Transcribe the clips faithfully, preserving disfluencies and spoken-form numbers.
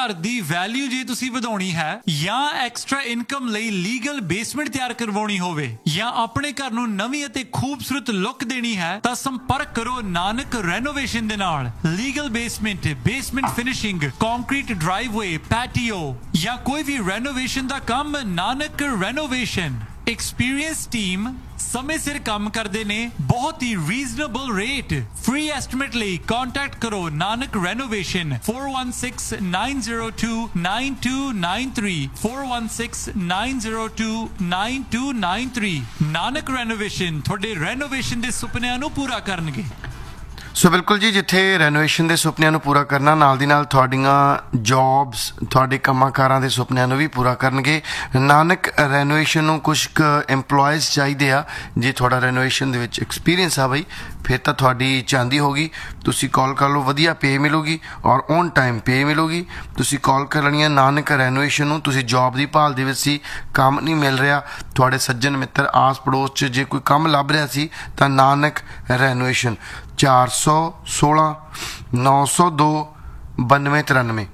घर की वैल्यू जे तुसी वधाउणी है या एक्स्ट्रा इनकम लई लीगल बेसमेंट तैयार करवाउणी होवे या अपने घर नूं नवीं अते खूबसूरत लुक देनी है तां संपर्क करो नानक रेनोवेशन दे नाल। Legal basement, basement finishing, concrete driveway, patio या कोई भी रेनोवेशन दा काम नानक रेनोवेशन। एक्सपीरियंस टीम समय सिर काम करते ने, बहुत ही रीजनेबल रेट। फ्री एस्टिमेट ਲਈ कांटेक्ट करो Nanak renovation four one six nine zero to nine to nine three four one six nine zero to nine to nine three. Nanak renovation ਤੁਹਾਡੇ रेनोवेशन ਦੇ ਸੁਪਨਿਆਂ ਨੂੰ ਪੂਰਾ ਕਰਨਗੇ। ਸੋ ਬਿਲਕੁਲ ਜੀ, ਜਿੱਥੇ ਰੈਨੋਵੇਸ਼ਨ ਦੇ ਸੁਪਨਿਆਂ ਨੂੰ ਪੂਰਾ ਕਰਨਾ ਨਾਲ ਦੀ ਨਾਲ ਤੁਹਾਡੀਆਂ ਜੌਬਸ, ਤੁਹਾਡੇ ਕੰਮਾਂ ਕਾਰਾਂ ਦੇ ਸੁਪਨਿਆਂ ਨੂੰ ਵੀ ਪੂਰਾ ਕਰਨਗੇ। ਨਾਨਕ ਰੈਨੋਵੇਸ਼ਨ ਨੂੰ ਕੁਛ ਕੁ ਇੰਪਲੋਇਜ਼ ਚਾਹੀਦੇ ਆ। ਜੇ ਤੁਹਾਡਾ ਰੈਨੋਵੇਸ਼ਨ ਦੇ ਵਿੱਚ ਐਕਸਪੀਰੀਅੰਸ ਆ ਬਈ, ਫਿਰ ਤਾਂ ਤੁਹਾਡੀ ਚਾਂਦੀ ਹੋਗੀ। ਤੁਸੀਂ ਕਾਲ ਕਰ ਲਓ, ਵਧੀਆ ਪੇ ਮਿਲੂਗੀ ਔਰ ਔਨ ਟਾਈਮ ਪੇ ਮਿਲੂਗੀ। ਤੁਸੀਂ ਕਾਲ ਕਰ ਲੈਣੀ ਹੈ ਨਾਨਕ ਰੈਨੋਵੇਸ਼ਨ ਨੂੰ। ਤੁਸੀਂ ਜੌਬ ਦੀ ਭਾਲ ਦੇ ਵਿੱਚ ਸੀ, ਕੰਮ ਨਹੀਂ ਮਿਲ ਰਿਹਾ, ਤੁਹਾਡੇ ਸੱਜਣ ਮਿੱਤਰ ਆਸ ਪੜੋਸ 'ਚ ਜੇ ਕੋਈ ਕੰਮ ਲੱਭ ਰਿਹਾ ਸੀ ਤਾਂ ਨਾਨਕ ਰੈਨੋਵੇਸ਼ਨ ਚਾਰ सौ सोलह नौ सौ दो बानवे तिरानवे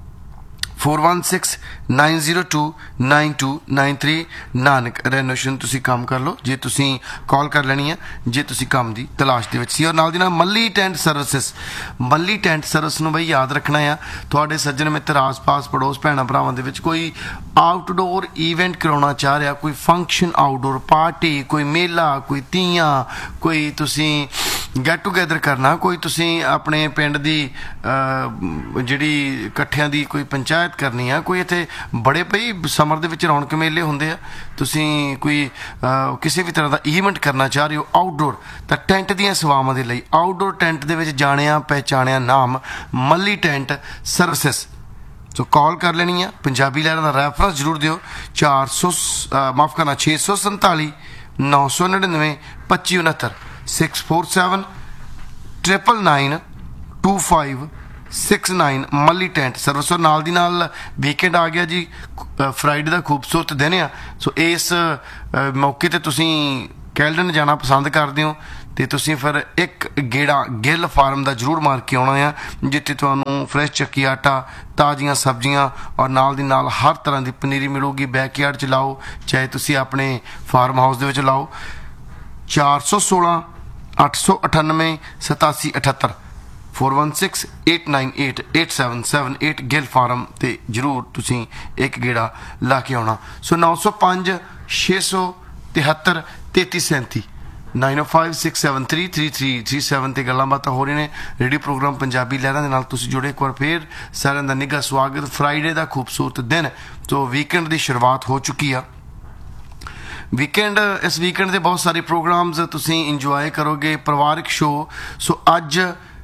four one six nine zero to nine to nine three. Nanak renovation तुसी काम कर लो जे तुसी कॉल कर लेनी है जे तुसी काम की तलाश दे विच सी। और नाल दी नाल मल्ली टेंट सर्विसिस, मल्ली टेंट सर्विस नूं बई याद रखना है। तुहाडे सज्जन मित्र आस पास पड़ोस भैणां भरावां दे विच कोई आउटडोर इवेंट कराउणा चाह रहा, कोई फंक्शन, आउटडोर पार्टी, कोई मेला, कोई तीयां, कोई तुसी गैट टूगैदर करना, कोई तुसी अपने पिंड दी जिहड़ी इकट्ठियां दी कोई पंचायत करनी है, कोई इत्थे बड़े भई समर दे विच रौनक मेले हुंदे आ, तुसी कोई किसी भी तरह का ईवेंट करना चाह रहे हो आउटडोर, तो टेंट दीयां सेवावां दे लई आउटडोर टेंट दे विच जाणिया पहचाणिया नाम मल्ली टेंट सर्विसिस। सो कॉल कर लेनी है। पंजाबी लहरां दा रैफरेंस जरूर दिओ चार सौ माफ़ करना छे सौ संताली नौ सौ नड़िनवे पच्ची उनहत्तर six four seven triple nine to five six nine Malli tent service. और नाल दी नाल वीकेंड आ गया जी, फ्राइडे का खूबसूरत दिन आ। सो इस मौके ते तुसी कैलडन जाना पसंद करते हो तो तुसी फिर एक गेड़ा गिल फार्म का जरूर मार के आना है, जिथे तुहानूं फ्रैश चक्की आटा, ताज़ियां सब्जियां और नाल दी नाल हर तरह की पनीरी मिलूगी। बैकयार्ड च लाओ चाहे तुसी अपने फार्म हाउस दे विच लाओ। चार सौ सोलह अठ सौ अठानवे सतासी अठहत्तर four one six eight nine eight eight seven seven eight Gill farm ते जरूर तुसी एक गेड़ा ला के आना। सो नौ सौ पाँच छे सौ तिहत्तर तेती सैंती नाइन ओ five six seven three three three three seven ते गल्लां बातां हो रही ने। रेडियो प्रोग्राम पंजाबी लहरां दे नाल तुसी जुड़े। एक बार फिर सारिआं दा निੱਘਾ स्वागत। फ्राइडे का खूबसूरत दिन, तो वीकेंड की शुरुआत हो चुकी है। वीकेंड इस वीकेंड के बहुत सारे प्रोग्राम्स तुसी इंजॉय करोगे, परिवारिक शो। सो अज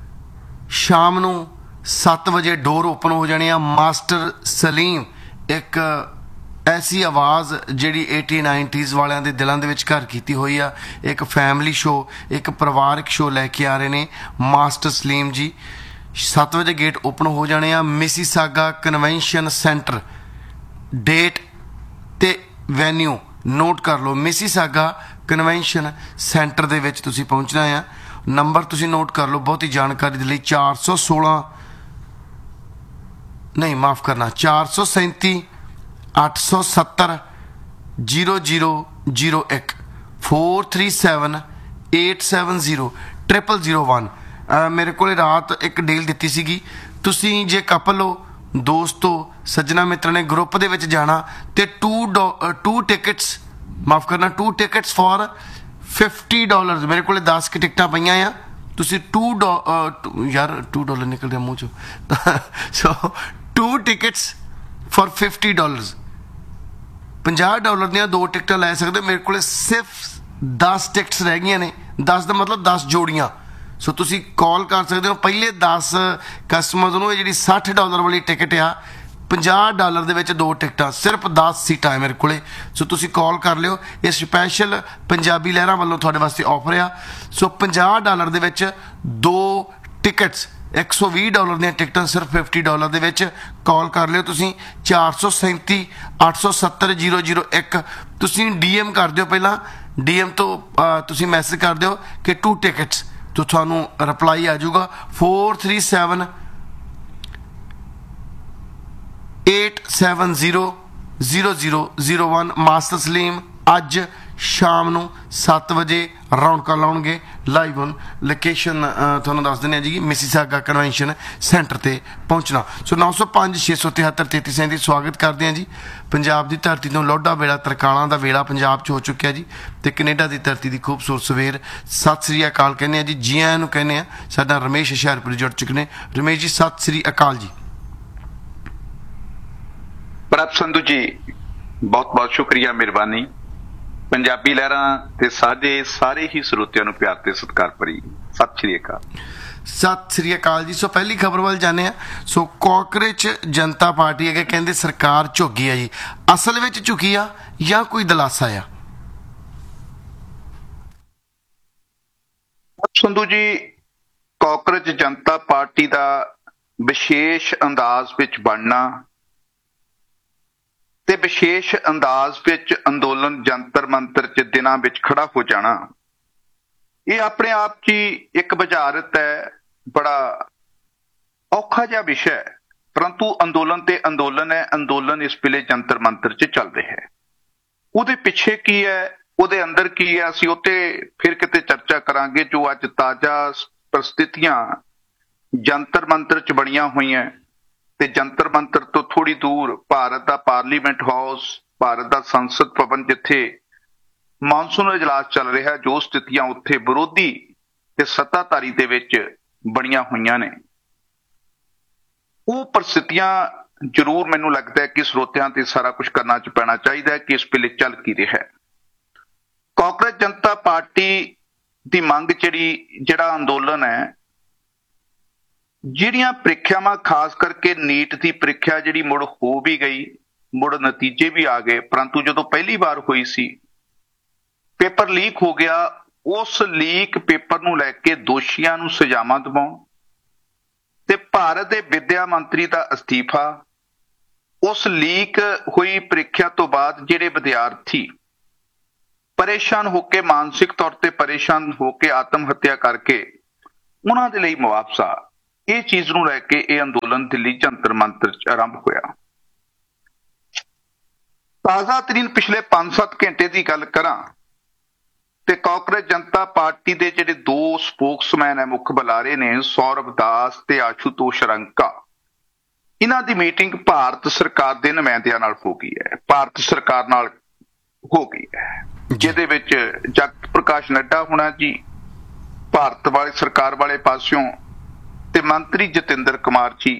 शाम नूं सत्त बजे डोर ओपन हो जाने। मास्टर सलीम एक ऐसी आवाज़ जिहड़ी एटी नाइनटीज़ वालियां दे दिलां दे विच घर कीती हुई आ। एक फैमिली शो, एक परिवारिक शो लैके आ रहे ने मास्टर सलीम जी। सत्त बजे गेट ओपन हो जाने। मिसीसागा कन्वेंशन सेंटर, डेट ते वैन्यू नोट कर लो। मिसीसागा कन्वेंशन सेंटर दे विच तुसी पहुंचना है। नंबर तुसी नोट कर लो बहुत ही जानकारी के लिए चार सौ सोलह नहीं माफ़ करना चार सौ सैंती अठ सौ सत्तर जीरो जीरो जीरो एक four three seven eight seven zero triple zero one. मेरे को रात एक डील दी सीगी, तुसी जे कपल हो, दोस्तों, सज्जना मित्र ने ग्रुप दे विच जाना तो टू डॉ टू टिकट्स माफ़ करना two tickets for fifty dollar. मेरे को दस की टिकटा पईयां आ। तुसी टू डॉ यार टू डॉलर निकल रहा मूँह चो सो two tickets for fifty dollars पंजाह डॉलर दियां दो टिकट लै सकते। मेरे को सिर्फ दस टिकट्स रह गई ने। दस का मतलब दस जोड़ियाँ। सो तुसी कॉल कर सकते हो। पहले दस कस्टमर्स नूं जी साठ डॉलर वाली टिकट आ, पंजाह डॉलर दे विच दो टिकटां, सिर्फ दस सीटां है मेरे को। सो तुसी कॉल कर लियो। ये स्पैशल पंजाबी लहरां वालों तुहाडे वास्ते ऑफर आ। सो पंजाह डॉलर दे विच दो टिकट्स, एक सौ भी डॉलर दी टिकटां सिर्फ फिफ्टी डॉलर दे विच। कॉल कर लियो तुसी चार सौ सैंती अठ सौ सत्तर जीरो जीरो एक। तुसी डी एम कर दिओ, पहला डी एम तो तुसी मैसेज कर दिओ कि टू टिकट्स, तो थानू रिप्लाई आ जाऊगा four three seven eight seven zero zero zero zero one. Master Salim अज शाम ਨੂੰ सत्त ਵਜੇ ਰੌਣਕਾਂ ਲਾਉਣਗੇ ਲਾਈਵ ਹੁਣ ਲੋਕੇਸ਼ਨ ਤੁਹਾਨੂੰ ਦੱਸ ਦਿੰਦੇ ਹਾਂ ਜੀ ਮਿਸੀਸਾਗਾ ਕਨਵੈਨਸ਼ਨ ਸੈਂਟਰ ਤੇ ਪਹੁੰਚਣਾ। ਸੋ ਨੌ ਸੌ ਪੰਜ ਛੇ ਸੌ ਤਿਹੱਤਰ ਤੇਤੀ ਸੈਂਤੀ ਸਵਾਗਤ ਕਰਦੇ ਹਾਂ ਜੀ। ਪੰਜਾਬ ਦੀ ਧਰਤੀ ਤੋਂ ਲੋਢਾ ਵੇਲਾ ਤਰਕਾਲਾਂ ਦਾ ਵੇਲਾ ਪੰਜਾਬ 'ਚ ਹੋ ਚੁੱਕਿਆ ਜੀ ਤੇ ਕੈਨੇਡਾ ਦੀ ਧਰਤੀ ਦੀ ਖੂਬਸੂਰਤ ਸਵੇਰ ਸਤਿ ਸ੍ਰੀ ਅਕਾਲ ਕਹਿੰਦੇ ਹਾਂ ਜੀ। ਜੀ ਆਇਆਂ ਨੂੰ ਕਹਿੰਦੇ ਹਾਂ। ਸਾਡਾ ਰਮੇਸ਼ ਹੁਸ਼ਿਆਰਪੁਰ ਜੁੜ ਚੁੱਕੇ ਨੇ। ਰਮੇਸ਼ ਜੀ ਸਤਿ ਸ੍ਰੀ ਅਕਾਲ ਜੀ। ਪ੍ਰਭ ਸੰਧੂ ਜੀ ਬਹੁਤ ਬਹੁਤ ਸ਼ੁਕਰੀਆ, ਮਿਹਰਬਾਨੀ। ਪੰਜਾਬੀ ਲਹਿਰਾਂ ਤੇ ਸਾਡੇ ਸਾਰੇ ਹੀ ਸਰੋਤਿਆਂ ਨੂੰ ਪਿਆਰ ਤੇ ਸਤਿਕਾਰ ਭਰੀ ਸਤਿ ਸ਼੍ਰੀ ਅਕਾਲ। ਸਤਿ ਸ੍ਰੀ ਅਕਾਲ ਜੀ। ਸੋ ਪਹਿਲੀ ਖਬਰ ਵੱਲ ਜਾਂਦੇ ਆ। ਸੋ ਕਾਂਗਰਸ ਜਨਤਾ ਪਾਰਟੀ ਅੱਗੇ ਕਹਿੰਦੇ ਸਰਕਾਰ ਝੁੱਗੀ ਆ ਜੀ, ਅਸਲ ਵਿੱਚ ਝੁਕੀ ਆ ਜਾਂ ਕੋਈ ਦਲਾਸਾ ਆ? ਸੰਧੂ ਜੀ, ਕਾਂਗਰਸ ਜਨਤਾ ਪਾਰਟੀ ਦਾ ਵਿਸ਼ੇਸ਼ ਅੰਦਾਜ਼ ਵਿੱਚ ਬਣਨਾ ਤੇ ਵਿਸ਼ੇਸ਼ ਅੰਦਾਜ਼ ਵਿੱਚ ਅੰਦੋਲਨ ਜੰਤਰ ਮੰਤਰ ਚ ਦਿਨਾਂ ਵਿੱਚ ਖੜਾ ਹੋ ਜਾਣਾ, ਇਹ ਆਪਣੇ ਆਪ 'ਚ ਹੀ ਇੱਕ ਬੁਝਾਰਤ ਹੈ, ਬੜਾ ਔਖਾ ਜਿਹਾ ਵਿਸ਼ਾ ਹੈ। ਪਰੰਤੂ ਅੰਦੋਲਨ ਤੇ ਅੰਦੋਲਨ ਹੈ। ਅੰਦੋਲਨ ਇਸ ਵੇਲੇ ਜੰਤਰ ਮੰਤਰ 'ਚ ਚੱਲ ਰਿਹਾ ਹੈ। ਉਹਦੇ ਪਿੱਛੇ ਕੀ ਹੈ, ਉਹਦੇ ਅੰਦਰ ਕੀ ਹੈ, ਅਸੀਂ ਉੱਤੇ ਫਿਰ ਕਿਤੇ ਚਰਚਾ ਕਰਾਂਗੇ। ਜੋ ਅੱਜ ਤਾਜ਼ਾ ਪਰਿਸਥਿਤੀਆਂ ਜੰਤਰ ਮੰਤਰ 'ਚ ਬਣੀਆਂ ਹੋਈਆਂ ਤੇ ਜੰਤਰ ਮੰਤਰ ਤੋਂ ਥੋੜੀ ਦੂਰ ਭਾਰਤ ਦਾ ਪਾਰਲੀਮੈਂਟ ਹਾਊਸ, ਭਾਰਤ ਦਾ ਸੰਸਦ ਭਵਨ, ਜਿੱਥੇ ਮਾਨਸੂਨ ਇਜਲਾਸ ਚੱਲ ਰਿਹਾ, ਜੋ ਸਥਿਤੀਆਂ ਉੱਥੇ ਵਿਰੋਧੀ ਤੇ ਸੱਤਾਧਾਰੀ ਦੇ ਵਿੱਚ ਬਣੀਆਂ ਹੋਈਆਂ ਨੇ, ਉਹ ਪਰਿਸਥਿਤੀਆਂ ਜ਼ਰੂਰ ਮੈਨੂੰ ਲੱਗਦਾ ਹੈ ਕਿ ਸਰੋਤਿਆਂ ਤੇ ਸਾਰਾ ਕੁਝ ਕਰਨਾ ਚ ਪੈਣਾ ਚਾਹੀਦਾ ਹੈ ਕਿ ਇਸ ਵੇਲੇ ਚੱਲ ਕੀ ਰਿਹਾ ਹੈ। ਕਾਂਗਰਸ ਜਨਤਾ ਪਾਰਟੀ ਦੀ ਮੰਗ ਜਿਹੜੀ ਜਿਹੜਾ ਅੰਦੋਲਨ ਹੈ, ਜਿਹੜੀਆਂ ਪ੍ਰੀਖਿਆਵਾਂ ਖਾਸ ਕਰਕੇ ਨੀਟ ਦੀ ਪ੍ਰੀਖਿਆ ਜਿਹੜੀ ਮੁੜ ਹੋ ਵੀ ਗਈ, ਮੁੜ ਨਤੀਜੇ ਵੀ ਆ ਗਏ, ਪਰੰਤੂ ਜਦੋਂ ਪਹਿਲੀ ਵਾਰ ਹੋਈ ਸੀ ਪੇਪਰ ਲੀਕ ਹੋ ਗਿਆ। ਉਸ ਲੀਕ ਪੇਪਰ ਨੂੰ ਲੈ ਕੇ ਦੋਸ਼ੀਆਂ ਨੂੰ ਸਜ਼ਾਵਾਂ ਦਿਵਾਉਣ ਤੇ ਭਾਰਤ ਦੇ ਵਿੱਦਿਆ ਮੰਤਰੀ ਦਾ ਅਸਤੀਫਾ, ਉਸ ਲੀਕ ਹੋਈ ਪ੍ਰੀਖਿਆ ਤੋਂ ਬਾਅਦ ਜਿਹੜੇ ਵਿਦਿਆਰਥੀ ਪਰੇਸ਼ਾਨ ਹੋ ਕੇ, ਮਾਨਸਿਕ ਤੌਰ ਤੇ ਪਰੇਸ਼ਾਨ ਹੋ ਕੇ ਆਤਮ ਹੱਤਿਆ ਕਰਕੇ, ਉਹਨਾਂ ਦੇ ਲਈ ਮੁਆਵਜ਼ਾ, ਇਹ ਚੀਜ਼ ਨੂੰ ਲੈ ਕੇ ਇਹ ਅੰਦੋਲਨ ਦਿੱਲੀ ਜੰਤਰ ਮੰਤਰ ਚ ਆਰੰਭ ਹੋਇਆ। ਤਾਜ਼ਾ ਤਰੀਨ ਪਿਛਲੇ ਪੰਜ ਸੱਤ ਘੰਟੇ ਦੀ ਗੱਲ ਕਰਾਂ ਤੇ ਕਾਂਗਰਸ ਜਨਤਾ ਪਾਰਟੀ ਦੇ ਜਿਹੜੇ ਦੋ ਸਪੋਕਸਮੈਨ ਹੈ, ਮੁੱਖ ਬੁਲਾਰੇ ਨੇ, ਸੌਰਵ ਦਾਸ ਤੇ ਆਸ਼ੂਤੋਸ਼ ਰੰਕਾ, ਇਹਨਾਂ ਦੀ ਮੀਟਿੰਗ ਭਾਰਤ ਸਰਕਾਰ ਦੇ ਨੁਮਾਇੰਦਿਆਂ ਨਾਲ ਹੋ ਗਈ ਹੈ। ਭਾਰਤ ਸਰਕਾਰ ਨਾਲ ਹੋ ਗਈ ਹੈ, ਜਿਹਦੇ ਵਿੱਚ ਜਗਤ ਪ੍ਰਕਾਸ਼ ਨੱਡਾ ਹੋਣਾ ਜੀ ਭਾਰਤ ਵਾਲੇ ਸਰਕਾਰ ਵਾਲੇ ਪਾਸਿਓਂ ਤੇ ਮੰਤਰੀ ਜਤਿੰਦਰ ਕੁਮਾਰ ਜੀ,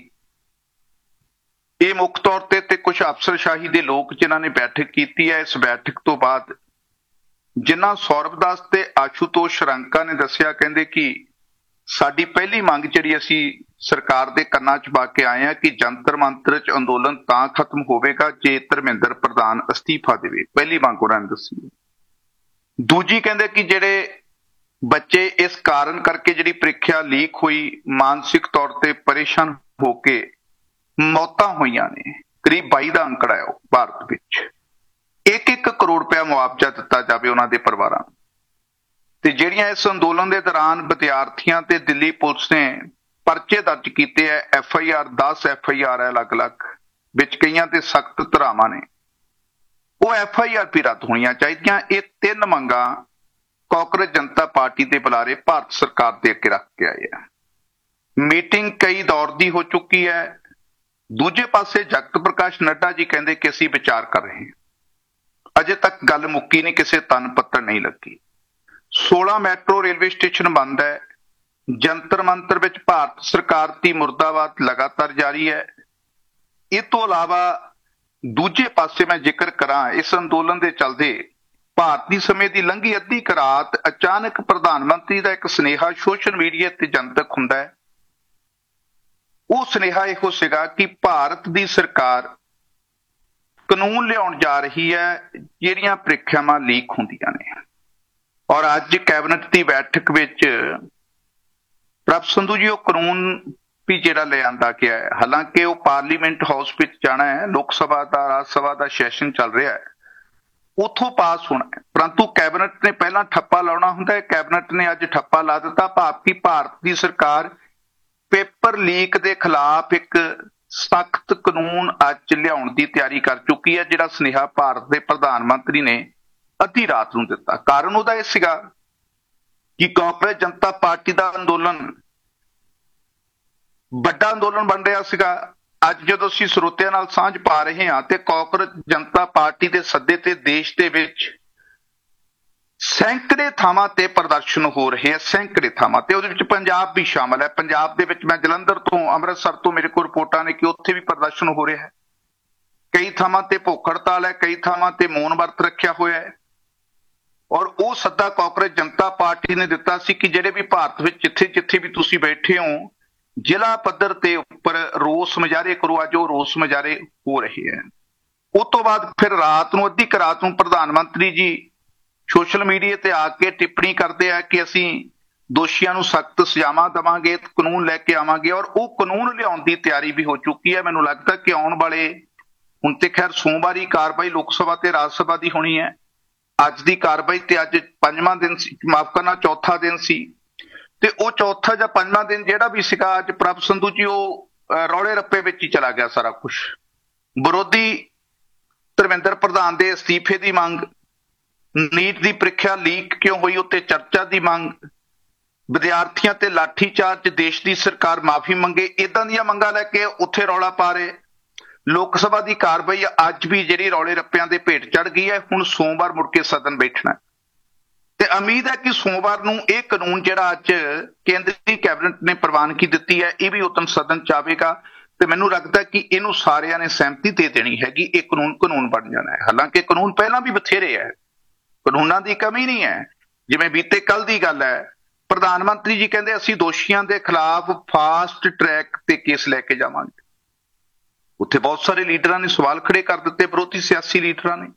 ਇਹ ਮੁੱਖ ਤੌਰ ਤੇ ਤੇ ਕੁਝ ਅਫਸਰਸ਼ਾਹੀ ਦੇ ਲੋਕ ਜਿਨ੍ਹਾਂ ਨੇ ਬੈਠਕ ਕੀਤੀ ਹੈ। ਇਸ ਬੈਠਕ ਤੋਂ ਬਾਅਦ ਜਿਨ੍ਹਾਂ ਸੌਰਵ ਦਾਸ ਤੇ ਆਸ਼ੂਤੋਸ਼ ਰੰਕਾ ਨੇ ਦੱਸਿਆ, ਕਹਿੰਦੇ ਕਿ ਸਾਡੀ ਪਹਿਲੀ ਮੰਗ ਜਿਹੜੀ ਅਸੀਂ ਸਰਕਾਰ ਦੇ ਕੰਨਾਂ 'ਚ ਪਾ ਕੇ ਆਏ ਹਾਂ ਕਿ ਜੰਤਰ ਮੰਤਰ 'ਚ ਅੰਦੋਲਨ ਤਾਂ ਖਤਮ ਹੋਵੇਗਾ ਜੇ ਧਰਮਿੰਦਰ ਪ੍ਰਧਾਨ ਅਸਤੀਫਾ ਦੇਵੇ। ਪਹਿਲੀ ਮੰਗ ਉਹਨਾਂ ਨੇ ਦੱਸੀ। ਦੂਜੀ ਕਹਿੰਦੇ ਕਿ ਜਿਹੜੇ ਬੱਚੇ ਇਸ ਕਾਰਨ ਕਰਕੇ ਜਿਹੜੀ ਪ੍ਰੀਖਿਆ ਲੀਕ ਹੋਈ, ਮਾਨਸਿਕ ਤੌਰ ਤੇ ਪਰੇਸ਼ਾਨ ਹੋ ਕੇ ਮੌਤਾਂ ਹੋਈਆਂ ਨੇ, ਕਰੀਬ ਬਾਈ ਦਾ ਅੰਕੜਾ ਹੈ ਉਹ ਭਾਰਤ ਵਿੱਚ, ਇੱਕ ਇੱਕ ਕਰੋੜ ਰੁਪਇਆ ਮੁਆਵਜ਼ਾ ਦਿੱਤਾ ਜਾਵੇ ਉਹਨਾਂ ਦੇ ਪਰਿਵਾਰਾਂ ਨੂੰ। ਤੇ ਜਿਹੜੀਆਂ ਇਸ ਅੰਦੋਲਨ ਦੇ ਦੌਰਾਨ ਵਿਦਿਆਰਥੀਆਂ ਤੇ ਦਿੱਲੀ ਪੁਲਿਸ ਨੇ ਪਰਚੇ ਦਰਜ ਕੀਤੇ ਹੈ, ਐਫ ਆਈ ਆਰ ਦਸ ਐਫ ਆਈ ਆਰ ਹੈ ਅਲੱਗ-ਅਲੱਗ, ਵਿੱਚ ਕਈਆਂ ਤੇ ਸਖਤ ਧਾਰਾਵਾਂ ਨੇ, ਉਹ ਐਫ ਆਈ ਆਰ ਵੀ ਰੱਦ ਹੋਣੀਆਂ ਚਾਹੀਦੀਆਂ। ਇਹ ਤਿੰਨ ਮੰਗਾਂ ਕਾਂਗਰਸ ਜਨਤਾ ਪਾਰਟੀ ਦੇ ਬੁਲਾਰੇ ਭਾਰਤ ਸਰਕਾਰ ਦੇ ਅੱਗੇ ਰੱਖ ਕੇ ਆਏ ਆ। ਮੀਟਿੰਗ ਕਈ ਦੌਰ ਦੀ ਹੋ ਚੁੱਕੀ ਹੈ। ਦੂਜੇ ਪਾਸੇ ਜਗਤ ਪ੍ਰਕਾਸ਼ ਨੱਡਾ ਜੀ ਕਹਿੰਦੇ ਕਿ ਅਸੀਂ ਵਿਚਾਰ ਕਰ ਰਹੇ ਹਾਂ। ਅਜੇ ਤੱਕ ਗੱਲ ਮੁੱਕੀ ਨਹੀਂ, ਕਿਸੇ ਤਨ ਪੱਤਰ ਨਹੀਂ ਲੱਗੀ। ਸੋਲਾਂ ਮੈਟਰੋ ਰੇਲਵੇ ਸਟੇਸ਼ਨ ਬੰਦ ਹੈ। ਜੰਤਰ ਮੰਤਰ ਵਿੱਚ ਭਾਰਤ ਸਰਕਾਰ ਦੀ ਮੁਰਦਾਬਾਦ ਲਗਾਤਾਰ ਜਾਰੀ ਹੈ। ਇਹ ਤੋਂ ਇਲਾਵਾ ਦੂਜੇ ਪਾਸੇ ਮੈਂ ਜ਼ਿਕਰ ਕਰਾਂ, ਇਸ ਅੰਦੋਲਨ ਦੇ ਚੱਲਦੇ ਭਾਰਤੀ ਸਮੇਂ ਦੀ ਲੰਘੀ ਅੱਧੀ ਕੁ ਰਾਤ ਅਚਾਨਕ ਪ੍ਰਧਾਨ ਮੰਤਰੀ ਦਾ ਇੱਕ ਸੁਨੇਹਾ ਸੋਸ਼ਲ ਮੀਡੀਆ ਤੇ ਜਨਤਕ ਹੁੰਦਾ ਹੈ। ਉਹ ਸੁਨੇਹਾ ਇਹੋ ਸੀਗਾ ਕਿ ਭਾਰਤ ਦੀ ਸਰਕਾਰ ਕਾਨੂੰਨ ਲਿਆਉਣ ਜਾ ਰਹੀ ਹੈ ਜਿਹੜੀਆਂ ਪ੍ਰੀਖਿਆਵਾਂ ਲੀਕ ਹੁੰਦੀਆਂ ਨੇ। ਔਰ ਅੱਜ ਕੈਬਨਿਟ ਦੀ ਬੈਠਕ ਵਿੱਚ ਪ੍ਰਭ ਸੰਧੂ ਜੀ ਉਹ ਕਾਨੂੰਨ ਵੀ ਜਿਹੜਾ ਲਿਆਂਦਾ ਗਿਆ ਹੈ, ਹਾਲਾਂਕਿ ਉਹ ਪਾਰਲੀਮੈਂਟ ਹਾਊਸ ਵਿੱਚ ਜਾਣਾ ਹੈ, ਲੋਕ ਸਭਾ ਦਾ ਰਾਜ ਸਭਾ ਦਾ ਸੈਸ਼ਨ ਚੱਲ ਰਿਹਾ ਹੈ, ਉੱਥੋਂ ਪਾਸ ਹੋਣਾ ਹੈ, ਪਰੰਤੂ ਕੈਬਨਿਟ ਨੇ ਪਹਿਲਾਂ ਠੱਪਾ ਲਾਉਣਾ ਹੁੰਦਾ ਹੈ। ਕੈਬਨਿਟ ਨੇ ਅੱਜ ਠੱਪਾ ਲਾ ਦਿੱਤਾ, ਭਾਵ ਕਿ ਭਾਰਤ ਦੀ ਸਰਕਾਰ ਪੇਪਰ ਲੀਕ ਦੇ ਖਿਲਾਫ ਇੱਕ ਸਖਤ ਕਾਨੂੰਨ ਅੱਜ ਲਿਆਉਣ ਦੀ ਤਿਆਰੀ ਕਰ ਚੁੱਕੀ ਹੈ, ਜਿਹੜਾ ਸੁਨੇਹਾ ਭਾਰਤ ਦੇ ਪ੍ਰਧਾਨ ਮੰਤਰੀ ਨੇ ਅੱਧੀ ਰਾਤ ਨੂੰ ਦਿੱਤਾ। ਕਾਰਨ ਉਹਦਾ ਇਹ ਸੀਗਾ ਕਿ ਕਾਂਗਰਸ ਜਨਤਾ ਪਾਰਟੀ ਦਾ ਅੰਦੋਲਨ ਵੱਡਾ ਅੰਦੋਲਨ ਬਣ ਰਿਹਾ ਸੀਗਾ। ਅੱਜ ਜਦੋਂ ਅਸੀਂ ਸਰੋਤਿਆਂ ਨਾਲ ਸਾਂਝ ਪਾ ਰਹੇ ਹਾਂ ਤੇ ਕਾਂਗਰਸ ਜਨਤਾ ਪਾਰਟੀ ਦੇ ਸੱਦੇ ਤੇ ਦੇਸ਼ ਦੇ ਵਿੱਚ ਸੈਂਕੜੇ ਥਾਵਾਂ ਤੇ ਪ੍ਰਦਰਸ਼ਨ ਹੋ ਰਹੇ ਆ, ਸੈਂਕੜੇ ਥਾਵਾਂ ਤੇ, ਉਹਦੇ ਵਿੱਚ ਪੰਜਾਬ ਵੀ ਸ਼ਾਮਲ ਹੈ। ਪੰਜਾਬ ਦੇ ਵਿੱਚ ਮੈਂ ਜਲੰਧਰ ਤੋਂ, ਅੰਮ੍ਰਿਤਸਰ ਤੋਂ ਮੇਰੇ ਕੋਲ ਰਿਪੋਰਟਾਂ ਨੇ ਕਿ ਉੱਥੇ ਵੀ ਪ੍ਰਦਰਸ਼ਨ ਹੋ ਰਿਹਾ ਹੈ। ਕਈ ਥਾਵਾਂ ਤੇ ਭੁੱਖ ਹੜਤਾਲ ਹੈ, ਕਈ ਥਾਵਾਂ ਤੇ ਮੌਨ ਵਰਤ ਰੱਖਿਆ ਹੋਇਆ ਹੈ। ਔਰ ਉਹ ਸੱਦਾ ਕਾਂਗਰਸ ਜਨਤਾ ਪਾਰਟੀ ਨੇ ਦਿੱਤਾ ਸੀ ਕਿ ਜਿਹੜੇ ਵੀ ਭਾਰਤ ਵਿੱਚ ਜਿੱਥੇ ਜਿੱਥੇ ਵੀ ਤੁਸੀਂ ਬੈਠੇ ਹੋ, ਜ਼ਿਲ੍ਹਾ ਪੱਧਰ ਤੇ ਉੱਪਰ ਰੋਸ ਮੁਜ਼ਾਹਰੇ ਕਰੋ। ਅੱਜ ਉਹ ਰੋਸ ਮੁਜ਼ਾਹਰੇ ਹੋ ਰਹੇ ਹੈ। ਉਸ ਤੋਂ ਬਾਅਦ ਫਿਰ ਰਾਤ ਨੂੰ, ਅੱਧੀ ਕੁ ਰਾਤ ਨੂੰ, ਪ੍ਰਧਾਨ ਮੰਤਰੀ ਜੀ ਸੋਸ਼ਲ ਮੀਡੀਆ ਤੇ ਆ ਕੇ ਟਿੱਪਣੀ ਕਰਦੇ ਆ ਕਿ ਅਸੀਂ ਦੋਸ਼ੀਆਂ ਨੂੰ ਸਖਤ ਸਜ਼ਾਵਾਂ ਦੇਵਾਂਗੇ, ਕਾਨੂੰਨ ਲੈ ਕੇ ਆਵਾਂਗੇ। ਔਰ ਉਹ ਕਾਨੂੰਨ ਲਿਆਉਣ ਦੀ ਤਿਆਰੀ ਵੀ ਹੋ ਚੁੱਕੀ ਹੈ। ਮੈਨੂੰ ਲੱਗਦਾ ਕਿ ਆਉਣ ਵਾਲੇ, ਹੁਣ ਤੇ ਖੈਰ ਸੋਮਵਾਰੀ ਕਾਰਵਾਈ ਲੋਕ ਸਭਾ ਤੇ ਰਾਜ ਸਭਾ ਦੀ ਹੋਣੀ ਹੈ। ਅੱਜ ਦੀ ਕਾਰਵਾਈ ਤੇ ਅੱਜ ਪੰਜਵਾਂ ਦਿਨ ਸੀ, ਮਾਫ ਕਰਨਾ ਚੌਥਾ ਦਿਨ ਸੀ, ਤੇ ਉਹ ਚੌਥਾ ਜਾਂ ਪੰਜਵਾਂ ਦਿਨ ਜਿਹੜਾ ਵੀ ਸੀਗਾ, ਅੱਜ ਪ੍ਰਭ ਸੰਧੂ ਜੀ ਉਹ ਰੌਲੇ ਰੱਪੇ ਵਿੱਚ ਹੀ ਚਲਾ ਗਿਆ ਸਾਰਾ ਕੁਝ। ਵਿਰੋਧੀ ਧਰਮਿੰਦਰ ਪ੍ਰਧਾਨ ਦੇ ਅਸਤੀਫੇ ਦੀ ਮੰਗ, ਨੀਟ ਦੀ ਪ੍ਰੀਖਿਆ ਲੀਕ ਕਿਉਂ ਹੋਈ ਉੱਤੇ ਚਰਚਾ ਦੀ ਮੰਗ, ਵਿਦਿਆਰਥੀਆਂ ਤੇ ਲਾਠੀ ਚਾਰਜ, ਦੇਸ਼ ਦੀ ਸਰਕਾਰ ਮਾਫੀ ਮੰਗੇ, ਇਦਾਂ ਦੀਆਂ ਮੰਗਾਂ ਲੈ ਕੇ ਉੱਥੇ ਰੌਲਾ ਪਾ ਰਹੇ। ਲੋਕ ਸਭਾ ਦੀ ਕਾਰਵਾਈ ਅੱਜ ਵੀ ਜਿਹੜੀ ਰੌਲੇ ਰੱਪਿਆਂ ਦੇ ਭੇਟ ਚੜ ਗਈ ਹੈ। ਹੁਣ ਸੋਮਵਾਰ ਮੁੜ ਕੇ ਸਦਨ ਬੈਠਣਾ ਤੇ ਉਮੀਦ ਹੈ ਕਿ ਸੋਮਵਾਰ ਨੂੰ ਇਹ ਕਾਨੂੰਨ ਜਿਹੜਾ ਅੱਜ ਕੇਂਦਰੀ ਕੈਬਨਿਟ ਨੇ ਪ੍ਰਵਾਨਗੀ ਦਿੱਤੀ ਹੈ, ਇਹ ਵੀ ਉਤਮ ਸਦਨ ਚ ਆਵੇਗਾ। ਤੇ ਮੈਨੂੰ ਲੱਗਦਾ ਕਿ ਇਹਨੂੰ ਸਾਰਿਆਂ ਨੇ ਸਹਿਮਤੀ ਦੇ ਦੇਣੀ ਹੈਗੀ। ਇਹ ਕਾਨੂੰਨ ਕਾਨੂੰਨ ਬਣ ਜਾਣਾ ਹੈ। ਹਾਲਾਂਕਿ ਕਾਨੂੰਨ ਪਹਿਲਾਂ ਵੀ ਬਥੇਰੇ ਹੈ, ਕਾਨੂੰਨਾਂ ਦੀ ਕਮੀ ਨਹੀਂ ਹੈ। ਜਿਵੇਂ ਬੀਤੇ ਕੱਲ ਦੀ ਗੱਲ ਹੈ, ਪ੍ਰਧਾਨ ਮੰਤਰੀ ਜੀ ਕਹਿੰਦੇ ਅਸੀਂ ਦੋਸ਼ੀਆਂ ਦੇ ਖਿਲਾਫ ਫਾਸਟ ਟਰੈਕ ਤੇ ਕੇਸ ਲੈ ਕੇ ਜਾਵਾਂਗੇ। ਉੱਥੇ ਬਹੁਤ ਸਾਰੇ ਲੀਡਰਾਂ ਨੇ ਸਵਾਲ ਖੜੇ ਕਰ ਦਿੱਤੇ, ਵਿਰੋਧੀ ਸਿਆਸੀ ਲੀਡਰਾਂ ਨੇ,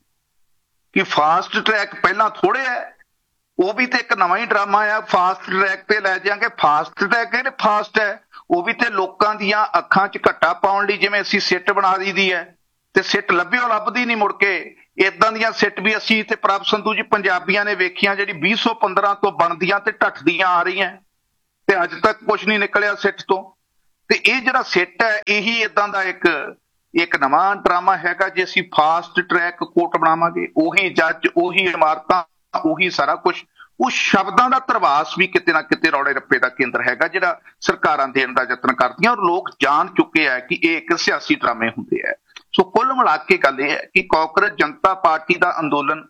ਕਿ ਫਾਸਟ ਟਰੈਕ ਪਹਿਲਾਂ ਥੋੜੇ ਹੈ, ਉਹ ਵੀ ਤੇ ਇੱਕ ਨਵਾਂ ਹੀ ਡਰਾਮਾ ਆ। ਫਾਸਟ ਟਰੈਕ ਤੇ ਲੈ ਜਾਾਂਗੇ, ਫਾਸਟ ਟਰੈਕ ਕਿਹੜੇ ਫਾਸਟ ਹੈ, ਉਹ ਵੀ ਤੇ ਲੋਕਾਂ ਦੀਆਂ ਅੱਖਾਂ 'ਚ ਘੱਟਾ ਪਾਉਣ ਲਈ ਜਿਵੇਂ ਅਸੀਂ ਸਿੱਟ ਬਣਾ ਦਈਦੀ ਹੈ ਤੇ ਸਿੱਟ ਲੱਭਿਓ ਲੱਭਦੀ ਨਹੀਂ ਮੁੜ ਕੇ। ਇਦਾਂ ਦੀਆਂ ਸਿੱਟ ਵੀ ਅਸੀਂ ਤੇ ਪ੍ਰਭ ਸੰਧੂ ਜੀ ਪੰਜਾਬੀਆਂ ਨੇ ਵੇਖੀਆਂ, ਜਿਹੜੀ ਵੀਹ ਸੌ ਪੰਦਰਾਂ ਤੋਂ ਬਣਦੀਆਂ ਤੇ ਢੱਠਦੀਆਂ ਆ ਰਹੀਆਂ ਤੇ ਅੱਜ ਤੱਕ ਕੁਝ ਨਹੀਂ ਨਿਕਲਿਆ ਸਿੱਟ ਤੋਂ। ਤੇ ਇਹ ਜਿਹੜਾ ਸਿੱਟ ਹੈ, ਇਹੀ ਇਦਾਂ ਦਾ ਇੱਕ ਇੱਕ ਨਵਾਂ ਡਰਾਮਾ ਹੈਗਾ। ਜੇ ਅਸੀਂ ਫਾਸਟ ਟਰੈਕ ਕੋਰਟ ਬਣਾਵਾਂਗੇ, ਉਹੀ ਜੱਜ, ਉਹੀ ਇਮਾਰਤਾਂ, ਉਹੀ ਸਾਰਾ ਕੁਝ, ਉਹ ਸ਼ਬਦਾਂ ਦਾ ਧਰਵਾਸ ਵੀ ਕਿਤੇ ਨਾ ਕਿਤੇ ਰੌਲੇ ਰੱਪੇ ਦਾ ਕੇਂਦਰ ਹੈਗਾ, ਜਿਹੜਾ ਸਰਕਾਰਾਂ ਦੇਣ ਦਾ ਯਤਨ ਕਰਦੀਆਂ। ਔਰ ਲੋਕ ਜਾਣ ਚੁੱਕੇ ਆ ਕਿ ਇਹ ਇੱਕ ਸਿਆਸੀ ਡਰਾਮੇ ਹੁੰਦੇ ਆ। ਸੋ ਕੁੱਲ ਮਿਲਾ ਕੇ ਗੱਲ ਇਹ ਹੈ ਕਿ ਕਾਂਗਰਸ ਜਨਤਾ ਪਾਰਟੀ ਦਾ ਅੰਦੋਲਨ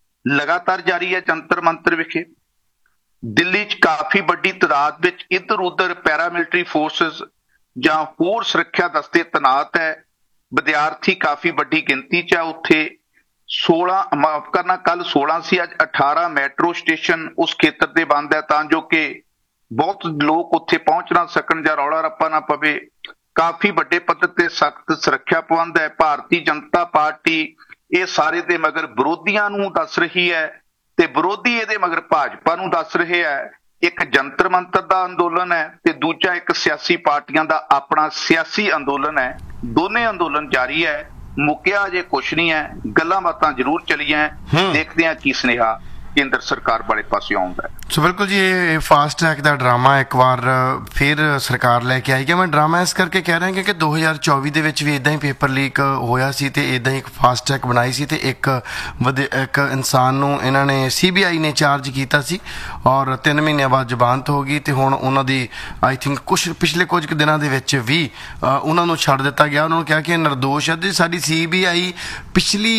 ਲਗਾਤਾਰ ਜਾਰੀ ਹੈ। ਜੰਤਰ ਮੰਤਰ ਵਿਖੇ ਦਿੱਲੀ 'ਚ ਕਾਫੀ ਵੱਡੀ ਤਾਦਾਦ ਵਿੱਚ ਇੱਧਰ ਉੱਧਰ ਪੈਰਾਮਿਲਟਰੀ ਫੋਰਸਿਸ ਜਾਂ ਹੋਰ ਸੁਰੱਖਿਆ ਦਸਤੇ ਤੈਨਾਤ ਹੈ। ਵਿਦਿਆਰਥੀ ਕਾਫੀ ਵੱਡੀ ਗਿਣਤੀ 'ਚ ਆ ਉੱਥੇ। ਸੋਲਾਂ ਮਾਫ ਕਰਨਾ ਕੱਲ ਸੋਲਾਂ ਸੀ, ਅੱਜ ਅਠਾਰਾਂ ਮੈਟਰੋ ਸਟੇਸ਼ਨ ਉਸ ਖੇਤਰ ਦੇ ਬੰਦ ਹੈ ਤਾਂ ਜੋ ਕਿ ਬਹੁਤ ਲੋਕ ਉੱਥੇ ਪਹੁੰਚ ਨਾ ਸਕਣ ਜਾਂ ਰੌਲਾ ਰੱਪਾ ਨਾ ਪਵੇ। ਕਾਫੀ ਵੱਡੇ ਪੱਧਰ ਤੇ ਸਖਤ ਸੁਰੱਖਿਆ ਪ੍ਰਬੰਧ ਹੈ। ਭਾਰਤੀ ਜਨਤਾ ਪਾਰਟੀ ਇਹ ਸਾਰੇ ਦੇ ਮਗਰ ਵਿਰੋਧੀਆਂ ਨੂੰ ਦੱਸ ਰਹੀ ਹੈ ਤੇ ਵਿਰੋਧੀ ਇਹਦੇ ਮਗਰ ਭਾਜਪਾ ਨੂੰ ਦੱਸ ਰਹੇ ਹੈ। ਇੱਕ ਜੰਤਰ ਮੰਤਰ ਦਾ ਅੰਦੋਲਨ ਹੈ ਤੇ ਦੂਜਾ ਇੱਕ ਸਿਆਸੀ ਪਾਰਟੀਆਂ ਦਾ ਆਪਣਾ ਸਿਆਸੀ ਅੰਦੋਲਨ ਹੈ। ਦੋਨੇ ਅੰਦੋਲਨ ਜਾਰੀ ਹੈ, ਮੁੱਕਿਆ ਅਜੇ ਕੁਛ ਨਹੀਂ ਹੈ। ਗੱਲਾਂ ਬਾਤਾਂ ਜ਼ਰੂਰ ਚੱਲੀਆਂ, ਦੇਖਦੇ ਹਾਂ ਕੀ ਸੁਨੇਹਾ ਕੇਂਦਰ ਸਰਕਾਰ ਵਾਲੇ ਪਾਸੇ ਆਉਂਦਾ ਹੈ। ਸੋ ਬਿਲਕੁਲ ਜੀ, ਇਹ ਫਾਸਟ ਟਰੈਕ ਦਾ ਡਰਾਮਾ ਇੱਕ ਵਾਰ ਫਿਰ ਸਰਕਾਰ ਲੈ ਕੇ ਆਈ ਕਿ ਮੈਂ ਡਰਾਮਾ ਇਸ ਕਰਕੇ ਕਹਿ ਰਿਹਾ ਕਿ ਦੋ ਹਜ਼ਾਰ ਚੌਵੀ ਦੇ ਵਿੱਚ ਵੀ ਇਦਾਂ ਹੀ ਪੇਪਰ ਲੀਕ ਹੋਇਆ ਸੀ ਤੇ ਇਦਾਂ ਹੀ ਇੱਕ ਫਾਸਟ ਟਰੈਕ ਬਣਾਈ ਸੀ ਤੇ ਇੱਕ ਇੱਕ ਇਨਸਾਨ ਨੂੰ ਇਹਨਾਂ ਨੇ ਸੀ ਬੀ ਆਈ ਨੇ ਚਾਰਜ ਕੀਤਾ ਸੀ ਔਰ ਤਿੰਨ ਮਹੀਨਿਆਂ ਬਾਅਦ ਜ਼ਮਾਨਤ ਹੋ ਗਈ ਤੇ ਹੁਣ ਉਹਨਾਂ ਦੀ ਆਈ ਥਿੰਕ ਕੁਛ ਪਿਛਲੇ ਕੁਝ ਕੁ ਦਿਨਾਂ ਦੇ ਵਿੱਚ ਵੀ ਉਹਨਾਂ ਨੂੰ ਛੱਡ ਦਿੱਤਾ ਗਿਆ। ਉਹਨਾਂ ਨੂੰ ਕਿਹਾ ਕਿ ਨਿਰਦੋਸ਼ ਹੈ ਤੇ ਸਾਡੀ ਸੀ ਬੀ ਆਈ ਪਿਛਲੀ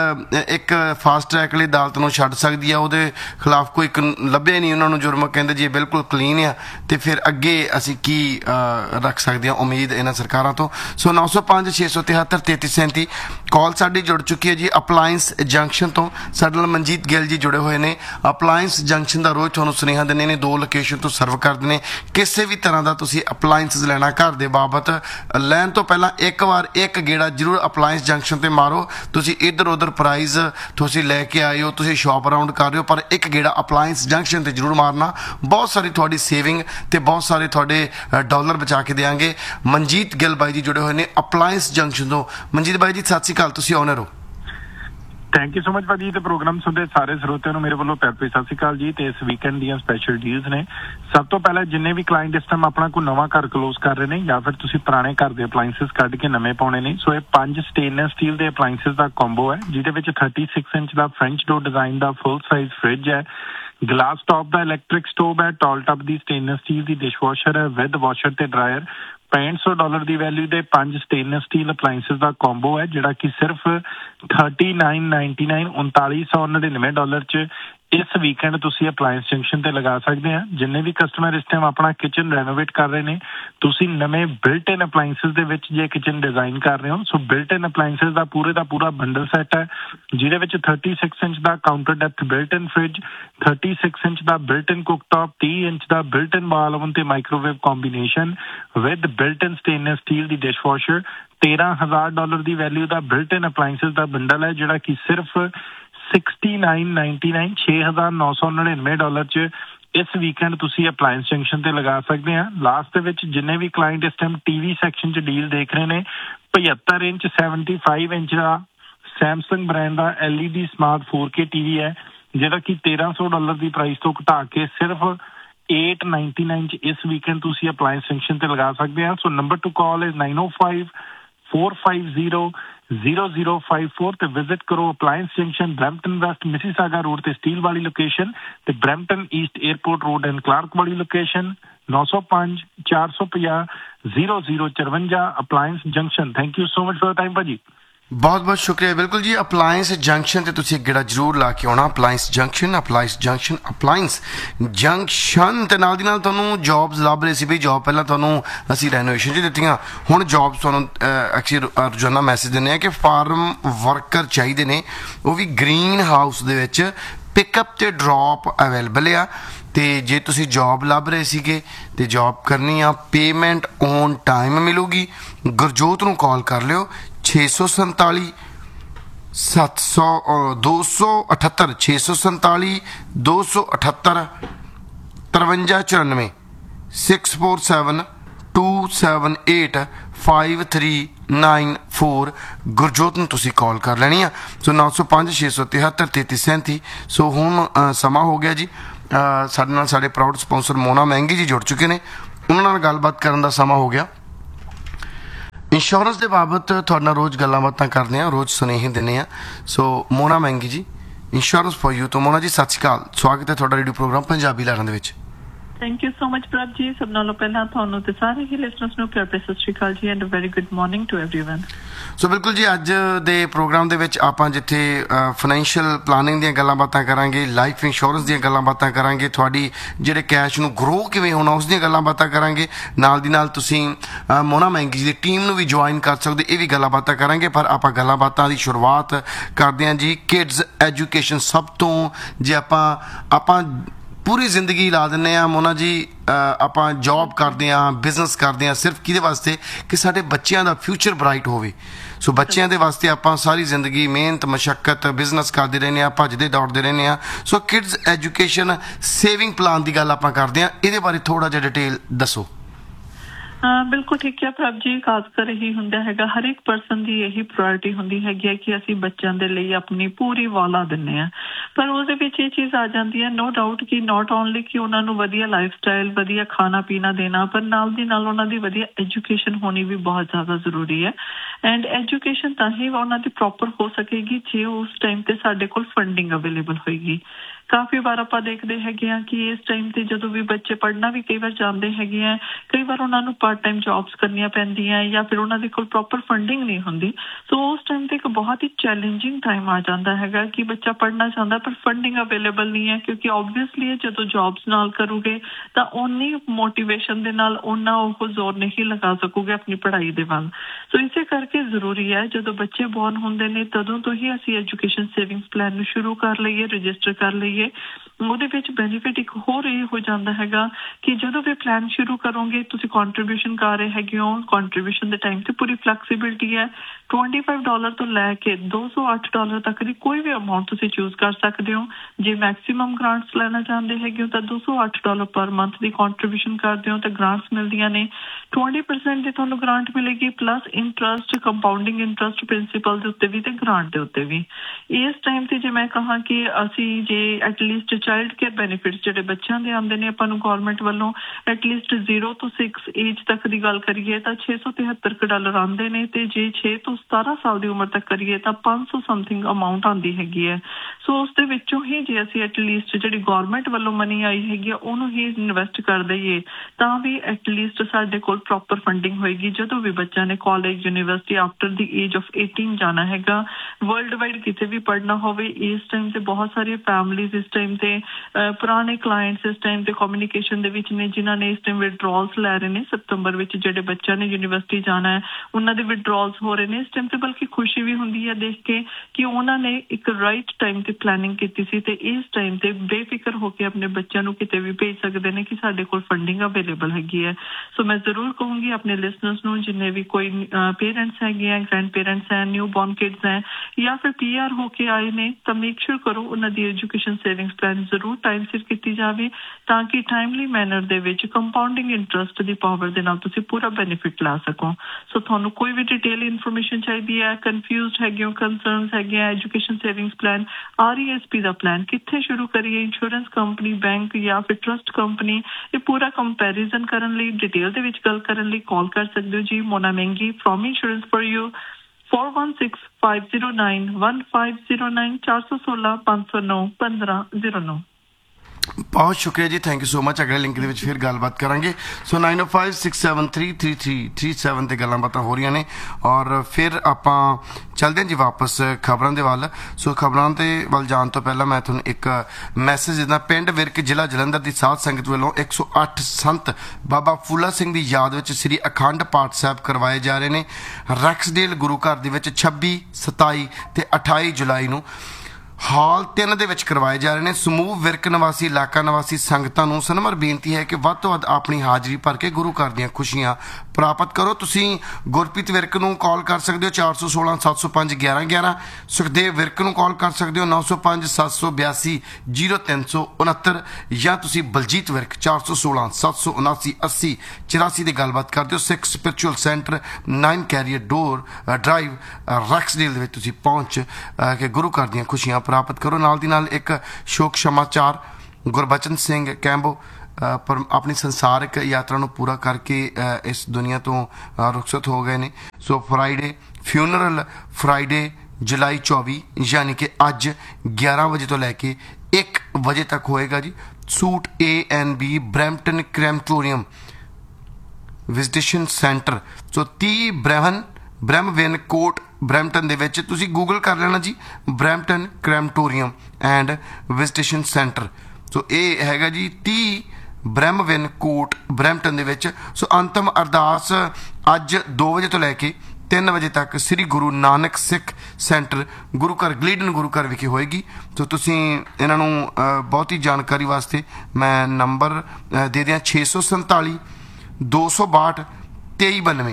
ਇੱਕ ਫਾਸਟ ਟਰੈਕ ਲਈ ਅਦਾਲਤ ਨੂੰ ਛੱਡ ਸਕਦੀ ਆ, ਉਹਦੇ ਖਿਲਾਫ ਕੋਈ ਲੱਭਿਆ ਨਹੀਂ ਉਹਨਾਂ ਨੂੰ ਜੁਰਮ। ਕਹਿੰਦੇ ਜੀ ਬਿਲਕੁਲ ਕਲੀਨ ਆ ਤੇ ਫਿਰ ਅੱਗੇ ਅਸੀਂ ਕੀ ਰੱਖ ਸਕਦੇ ਹਾਂ ਉਮੀਦ ਇਹਨਾਂ ਸਰਕਾਰਾਂ ਤੋਂ। ਸੋ ਨੌ ਸੌ ਪੰਜ ਛੇ ਸੌ ਤਿਹੱਤਰ ਤੇਤੀ ਸੈਂਤੀ ਕਾਲ ਸਾਡੀ ਜੁੜ ਚੁੱਕੀ ਹੈ ਜੀ ਅਪਲਾਇੰਸ ਜੰਕਸ਼ਨ ਤੋਂ। ਸਾਡੇ ਨਾਲ ਮਨਜੀਤ ਗਿੱਲ ਜੀ ਜੁੜੇ ਹੋਏ ਨੇ। ਅਪਲਾਇੰਸ ਜੰਕਸ਼ਨ ਦਾ ਰੋਜ਼ ਤੁਹਾਨੂੰ ਸੁਨੇਹਾ ਦਿੰਦੇ ਨੇ, ਦੋ ਲੋਕੇਸ਼ਨ ਤੋਂ ਸਰਵ ਕਰਦੇ ਨੇ। ਕਿਸੇ ਵੀ ਤਰ੍ਹਾਂ ਦਾ ਤੁਸੀਂ ਅਪਲਾਇੰਸ ਲੈਣਾ ਘਰ ਦੇ ਬਾਬਤ, ਲੈਣ ਤੋਂ ਪਹਿਲਾਂ ਇੱਕ ਵਾਰ ਇੱਕ ਗੇੜਾ ਜ਼ਰੂਰ ਅਪਲਾਇੰਸ ਜੰਕਸ਼ਨ ਤੇ ਮਾਰੋ। ਤੁਸੀਂ ਇੱਧਰ ਉੱਧਰ ਪ੍ਰਾਈਜ਼ ਤੁਸੀਂ ਲੈ ਕੇ ਆਏ ਹੋ, ਤੁਸੀਂ ਸ਼ਾਪ ਅਰਾਊਂਡ ਕਰ ਰਹੇ ਹੋ, ਪਰ ਇੱਕ ਗੇੜਾ ਅਪਲਾਇੰਸ ਜੰਕਸ਼ਨ ਤੇ ਜ਼ਰੂਰ ਮਾਰਨਾ। ਬਹੁਤ ਸਾਰੀ ਤੁਹਾਡੀ ਸੇਵਿੰਗ ਤੇ ਬਹੁਤ ਸਾਰੇ ਤੁਹਾਡੇ ਡਾਲਰ ਬਚਾ ਕੇ ਦੇਵਾਂਗੇ। ਮਨਜੀਤ ਗਿੱਲ ਬਾਈ ਜੀ ਜੁੜੇ ਹੋਏ ਨੇ ਅਪਲਾਇੰਸ ਜੰਕਸ਼ਨ ਤੋਂ। ਮਨਜੀਤ ਬਾਈ ਜੀ ਸਤਿ ਸ਼੍ਰੀ ਅਕਾਲ, ਤੁਸੀਂ ਓਨਰ ਹੋ। ਥੈਂਕ ਯੂ ਸੋ ਮਚ ਭਾਜੀ। ਤੇ ਪ੍ਰੋਗਰਾਮ ਸੁਣਦੇ ਸਾਰੇ ਸਰੋਤਿਆਂ ਨੂੰ ਮੇਰੇ ਵੱਲੋਂ ਪਿਆਰ ਭਰੀ ਸਤਿ ਸ਼੍ਰੀ ਅਕਾਲ ਜੀ। ਤੇ ਇਸ ਵੀਕਐਂਡ ਦੀਆਂ ਸਪੈਸ਼ਲ ਡੀਲਸ ਨੇ। ਸਭ ਤੋਂ ਪਹਿਲਾਂ ਜਿੰਨੇ ਵੀ ਕਲਾਇੰਟ ਇਸ ਟਾਈਮ ਆਪਣਾ ਕੋਈ ਨਵਾਂ ਘਰ ਕਲੋਜ਼ ਕਰ ਰਹੇ ਨੇ ਜਾਂ ਫਿਰ ਤੁਸੀਂ ਪੁਰਾਣੇ ਘਰ ਦੇ ਅਪਲਾਈਐਂਸਿਸ ਕੱਢ ਕੇ ਨਵੇਂ ਪਾਉਣੇ ਨੇ, ਸੋ ਇਹ ਪੰਜ ਸਟੇਨਲੈਸ ਸਟੀਲ ਦੇ ਅਪਲਾਈਐਂਸਿਸ ਦਾ ਕੰਬੋ ਹੈ, ਜਿਹਦੇ ਵਿੱਚ ਥਰਟੀ ਸਿਕਸ ਇੰਚ ਦਾ ਫ੍ਰੈਂਚ ਡੋਰ ਡਿਜ਼ਾਈਨ ਦਾ ਫੁੱਲ ਸਾਈਜ਼ ਫ੍ਰਿਜ ਹੈ, ਗਲਾਸ ਟੌਪ ਦਾ ਇਲੈਕਟ੍ਰਿਕ ਸਟੋਵ ਹੈ, ਟਾਲ ਟੱਪ ਦੀ ਸਟੇਨਲੈਸ ਸਟੀਲ ਦੀ ਡਿਸ਼ਵਾਸ਼ਰ ਹੈ ਵਿਦ ਵਾਸ਼ਰ ਤੇ ਡਰਾਇਰ। ਪੈਂਹਠ ਸੌ ਡਾਲਰ ਦੀ ਵੈਲਿਊ ਦੇ ਪੰਜ ਸਟੇਨਲੈਸ ਸਟੀਲ ਅਪਲਾਈਐਂਸਿਸ ਦਾ ਕੰਬੋ ਹੈ, ਜਿਹੜਾ ਕਿ ਸਿਰਫ ਥਰਟੀ ਨਾਈਨ ਨਾਈਨਟੀ ਨਾਈਨ ਉਨਤਾਲੀ ਸੌ ਨੜਿਨਵੇਂ ਡਾਲਰ 'ਚ ਇਸ ਵੀਕਐਂਡ ਤੁਸੀਂ ਅਪਲਾਇੰਸ ਜੰਕਸ਼ਨ ਤੇ ਲਗਾ ਸਕਦੇ ਆ। ਜਿੰਨੇ ਵੀ ਕਸਟਮਰ ਇਸ ਟਾਈਮ ਆਪਣਾ ਕਿਚਨ ਰੈਨੋਵੇਟ ਕਰ ਰਹੇ ਨੇ, ਤੁਸੀਂ ਨਵੇਂ ਬਿਲਟ ਇਨ ਅਪਲਾਇੰਸਿਸ ਦੇ ਵਿੱਚ ਜੇ ਕਿਚਨ ਡਿਜ਼ਾਈਨ ਕਰ ਰਹੇ ਹੋ, ਸੋ ਬਿਲਟ ਇਨ ਅਪਲਾਇੰਸਿਸ ਦਾ ਪੂਰੇ ਦਾ ਪੂਰਾ ਬੰਡਲ ਸੈੱਟ ਹੈ, ਜਿਹਦੇ ਵਿੱਚ ਥਰਟੀ ਸਿਕਸ ਇੰਚ ਦਾ ਕਾਊਂਟਰ ਡੈਪਥ ਬਿਲਟ ਇਨ ਫ੍ਰਿਜ, ਥਰਟੀ ਸਿਕਸ ਇੰਚ ਦਾ ਬਿਲਟ ਇਨ ਕੁੱਕਟੌਪ, ਤੀਹ ਇੰਚ ਦਾ ਬਿਲਟ ਇਨ ਵਾਲ ਓਵਨ ਤੇ microwave combination with built in stainless steel the dishwasher. ਤੇਰਾਂ ਹਜ਼ਾਰ ਡਾਲਰ ਦੀ ਵੈਲਿਊ ਦਾ ਬਿਲਟ ਇਨ ਅਪਲਾਇੰਸਿਸ ਦਾ bundle ਹੈ, ਜਿਹੜਾ ਕਿ ਸਿਰਫ ਸਿਕਸਟੀ ਨਾਈਨ ਨਾਈਨਟੀ ਨਾਈਨ ਛੇ ਹਜ਼ਾਰ ਨੌ ਸੌ ਨੜਿਨਵੇਂ ਡਾਲਰ 'ਚ ਇਸ ਵੀਕਐਂਡ ਤੁਸੀਂ ਅਪਲਾਇੰਸ ਜੰਕਸ਼ਨ ਤੇ ਲਗਾ ਸਕਦੇ ਆ। ਲਾਸਟ ਦੇ ਵਿੱਚ ਜਿੰਨੇ ਵੀ ਕਲਾਇੰਟ ਇਸ ਟਾਈਮ ਟੀਵੀ ਸੈਕਸ਼ਨ 'ਚ ਡੀਲ ਦੇਖ ਰਹੇ ਨੇ, ਪਝੱਤਰ ਇੰਚ ਸੈਵਨਟੀ ਫਾਈਵ ਇੰਚ ਦਾ ਸੈਮਸੰਗ ਬ੍ਰਾਂਡ ਦਾ L E D smart four K TV ਹੈ, ਜਿਹੜਾ ਕਿ ਤੇਰਾਂ ਸੌ ਡਾਲਰ ਦੀ ਪ੍ਰਾਈਸ ਤੋਂ ਘਟਾ ਕੇ ਸਿਰਫ eight ninety-nine 'ਚ ਇਸ ਵੀਕਐਂਡ ਤੁਸੀਂ ਅਪਲਾਇੰਸ ਜੰਕਸ਼ਨ ਤੇ ਲਗਾ ਸਕਦੇ ਆ। ਸੋ number two call is nine O five four five zero zero zero five four ਤੇ ਵਿਜ਼ਿਟ ਕਰੋ appliance junction, Brampton West Mississauga road ਤੇ ਸਟੀਲ ਵਾਲੀ ਲੋਕੇਸ਼ਨ, ਤੇ Brampton East airport road and Clark ਵਾਲੀ ਲੋਕੇਸ਼ਨ ਨੌ ਸੌ ਪੰਜ ਚਾਰ ਸੌ ਪੰਜਾਹ ਜ਼ੀਰੋ ਜ਼ੀਰੋ ਚੁਰੰਜਾ appliance junction. Thank you so much for time ਭਾਜੀ। ਬਹੁਤ ਬਹੁਤ ਸ਼ੁਕਰੀਆ। ਬਿਲਕੁਲ ਜੀ, ਅਪਲਾਇੰਸ ਜੰਕਸ਼ਨ ਤੇ ਤੁਸੀਂ ਗੇੜਾ ਜ਼ਰੂਰ ਲਾ ਕੇ ਆਉਣਾ। Appliance junction appliance junction appliance junction ਤੇ ਨਾਲ ਦੀ ਨਾਲ ਤੁਹਾਨੂੰ ਜੌਬਸ ਲੱਭ ਰਹੇ ਸੀ ਵੀ ਜੌਬ ਪਹਿਲਾਂ ਤੁਹਾਨੂੰ ਅਸੀਂ ਰੈਨੋਵੇਸ਼ਨ 'ਚ ਦਿੱਤੀਆਂ, ਹੁਣ ਜੌਬਸ ਤੁਹਾਨੂੰ ਐਕਚੁਅਲੀ ਰੋਜ਼ਾਨਾ ਮੈਸੇਜ ਦਿੰਦੇ ਆ ਕਿ ਫਾਰਮ ਵਰਕਰ ਚਾਹੀਦੇ ਨੇ, ਉਹ ਵੀ ਗ੍ਰੀਨ ਹਾਊਸ ਦੇ ਵਿੱਚ ਪਿਕਅਪ ਤੇ ਡ੍ਰੌਪ ਅਵੇਲੇਬਲ ਆ। ਤੇ ਜੇ ਤੁਸੀਂ ਜੌਬ ਲੱਭ ਰਹੇ ਸੀਗੇ ਤੇ ਜੌਬ ਕਰਨੀ ਆ, ਪੇਮੈਂਟ ਔਨ ਟਾਈਮ ਮਿਲੂਗੀ। ਗੁਰਜੋਤ ਨੂੰ ਕਾਲ ਕਰ ਲਿਓ ਛੇ ਸੌ ਸੰਤਾਲੀ ਸੱਤ ਸੌ ਦੋ ਸੌ ਅਠੱਤਰ ਛੇ ਸੌ ਸੰਤਾਲੀ ਦੋ ਸੌ ਅਠੱਤਰ ਤਰਵੰਜਾ ਚੁਰਾਨਵੇਂ six four seven to seven eight five three nine four. Gurjot ਨੂੰ ਤੁਸੀਂ ਕਾਲ ਕਰ ਲੈਣੀ ਆ। ਸੋ ਨੌ ਸੌ ਪੰਜ ਛੇ ਸੌ ਤਿਹੱਤਰ ਤੇਤੀ ਸੈਂਤੀ। ਸੋ ਹੁਣ ਸਮਾਂ ਹੋ ਗਿਆ ਜੀ, ਸਾਡੇ ਨਾਲ ਸਾਡੇ ਪ੍ਰਾਊਡ ਸਪਾਂਸਰ ਮੋਨਾ ਮਹਿੰਗੀ ਜੀ ਜੁੜ ਚੁੱਕੇ ਨੇ, ਉਹਨਾਂ ਨਾਲ ਗੱਲਬਾਤ ਕਰਨ ਦਾ ਸਮਾਂ ਹੋ ਗਿਆ। ਇੰਸ਼ੋਰੈਂਸ ਦੇ ਬਾਬਤ ਤੁਹਾਡੇ ਨਾਲ ਰੋਜ਼ ਗੱਲਾਂ ਬਾਤਾਂ ਕਰਦੇ ਹਾਂ, ਰੋਜ਼ ਸੁਨੇਹੇ ਦਿੰਦੇ ਹਾਂ। ਸੋ ਮੋਨਾ ਮਹਿੰਗੀ ਜੀ, ਇੰਸ਼ੋਰੈਂਸ ਫॉर ਯੂ ਤੋਂ। ਮੋਨਾ ਜੀ ਸਤਿ ਸ਼੍ਰੀ ਅਕਾਲ, ਸਵਾਗਤ ਹੈ ਤੁਹਾਡਾ ਰੇਡੀਓ ਪ੍ਰੋਗਰਾਮ ਪੰਜਾਬੀ ਲਹਿਰਾਂ ਦੇ ਵਿੱਚ। ਥੈਂਕ ਯੂ ਸੋ ਮਚ ਪ੍ਰਭ ਜੀ। ਸਭ ਨਾਲੋਂ ਪਹਿਲਾਂ ਤੁਹਾਨੂੰ ਤੇ ਸਾਰੇ ਹੀ ਲਿਸਨਰਸ ਨੂੰ ਪਿਆਰ ਭਰੀ ਸਤਿ ਸ਼੍ਰੀ ਅਕਾਲ ਜੀ and very good morning to everyone. ਸੋ ਬਿਲਕੁਲ ਜੀ, ਅੱਜ ਦੇ ਪ੍ਰੋਗਰਾਮ ਦੇ ਵਿੱਚ ਆਪਾਂ ਜਿੱਥੇ ਫਾਈਨੈਂਸ਼ੀਅਲ ਪਲਾਨਿੰਗ ਦੀਆਂ ਗੱਲਾਂ ਬਾਤਾਂ ਕਰਾਂਗੇ, ਲਾਈਫ ਇੰਸ਼ੋਰੈਂਸ ਦੀਆਂ ਗੱਲਾਂ ਬਾਤਾਂ ਕਰਾਂਗੇ, ਤੁਹਾਡੀ ਜਿਹੜੇ ਕੈਸ਼ ਨੂੰ ਗਰੋ ਕਿਵੇਂ ਹੋਣਾ ਉਸ ਦੀਆਂ ਗੱਲਾਂ ਬਾਤਾਂ ਕਰਾਂਗੇ। ਨਾਲ ਦੀ ਨਾਲ ਤੁਸੀਂ ਮੋਨਾ ਮਹਿੰਗੀ ਜੀ ਦੀ ਟੀਮ ਨੂੰ ਵੀ ਜੁਆਇਨ ਕਰ ਸਕਦੇ, ਇਹ ਵੀ ਗੱਲਾਂ ਬਾਤਾਂ ਕਰਾਂਗੇ। ਪਰ ਆਪਾਂ ਗੱਲਾਂ ਬਾਤਾਂ ਦੀ ਸ਼ੁਰੂਆਤ ਕਰਦੇ ਹਾਂ ਜੀ ਕਿਡਸ ਐਜੂਕੇਸ਼ਨ। ਸਭ ਤੋਂ ਜੇ ਆਪਾਂ ਆਪਾਂ ਪੂਰੀ ਜ਼ਿੰਦਗੀ ਲਾ ਦਿੰਦੇ ਹਾਂ ਮੋਨਾ ਜੀ, ਆਪਾਂ ਜੌਬ ਕਰਦੇ ਹਾਂ, ਬਿਜ਼ਨਸ ਕਰਦੇ ਹਾਂ, ਸਿਰਫ ਕਿਹਦੇ ਵਾਸਤੇ ਕਿ ਸਾਡੇ ਬੱਚਿਆਂ ਦਾ ਫਿਊਚਰ ਬਰਾਈਟ ਹੋਵੇ। ਸੋ ਬੱਚਿਆਂ ਦੇ ਵਾਸਤੇ ਆਪਾਂ ਸਾਰੀ ਜ਼ਿੰਦਗੀ ਮਿਹਨਤ ਮਸ਼ੱਕਤ ਬਿਜ਼ਨਸ ਕਰਦੇ ਰਹਿੰਦੇ ਹਾਂ, ਭੱਜਦੇ ਦੌੜਦੇ ਰਹਿੰਦੇ ਹਾਂ। ਸੋ ਕਿਡਸ ਐਜੂਕੇਸ਼ਨ ਸੇਵਿੰਗ ਪਲਾਨ ਦੀ ਗੱਲ ਆਪਾਂ ਕਰਦੇ ਹਾਂ, ਇਹਦੇ ਬਾਰੇ ਥੋੜ੍ਹਾ ਜਿਹਾ ਡਿਟੇਲ ਦੱਸੋ। ਹਾਂ ਬਿਲਕੁਲ ਠੀਕ ਹੈ ਪ੍ਰਭ ਜੀ। ਖਾਸ ਕਰ ਇਹੀ ਹੁੰਦਾ ਹੈਗਾ, ਹਰ ਇੱਕ ਪਰਸਨ ਦੀ ਇਹੀ ਪ੍ਰਾਇੋਰਟੀ ਹੁੰਦੀ ਹੈਗੀ ਹੈ ਕਿ ਅਸੀਂ ਬੱਚਿਆਂ ਦੇ ਲਈ ਆਪਣੀ ਪੂਰੀ ਵਾਲਾ ਦਿੰਦੇ ਹਾਂ। ਪਰ ਉਹਦੇ ਵਿੱਚ ਇਹ ਚੀਜ਼ ਆ ਜਾਂਦੀ ਹੈ, ਨੋ ਡਾਊਟ ਕਿ ਨੋਟ ਓਨਲੀ ਕਿ ਉਹਨਾਂ ਨੂੰ ਵਧੀਆ ਲਾਈਫ ਸਟਾਈਲ, ਵਧੀਆ ਖਾਣਾ ਪੀਣਾ ਦੇਣਾ, ਪਰ ਨਾਲ ਦੀ ਨਾਲ ਉਹਨਾਂ ਦੀ ਵਧੀਆ ਐਜੂਕੇਸ਼ਨ ਹੋਣੀ ਵੀ ਬਹੁਤ ਜ਼ਿਆਦਾ ਜ਼ਰੂਰੀ ਹੈ। ਐਂਡ ਐਜੂਕੇਸ਼ਨ ਤਾਂ ਹੀ ਉਹਨਾਂ ਦੀ ਪ੍ਰੋਪਰ ਹੋ ਸਕੇਗੀ ਜੇ ਉਸ ਟਾਈਮ ਤੇ ਸਾਡੇ ਕੋਲ ਫੰਡਿੰਗ ਅਵੇਲੇਬਲ ਹੋਏਗੀ। ਕਾਫੀ ਵਾਰ ਆਪਾਂ ਦੇਖਦੇ ਹੈਗੇ ਆ ਕਿ ਇਸ ਟਾਈਮ ਤੇ ਜਦੋਂ ਵੀ ਬੱਚੇ ਪੜ੍ਹਨਾ ਵੀ ਕਈ ਵਾਰ ਜਾਂਦੇ ਹੈਗੇ ਆ, ਕਈ ਵਾਰ ਉਹਨਾਂ ਨੂੰ ਪਾਰਟ ਟਾਈਮ ਜੌਬਸ ਕਰਨੀਆਂ ਪੈਂਦੀਆਂ ਜਾਂ ਫਿਰ ਉਹਨਾਂ ਦੇ ਕੋਲ ਪ੍ਰੋਪਰ ਫੰਡਿੰਗ ਨਹੀਂ ਹੁੰਦੀ। ਸੋ ਉਸ ਟਾਈਮ ਤੇ ਇੱਕ ਬਹੁਤ ਹੀ ਚੈਲੰਜਿੰਗ ਟਾਈਮ ਆ ਜਾਂਦਾ ਹੈਗਾ ਕਿ ਬੱਚਾ ਪੜ੍ਹਨਾ ਚਾਹੁੰਦਾ ਪਰ ਫੰਡਿੰਗ ਅਵੇਲੇਬਲ ਨਹੀਂ ਹੈ, ਕਿਉਂਕਿ ਓਬਵੀਅਸਲੀ ਜਦੋਂ ਜੌਬਸ ਨਾਲ ਕਰੂਗੇ ਤਾਂ ਓਨੀ ਮੋਟੀਵੇਸ਼ਨ ਦੇ ਨਾਲ ਓਨਾ ਉਹ ਜ਼ੋਰ ਨਹੀਂ ਲਗਾ ਸਕੂਗੇ ਆਪਣੀ ਪੜ੍ਹਾਈ ਦੇ ਵੱਲ। ਸੋ ਇਸੇ ਕਰਕੇ ਜ਼ਰੂਰੀ ਹੈ ਜਦੋਂ ਬੱਚੇ ਬੋਰਨ ਹੁੰਦੇ ਨੇ ਤਦੋਂ ਤੋਂ ਹੀ ਅਸੀਂ ਐਜੂਕੇਸ਼ਨ ਸੇਵਿੰਗਸ ਪਲਾਨ ਨੂੰ ਸ਼ੁਰੂ ਕਰ ਲਈਏ, ਰਜਿਸਟਰ ਕਰ ਲਈਏ ਕਰੀਏ ਉਹਦੇ ਵਿੱਚ ਬੈਨੀਫਿਟ ਇੱਕ ਹੋਰ ਇਹ ਹੋ ਜਾਂਦਾ ਹੈਗਾ ਕਿ ਜਦੋਂ ਵੀ ਪਲਾਨ ਸ਼ੁਰੂ ਕਰੋਗੇ ਤੁਸੀਂ ਕੰਟਰੀਬਿਊਸ਼ਨ ਕਰ ਰਹੇ ਹੈਗੇ ਹੋ ਕੰਟਰੀਬਿਊਸ਼ਨ ਦੇ ਟਾਈਮ ਤੇ ਪੂਰੀ ਫਲੈਕਸੀਬਿਲਿਟੀ ਹੈ ਪੱਚੀ ਡਾਲਰ ਤੋਂ ਲੈ ਕੇ ਦੋ ਸੌ ਅੱਠ ਡਾਲਰ ਤੱਕ ਦੀ ਕੋਈ ਵੀ ਅਮਾਉਂਟ ਤੁਸੀਂ ਚੂਜ਼ ਕਰ ਸਕਦੇ ਹੋ ਜੇ ਮੈਕਸਿਮਮ ਗ੍ਰਾਂਟਸ ਲੈਣਾ ਚਾਹੁੰਦੇ ਹੈਗੇ ਹੋ ਤਾਂ ਦੋ ਸੌ ਅੱਠ ਡਾਲਰ ਪਰ ਮੰਥ ਦੀ ਕੰਟਰੀਬਿਊਸ਼ਨ ਕਰਦੇ ਹੋ ਤਾਂ ਗ੍ਰਾਂਟਸ ਮਿਲਦੀਆਂ ਨੇ ਵੀਹ ਪਰਸੈਂਟ ਦੀ ਤੁਹਾਨੂੰ ਗ੍ਰਾਂਟ ਮਿਲੇਗੀ plus interest compounding interest principal ਦੇ ਉੱਤੇ ਵੀ ਤੇ ਗ੍ਰਾਂਟ ਦੇ ਉੱਤੇ ਵੀ ਇਸ ਟਾਈਮ ਤੇ ਜੇ ਮੈਂ ਕਹਾਂ ਕਿ ਅਸੀਂ ਜੇ ਐਟਲੀਸਟ ਚਾਈਲਡ ਕੇਅਰ ਬੈਨੀਫਿਟਸ ਜਿਹੜੇ ਬੱਚਿਆਂ ਦੇ ਆਉਂਦੇ ਨੇ ਆਪਾਂ ਨੂੰ ਗਵਰਨਮੈਂਟ ਵੱਲੋਂ ਐਟਲੀਸਟ ਜ਼ੀਰੋ ਤੋਂ ਸਿਕਸ ਏਜ ਤੱਕ ਦੀ ਗੱਲ ਕਰੀਏ ਤਾਂ ਛੇ ਸੌ ਤਿਹੱਤਰ ਡਾਲਰ ਆਉਂਦੇ ਨੇ ਤੇ ਜੇ ਛੇ ਤੋਂ ਸਤਾਰਾਂ ਸਾਲ ਦੀ ਉਮਰ ਤੱਕ ਕਰੀਏ ਤਾਂ ਪੰਜ ਸੌ ਸਮਥਿੰਗ ਅਮਾਊਂਟ ਆਉਂਦੀ ਹੈਗੀ ਹੈ ਸੋ ਉਸ ਦੇ ਵਿੱਚੋਂ ਹੀ ਜੇ ਅਸੀਂ ਐਟਲੀਸਟ ਜਿਹੜੀ ਗਵਰਨਮੈਂਟ ਵੱਲੋਂ ਮਨੀ ਆਈ ਹੈਗੀ ਆ ਉਹਨੂੰ ਹੀ ਇਨਵੈਸਟ ਕਰ ਦਈਏ ਤਾਂ ਵੀ ਐਟਲੀਸਟ ਸਾਡੇ ਕੋਲ ਪ੍ਰੋਪਰ ਫੰਡਿੰਗ ਹੋਏਗੀ ਜਦੋਂ ਵੀ ਬੱਚਾ ਨੇ college university after the age of ਅਠਾਰਾਂ ਜਾਣਾ ਹੈਗਾ ਵਰਲਡ ਵਾਈਡ ਕਿਤੇ ਵੀ ਪੜ੍ਹਨਾ ਹੋਵੇ ਇਸ ਟਾਈਮ ਤੇ ਬਹੁਤ ਸਾਰੀਆਂ ਫੈਮਲੀਜ਼ ਇਸ ਟਾਈਮ ਤੇ ਪੁਰਾਣੇ ਕਲਾਇੰਟਸ ਇਸ ਟਾਈਮ ਤੇ ਕਮਿਊਨੀਕੇਸ਼ਨ ਦੇ ਵਿੱਚ ਨੇ ਜਿਨ੍ਹਾਂ ਨੇ ਇਸ ਟਾਈਮ ਵਿਡਰੋਲਸ ਲੈ ਰਹੇ ਨੇ ਸਤੰਬਰ ਵਿੱਚ ਜਿਹੜੇ ਬੱਚਿਆਂ ਨੇ ਯੂਨੀਵਰਸਿਟੀ ਜਾਣਾ ਹੈ ਉਹਨਾਂ ਦੇ ਵਿਡਰੋਲਸ ਹੋ ਰਹੇ ਨੇ ਇਸ ਟਾਈਮ ਤੇ ਬਲਕਿ ਖੁਸ਼ੀ ਵੀ ਹੁੰਦੀ ਹੈ ਦੇਖ ਕੇ ਕਿ ਉਹਨਾਂ ਨੇ ਇੱਕ ਰਾਈਟ ਟਾਈਮ ਤੇ ਪਲੈਨਿੰਗ ਕੀਤੀ ਸੀ ਤੇ ਇਸ ਟਾਈਮ ਤੇ ਬੇਫਿਕਰ ਹੋ ਕੇ ਆਪਣੇ ਬੱਚਿਆਂ ਨੂੰ ਕਿਤੇ ਵੀ ਭੇਜ ਸਕਦੇ ਨੇ ਕਿ ਸਾਡੇ ਕੋਲ ਫੰਡਿੰਗ ਅਵੇਲੇਬਲ ਹੈਗੀ ਹੈ ਸੋ ਮੈਂ ਜ਼ਰੂਰ ਕਹੂੰਗੀ ਆਪਣੇ ਲਿਸਨਰਸ ਨੂੰ ਜਿੰਨੇ ਵੀ ਕੋਈ ਪੇਰੈਂਟਸ ਹੈਗੇ ਆ ਗ੍ਰੈਂਡ ਪੇਰੈਂਟਸ ਹੈ ਨਿਊ ਬੋਰਨ ਕਿਡਸ ਹੈ ਜਾਂ ਫਿਰ ਪੀ ਆਰ ਹੋ ਕੇ ਆਏ ਨੇ ਤਾਂ ਮੇਕ ਸ਼ੋਰ ਕਰੋ ਉਹਨਾਂ ਦੀ ਐਜੂਕੇਸ਼ਨ ਸੇਵਿੰਗਸ ਪਲਾਨ ਜ਼ਰੂਰ ਟਾਈਮ ਸਿਰ ਕੀਤੀ ਜਾਵੇ ਤਾਂ ਕਿ ਟਾਈਮਲੀ ਮੈਨਰ ਦੇ ਵਿੱਚ ਕੰਪਾਊਂਡਿੰਗ ਇੰਟਰਸਟ ਦੀ ਪਾਵਰ ਦੇ ਨਾਲ ਤੁਸੀਂ ਪੂਰਾ ਬੈਨੀਫਿਟ ਲਾ ਸਕੋ ਸੋ ਤੁਹਾਨੂੰ ਕੋਈ ਵੀ ਡਿਟੇਲ ਇਨਫੋਰਮੇਸ਼ਨ ਚਾਹੀਦੀ ਹੈ ਕਨਫਿਊਜ਼ਡ ਹੈਗੇ ਹੋ ਕੰਸਰਨਸ ਹੈਗੇ ਆ education savings plan R E S P ਦਾ ਪਲਾਨ ਕਿੱਥੇ ਸ਼ੁਰੂ ਕਰੀਏ ਇੰਸ਼ੋਰੈਂਸ ਕੰਪਨੀ ਬੈਂਕ ਜਾਂ ਫਿਰ ਟਰਸਟ ਕੰਪਨੀ ਇਹ ਪੂਰਾ ਕੰਪੈਰੀਜ਼ਨ ਕਰਨ ਲਈ ਡਿਟੇਲ ਦੇ ਵਿੱਚ ਗੱਲ ਕਰਨ ਲਈ ਕਾਲ ਕਰ ਸਕਦੇ ਹੋ ਜੀ ਮੋਨਾ ਮਹਿੰਗੀ from insurance for you four one six five zero nine one five zero nine four one six five zero nine fifteen zero nine ਬਹੁਤ ਸ਼ੁਕਰੀਆ ਜੀ ਥੈਂਕ ਯੂ ਸੋ ਮਚ ਅਗਲੇ ਲਿੰਕ ਦੇ ਵਿੱਚ ਫਿਰ ਗੱਲਬਾਤ ਕਰਾਂਗੇ ਸੋ nine oh five six seven three three three three seven ਤੇ ਗੱਲਾਂ ਬਾਤਾਂ ਹੋ ਰਹੀਆਂ ਨੇ ਔਰ ਫਿਰ ਆਪਾਂ ਚੱਲਦੇ ਹਾਂ ਜੀ ਵਾਪਸ ਖਬਰਾਂ ਦੇ ਵੱਲ ਸੋ ਖਬਰਾਂ ਦੇ ਵੱਲ ਜਾਣ ਤੋਂ ਪਹਿਲਾਂ ਮੈਂ ਤੁਹਾਨੂੰ ਇੱਕ ਮੈਸੇਜ ਦਿੰਦਾ ਪਿੰਡ ਵਿਰਕ ਜ਼ਿਲ੍ਹਾ ਜਲੰਧਰ ਦੀ ਸਾਧ ਸੰਗਤ ਵੱਲੋਂ ਇੱਕ ਸੌ ਅੱਠ ਸੰਤ ਬਾਬਾ ਫੂਲਾ ਸਿੰਘ ਦੀ ਯਾਦ ਵਿੱਚ ਸ੍ਰੀ ਅਖੰਡ ਪਾਠ ਸਾਹਿਬ ਕਰਵਾਏ ਜਾ ਰਹੇ ਨੇ ਰੈਕਸਡੇਲ ਗੁਰੂ ਘਰ ਦੇ ਵਿੱਚ ਛੱਬੀ ਸਤਾਈ ਤੇ ਅਠਾਈ ਜੁਲਾਈ ਨੂੰ ਹਾਲ ਤਿੰਨ ਦੇ ਵਿੱਚ ਕਰਵਾਏ ਜਾ ਰਹੇ ਨੇ ਸਮੂਹ ਵਿਰਕ ਨਿਵਾਸੀ ਇਲਾਕਾ ਨਿਵਾਸੀ ਸੰਗਤਾਂ ਨੂੰ ਸਨਮਰ ਬੇਨਤੀ ਹੈ ਕਿ ਵੱਧ ਤੋਂ ਵੱਧ ਆਪਣੀ ਹਾਜ਼ਰੀ ਭਰ ਕੇ ਗੁਰੂ ਘਰ ਦੀਆਂ ਖੁਸ਼ੀਆਂ ਪ੍ਰਾਪਤ ਕਰੋ ਤੁਸੀਂ ਗੁਰਪ੍ਰੀਤ ਵਿਰਕ ਨੂੰ ਕਾਲ ਕਰ ਸਕਦੇ ਹੋ ਚਾਰ ਸੌ ਸੋਲਾਂ ਸੱਤ ਸੌ ਪੰਜ ਗਿਆਰਾਂ ਗਿਆਰਾਂ ਸੁਖਦੇਵ ਵਿਰਕ ਨੂੰ ਕਾਲ ਕਰ ਸਕਦੇ ਹੋ ਨੌ ਸੌ ਪੰਜ ਸੱਤ ਸੌ ਬਿਆਸੀ ਜੀਰੋ ਤਿੰਨ ਸੌ ਉਣਹੱਤਰ ਜਾਂ ਤੁਸੀਂ ਬਲਜੀਤ ਵਿਰਕ ਚਾਰ ਸੌ ਸੋਲਾਂ ਸੱਤ ਸੌ ਉਨਾਸੀ ਅੱਸੀ ਚੁਰਾਸੀ ਦੀ ਗੱਲਬਾਤ ਕਰਦੇ ਹੋ ਸਿੱਖ ਸਪਿਰਚੁਅਲ ਸੈਂਟਰ ਨਾਈਨ ਕੈਰੀਅਰ ਡੋਰ ਡਰਾਈਵ ਰੈਕਸਡੇਲ ਦੇ ਵਿੱਚ ਤੁਸੀਂ ਪਹੁੰਚ ਕੇ ਗੁਰੂ ਘਰ ਦੀਆਂ ਖੁਸ਼ੀਆਂ ਪ੍ਰਾਪਤ ਕਰੋ ਨਾਲ ਦੀ ਨਾਲ ਇੱਕ ਸ਼ੋਕ ਸਮਾਚਾਰ ਗੁਰਬਚਨ ਸਿੰਘ ਕੈਂਬੋ ਪਰ ਆਪਣੀ ਸੰਸਾਰਿਕ ਯਾਤਰਾ ਨੂੰ ਪੂਰਾ ਕਰਕੇ ਇਸ ਦੁਨੀਆ ਤੋਂ ਰੁਖਸਤ ਹੋ ਗਏ ਨੇ ਸੋ ਫਰਾਈਡੇ ਫਿਊਨਰਲ ਫਰਾਈਡੇ ਜੁਲਾਈ ਚੌਵੀ ਯਾਨੀ ਕਿ ਅੱਜ ਗਿਆਰਾਂ ਵਜੇ ਤੋਂ ਲੈ ਕੇ ਇੱਕ ਵਜੇ ਤੱਕ ਹੋਏਗਾ ਜੀ ਸੂਟ ਏ N B Brampton ਕ੍ਰੈਮਟੋਰੀਅਮ visitation centre ਸੋ ਤੀਹ ਬ੍ਰਹਨ ਬ੍ਰਹਮਵੇਨ ਕੋਟ ਬਰੈਂਪਟਨ ਦੇ ਵਿੱਚ ਤੁਸੀਂ ਗੂਗਲ ਕਰ ਲੈਣਾ ਜੀ ਬਰੈਂਪਟਨ ਕ੍ਰੈਮਟੋਰੀਅਮ ਐਂਡ ਵਿਜ਼ਿਟੇਸ਼ਨ ਸੈਂਟਰ ਸੋ ਇਹ ਹੈਗਾ ਜੀ ਤੀਹ ਬ੍ਰਹਮਵੇਨ ਕੋਟ ਬਰੈਂਪਟਨ ਦੇ ਵਿੱਚ ਸੋ ਅੰਤਮ ਅਰਦਾਸ ਅੱਜ ਦੋ ਵਜੇ ਤੋਂ ਲੈ ਕੇ ਤਿੰਨ ਵਜੇ ਤੱਕ ਸ੍ਰੀ ਗੁਰੂ ਨਾਨਕ ਸਿੱਖ ਸੈਂਟਰ ਗੁਰੂ ਘਰ ਗਲੀਡਨ ਗੁਰੂ ਘਰ ਵਿਖੇ ਹੋਏਗੀ ਸੋ ਤੁਸੀਂ ਇਹਨਾਂ ਨੂੰ ਬਹੁਤੀ ਜਾਣਕਾਰੀ ਵਾਸਤੇ ਮੈਂ ਨੰਬਰ ਦੇ ਦਿਆਂ ਛੇ ਸੌ ਸੰਤਾਲੀ ਦੋ ਸੌ ਬਾਹਠ ਤੇਈ ਬਾਨਵੇਂ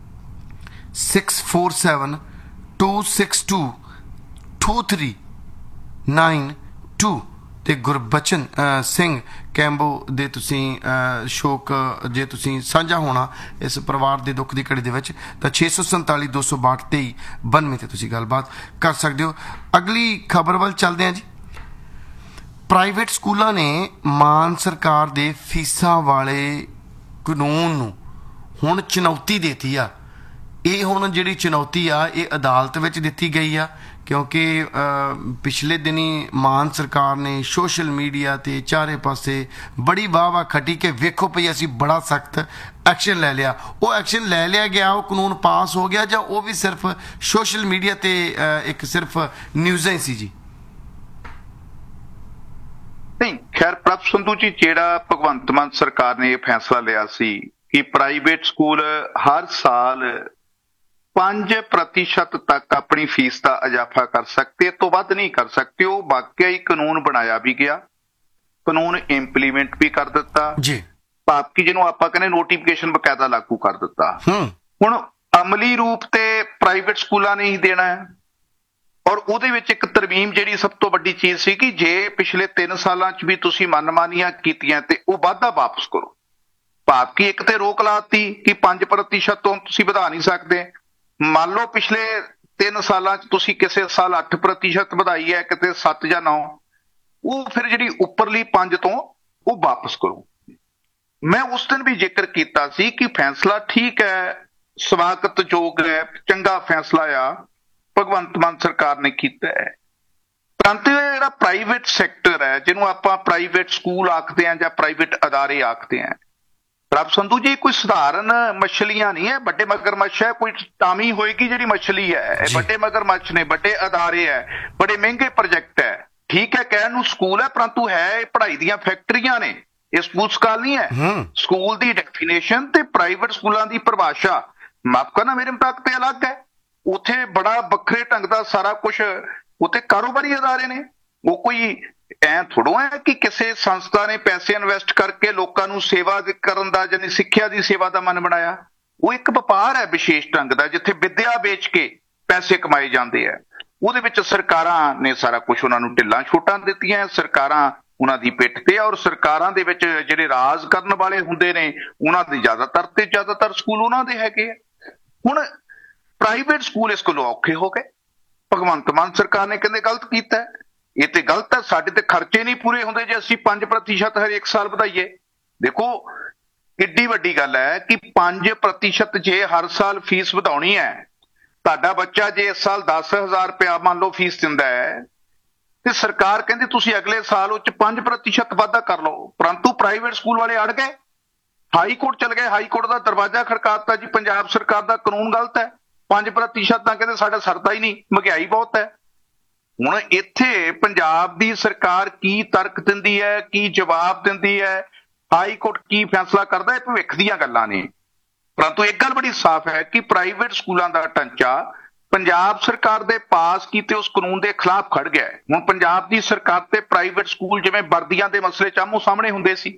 six four seven two six to two three nine to ਤੇ ਗੁਰਬਚਨ ਸਿੰਘ ਕੈਂਬੋ ਦੇ ਤੁਸੀਂ ਸ਼ੋਕ ਜੇ ਤੁਸੀਂ ਸਾਂਝਾ ਹੋਣਾ ਇਸ ਪਰਿਵਾਰ ਦੇ ਦੁੱਖ ਦੀ ਘੜੀ ਦੇ ਵਿੱਚ ਤਾਂ ਛੇ ਸੌ ਸੰਤਾਲੀ ਦੋ ਸੌ ਬਾਹਠ ਤੇਈ ਬਾਨਵੇਂ ਤੇ ਤੁਸੀਂ ਗੱਲਬਾਤ ਕਰ ਸਕਦੇ ਹੋ ਅਗਲੀ ਖਬਰ ਵੱਲ ਚੱਲਦੇ ਹਾਂ ਜੀ ਪ੍ਰਾਈਵੇਟ ਸਕੂਲਾਂ ਨੇ ਮਾਨ ਸਰਕਾਰ ਦੇ ਫੀਸਾਂ ਵਾਲੇ ਕਾਨੂੰਨ ਨੂੰ ਹੁਣ ਚੁਣੌਤੀ ਦੇਤੀ ਆ ਇਹ ਹੁਣ ਜਿਹੜੀ ਚੁਣੌਤੀ ਆ ਇਹ ਅਦਾਲਤ ਵਿੱਚ ਦਿੱਤੀ ਗਈ ਆ ਕਿਉਂਕਿ ਪਿਛਲੇ ਦਿਨੀ ਮਾਨ ਸਰਕਾਰ ਨੇ ਸੋਸ਼ਲ ਮੀਡੀਆ ਤੇ ਚਾਰੇ ਪਾਸੇ ਬੜੀ ਵਾਹ ਵਾਹ ਖੱਟੀ ਕਿ ਵੇਖੋ ਭਈ ਅਸੀਂ ਬੜਾ ਸਖਤ ਐਕਸ਼ਨ ਲੈ ਲਿਆ ਉਹ ਐਕਸ਼ਨ ਲੈ ਲਿਆ ਗਿਆ ਉਹ ਕਾਨੂੰਨ ਪਾਸ ਹੋ ਗਿਆ ਜਾਂ ਉਹ ਵੀ ਸਿਰਫ ਸੋਸ਼ਲ ਮੀਡੀਆ ਤੇ ਇੱਕ ਸਿਰਫ ਨਿਊਜ਼ਾਂ ਹੀ ਸੀ ਜੀ ਨਹੀਂ ਖੈਰ ਪ੍ਰਭ ਸੰਧੂ ਜੀ ਜਿਹੜਾ ਭਗਵੰਤ ਮਾਨ ਸਰਕਾਰ ਨੇ ਇਹ ਫੈਸਲਾ ਲਿਆ ਸੀ ਕਿ ਪ੍ਰਾਈਵੇਟ ਸਕੂਲ ਹਰ ਸਾਲ पांच प्रतिशत तक अपनी फीस का इजाफा कर सकते, तो वध नहीं कर सकते। वो वाकई ही कानून बनाया भी गया, कानून इंप्लीमेंट भी कर दिता जी, भाव कि जिन्हों आपां कहने नोटिफिकेशन बकायदा लागू कर दिता। हुण अमली रूप ते प्राइवेट स्कूलों ने ही देना है। और ਉਹਦੇ ਵਿੱਚ ਇੱਕ ਤਰਮੀਮ ਜਿਹੜੀ ਸਭ ਤੋਂ ਵੱਡੀ ਚੀਜ਼ ਸੀ ਕਿ ਜੇ ਪਿਛਲੇ ਤਿੰਨ ਸਾਲਾਂ 'ਚ ਵੀ ਤੁਸੀਂ ਮਨਮਾਨੀਆਂ ਕੀਤੀਆਂ ਤੇ ਉਹ ਵਾਧਾ ਵਾਪਸ ਕਰੋ। ਭਾਵ ਕਿ ਇੱਕ ਤੇ ਰੋਕ ਲਾਤੀ ਕਿ ਪੰਜ ਪ੍ਰਤੀਸ਼ਤ ਤੋਂ ਤੁਸੀਂ ਵਧਾ ਨਹੀਂ ਸਕਦੇ। ਮੰਨ ਲਓ ਪਿਛਲੇ ਤਿੰਨ ਸਾਲਾਂ 'ਚ ਤੁਸੀਂ ਕਿਸੇ ਸਾਲ ਅੱਠ ਪ੍ਰਤੀਸ਼ਤ ਵਧਾਈ ਹੈ, ਕਿਤੇ ਸੱਤ ਜਾਂ ਨੌ, ਉਹ ਫਿਰ ਜਿਹੜੀ ਉੱਪਰਲੀ ਪੰਜ ਤੋਂ ਉਹ ਵਾਪਸ ਕਰੋ। ਮੈਂ ਉਸ ਦਿਨ ਵੀ ਜ਼ਿਕਰ ਕੀਤਾ ਸੀ ਕਿ ਫੈਸਲਾ ਠੀਕ ਹੈ, ਸਵਾਗਤਯੋਗ ਹੈ, ਚੰਗਾ ਫੈਸਲਾ ਆ ਭਗਵੰਤ ਮਾਨ ਸਰਕਾਰ ਨੇ ਕੀਤਾ ਹੈ। ਪਰੰਤੂ ਇਹ ਜਿਹੜਾ ਪ੍ਰਾਈਵੇਟ ਸੈਕਟਰ ਹੈ, ਜਿਹਨੂੰ ਆਪਾਂ ਪ੍ਰਾਈਵੇਟ ਸਕੂਲ ਆਖਦੇ ਹਾਂ ਜਾਂ ਪ੍ਰਾਈਵੇਟ ਅਦਾਰੇ ਆਖਦੇ ਹਾਂ, ਰੱਬ ਸੰਧੂ ਜੀ ਕੋਈ ਸਧਾਰਨ ਮਛਲੀਆਂ ਨਹੀਂ ਹੈ, ਵੱਡੇ ਮਗਰਮੱਛ ਹੈ। ਕੋਈ ਟਾਮੀ ਹੋਏਗੀ ਜਿਹੜੀ ਮਛਲੀ ਹੈ, ਵੱਡੇ ਮਗਰਮੱਛ ਨੇ, ਵੱਡੇ ਅਦਾਰੇ ਹੈ, ਬੜੇ ਮਹਿੰਗੇ ਪ੍ਰੋਜੈਕਟ ਹੈ। ਠੀਕ ਹੈ, ਕਹਿਣ ਨੂੰ ਸਕੂਲ ਹੈ, ਪਰੰਤੂ ਹੈ ਪੜ੍ਹਾਈ ਦੀਆਂ ਫੈਕਟਰੀਆਂ ਨੇ, ਇਹ ਸਕੂਲ ਸਕਾਲ ਨਹੀਂ ਹੈ। ਸਕੂਲ ਦੀ ਡੈਫੀਨੇਸ਼ਨ ਤੇ ਪ੍ਰਾਈਵੇਟ ਸਕੂਲਾਂ ਦੀ ਪਰਿਭਾਸ਼ਾ ਮਾਫ ਕਰਨਾ ਮੇਰੇ ਮੁਤਾਬਕ ਤੇ ਅਲੱਗ ਹੈ। ਉੱਥੇ ਬੜਾ ਵੱਖਰੇ ਢੰਗ ਦਾ ਸਾਰਾ ਕੁਝ, ਉੱਥੇ ਕਾਰੋਬਾਰੀ ਅਦਾਰੇ ਨੇ। ਉਹ ਕੋਈ ਐ ਥੋੜੋ ਹੈ ਕਿ ਕਿਸੇ ਸੰਸਥਾ ਨੇ ਪੈਸੇ ਇਨਵੈਸਟ ਕਰਕੇ ਲੋਕਾਂ ਨੂੰ ਸੇਵਾ ਕਰਨ ਦਾ, ਜਾਨੀ ਸਿੱਖਿਆ ਦੀ ਸੇਵਾ ਦਾ ਮਨ ਬਣਾਇਆ। ਉਹ ਇੱਕ ਵਪਾਰ ਹੈ ਵਿਸ਼ੇਸ਼ ਢੰਗ ਦਾ, ਜਿੱਥੇ ਵਿੱਦਿਆ ਵੇਚ ਕੇ ਪੈਸੇ ਕਮਾਏ ਜਾਂਦੇ ਆ। ਉਹਦੇ ਵਿੱਚ ਸਰਕਾਰਾਂ ਨੇ ਸਾਰਾ ਕੁਝ ਉਹਨਾਂ ਨੂੰ ਢਿੱਲਾਂ ਛੋਟਾਂ ਦਿੱਤੀਆਂ, ਸਰਕਾਰਾਂ ਉਹਨਾਂ ਦੀ ਪਿੱਠ ਤੇ ਆ। ਔਰ ਸਰਕਾਰਾਂ ਦੇ ਵਿੱਚ ਜਿਹੜੇ ਰਾਜ ਕਰਨ ਵਾਲੇ ਹੁੰਦੇ ਨੇ ਉਹਨਾਂ ਦੇ ਜ਼ਿਆਦਾਤਰ ਤੇ ਜ਼ਿਆਦਾਤਰ ਸਕੂਲ ਉਹਨਾਂ ਦੇ ਹੈਗੇ ਆ। ਹੁਣ ਪ੍ਰਾਈਵੇਟ ਸਕੂਲ ਇਸ ਕੋਲੋਂ ਔਖੇ ਹੋ ਗਏ। ਭਗਵੰਤ ਮਾਨ ਸਰਕਾਰ ਨੇ ਕਹਿੰਦੇ ਗਲਤ ਕੀਤਾ। ਇਹ ਤੇ ਗਲਤ ਹੈ, ਸਾਡੇ ਤੇ ਖਰਚੇ ਨਹੀਂ ਪੂਰੇ ਹੁੰਦੇ ਜੇ ਅਸੀਂ ਪੰਜ ਪ੍ਰਤੀਸ਼ਤ ਹਰੇਕ ਸਾਲ ਵਧਾਈਏ। ਦੇਖੋ ਕਿੱਡੀ ਵੱਡੀ ਗੱਲ ਹੈ ਕਿ ਪੰਜ ਪ੍ਰਤੀਸ਼ਤ ਜੇ ਹਰ ਸਾਲ ਫੀਸ ਵਧਾਉਣੀ ਹੈ, ਤੁਹਾਡਾ ਬੱਚਾ ਜੇ ਇਸ ਸਾਲ ਦਸ ਹਜ਼ਾਰ ਰੁਪਇਆ ਮੰਨ ਲਓ ਫੀਸ ਦਿੰਦਾ ਹੈ ਤੇ ਸਰਕਾਰ ਕਹਿੰਦੀ ਤੁਸੀਂ ਅਗਲੇ ਸਾਲ ਉਹ ਚ ਪੰਜ ਪ੍ਰਤੀਸ਼ਤ ਵਾਧਾ ਕਰ ਲਓ। ਪਰੰਤੂ ਪ੍ਰਾਈਵੇਟ ਸਕੂਲ ਵਾਲੇ ਅੜ ਗਏ, ਹਾਈ ਕੋਰਟ ਚਲ ਗਏ, ਹਾਈ ਕੋਰਟ ਦਾ ਦਰਵਾਜ਼ਾ ਖੜਕਾਤਾ ਜੀ ਪੰਜਾਬ ਸਰਕਾਰ ਦਾ ਕਾਨੂੰਨ ਗਲਤ ਹੈ, ਪੰਜ ਪ੍ਰਤੀਸ਼ਤ ਤਾਂ ਕਹਿੰਦੇ ਸਾਡਾ ਸਰਦਾ ਹੀ ਨਹੀਂ, ਮਹਿੰਗਾਈ ਬਹੁਤ ਹੈ। ਹੁਣ ਇੱਥੇ ਪੰਜਾਬ ਦੀ ਸਰਕਾਰ ਕੀ ਤਰਕ ਦਿੰਦੀ ਹੈ, ਕੀ ਜਵਾਬ ਦਿੰਦੀ ਹੈ, ਹਾਈ ਕੋਰਟ ਕੀ ਫੈਸਲਾ ਕਰਦਾ, ਇਹ ਭਵਿੱਖ ਦੀਆਂ ਗੱਲਾਂ ਨੇ। ਪਰੰਤੂ ਇੱਕ ਗੱਲ ਬੜੀ ਸਾਫ਼ ਹੈ ਕਿ ਪ੍ਰਾਈਵੇਟ ਸਕੂਲਾਂ ਦਾ ਢਾਂਚਾ ਪੰਜਾਬ ਸਰਕਾਰ ਦੇ ਪਾਸ ਕੀਤੇ ਉਸ ਕਾਨੂੰਨ ਦੇ ਖਿਲਾਫ ਖੜ ਗਿਆ। ਹੁਣ ਪੰਜਾਬ ਦੀ ਸਰਕਾਰ ਤੇ ਪ੍ਰਾਈਵੇਟ ਸਕੂਲ ਜਿਵੇਂ ਵਰਦੀਆਂ ਦੇ ਮਸਲੇ ਚ ਆਮੋ ਸਾਹਮਣੇ ਹੁੰਦੇ ਸੀ,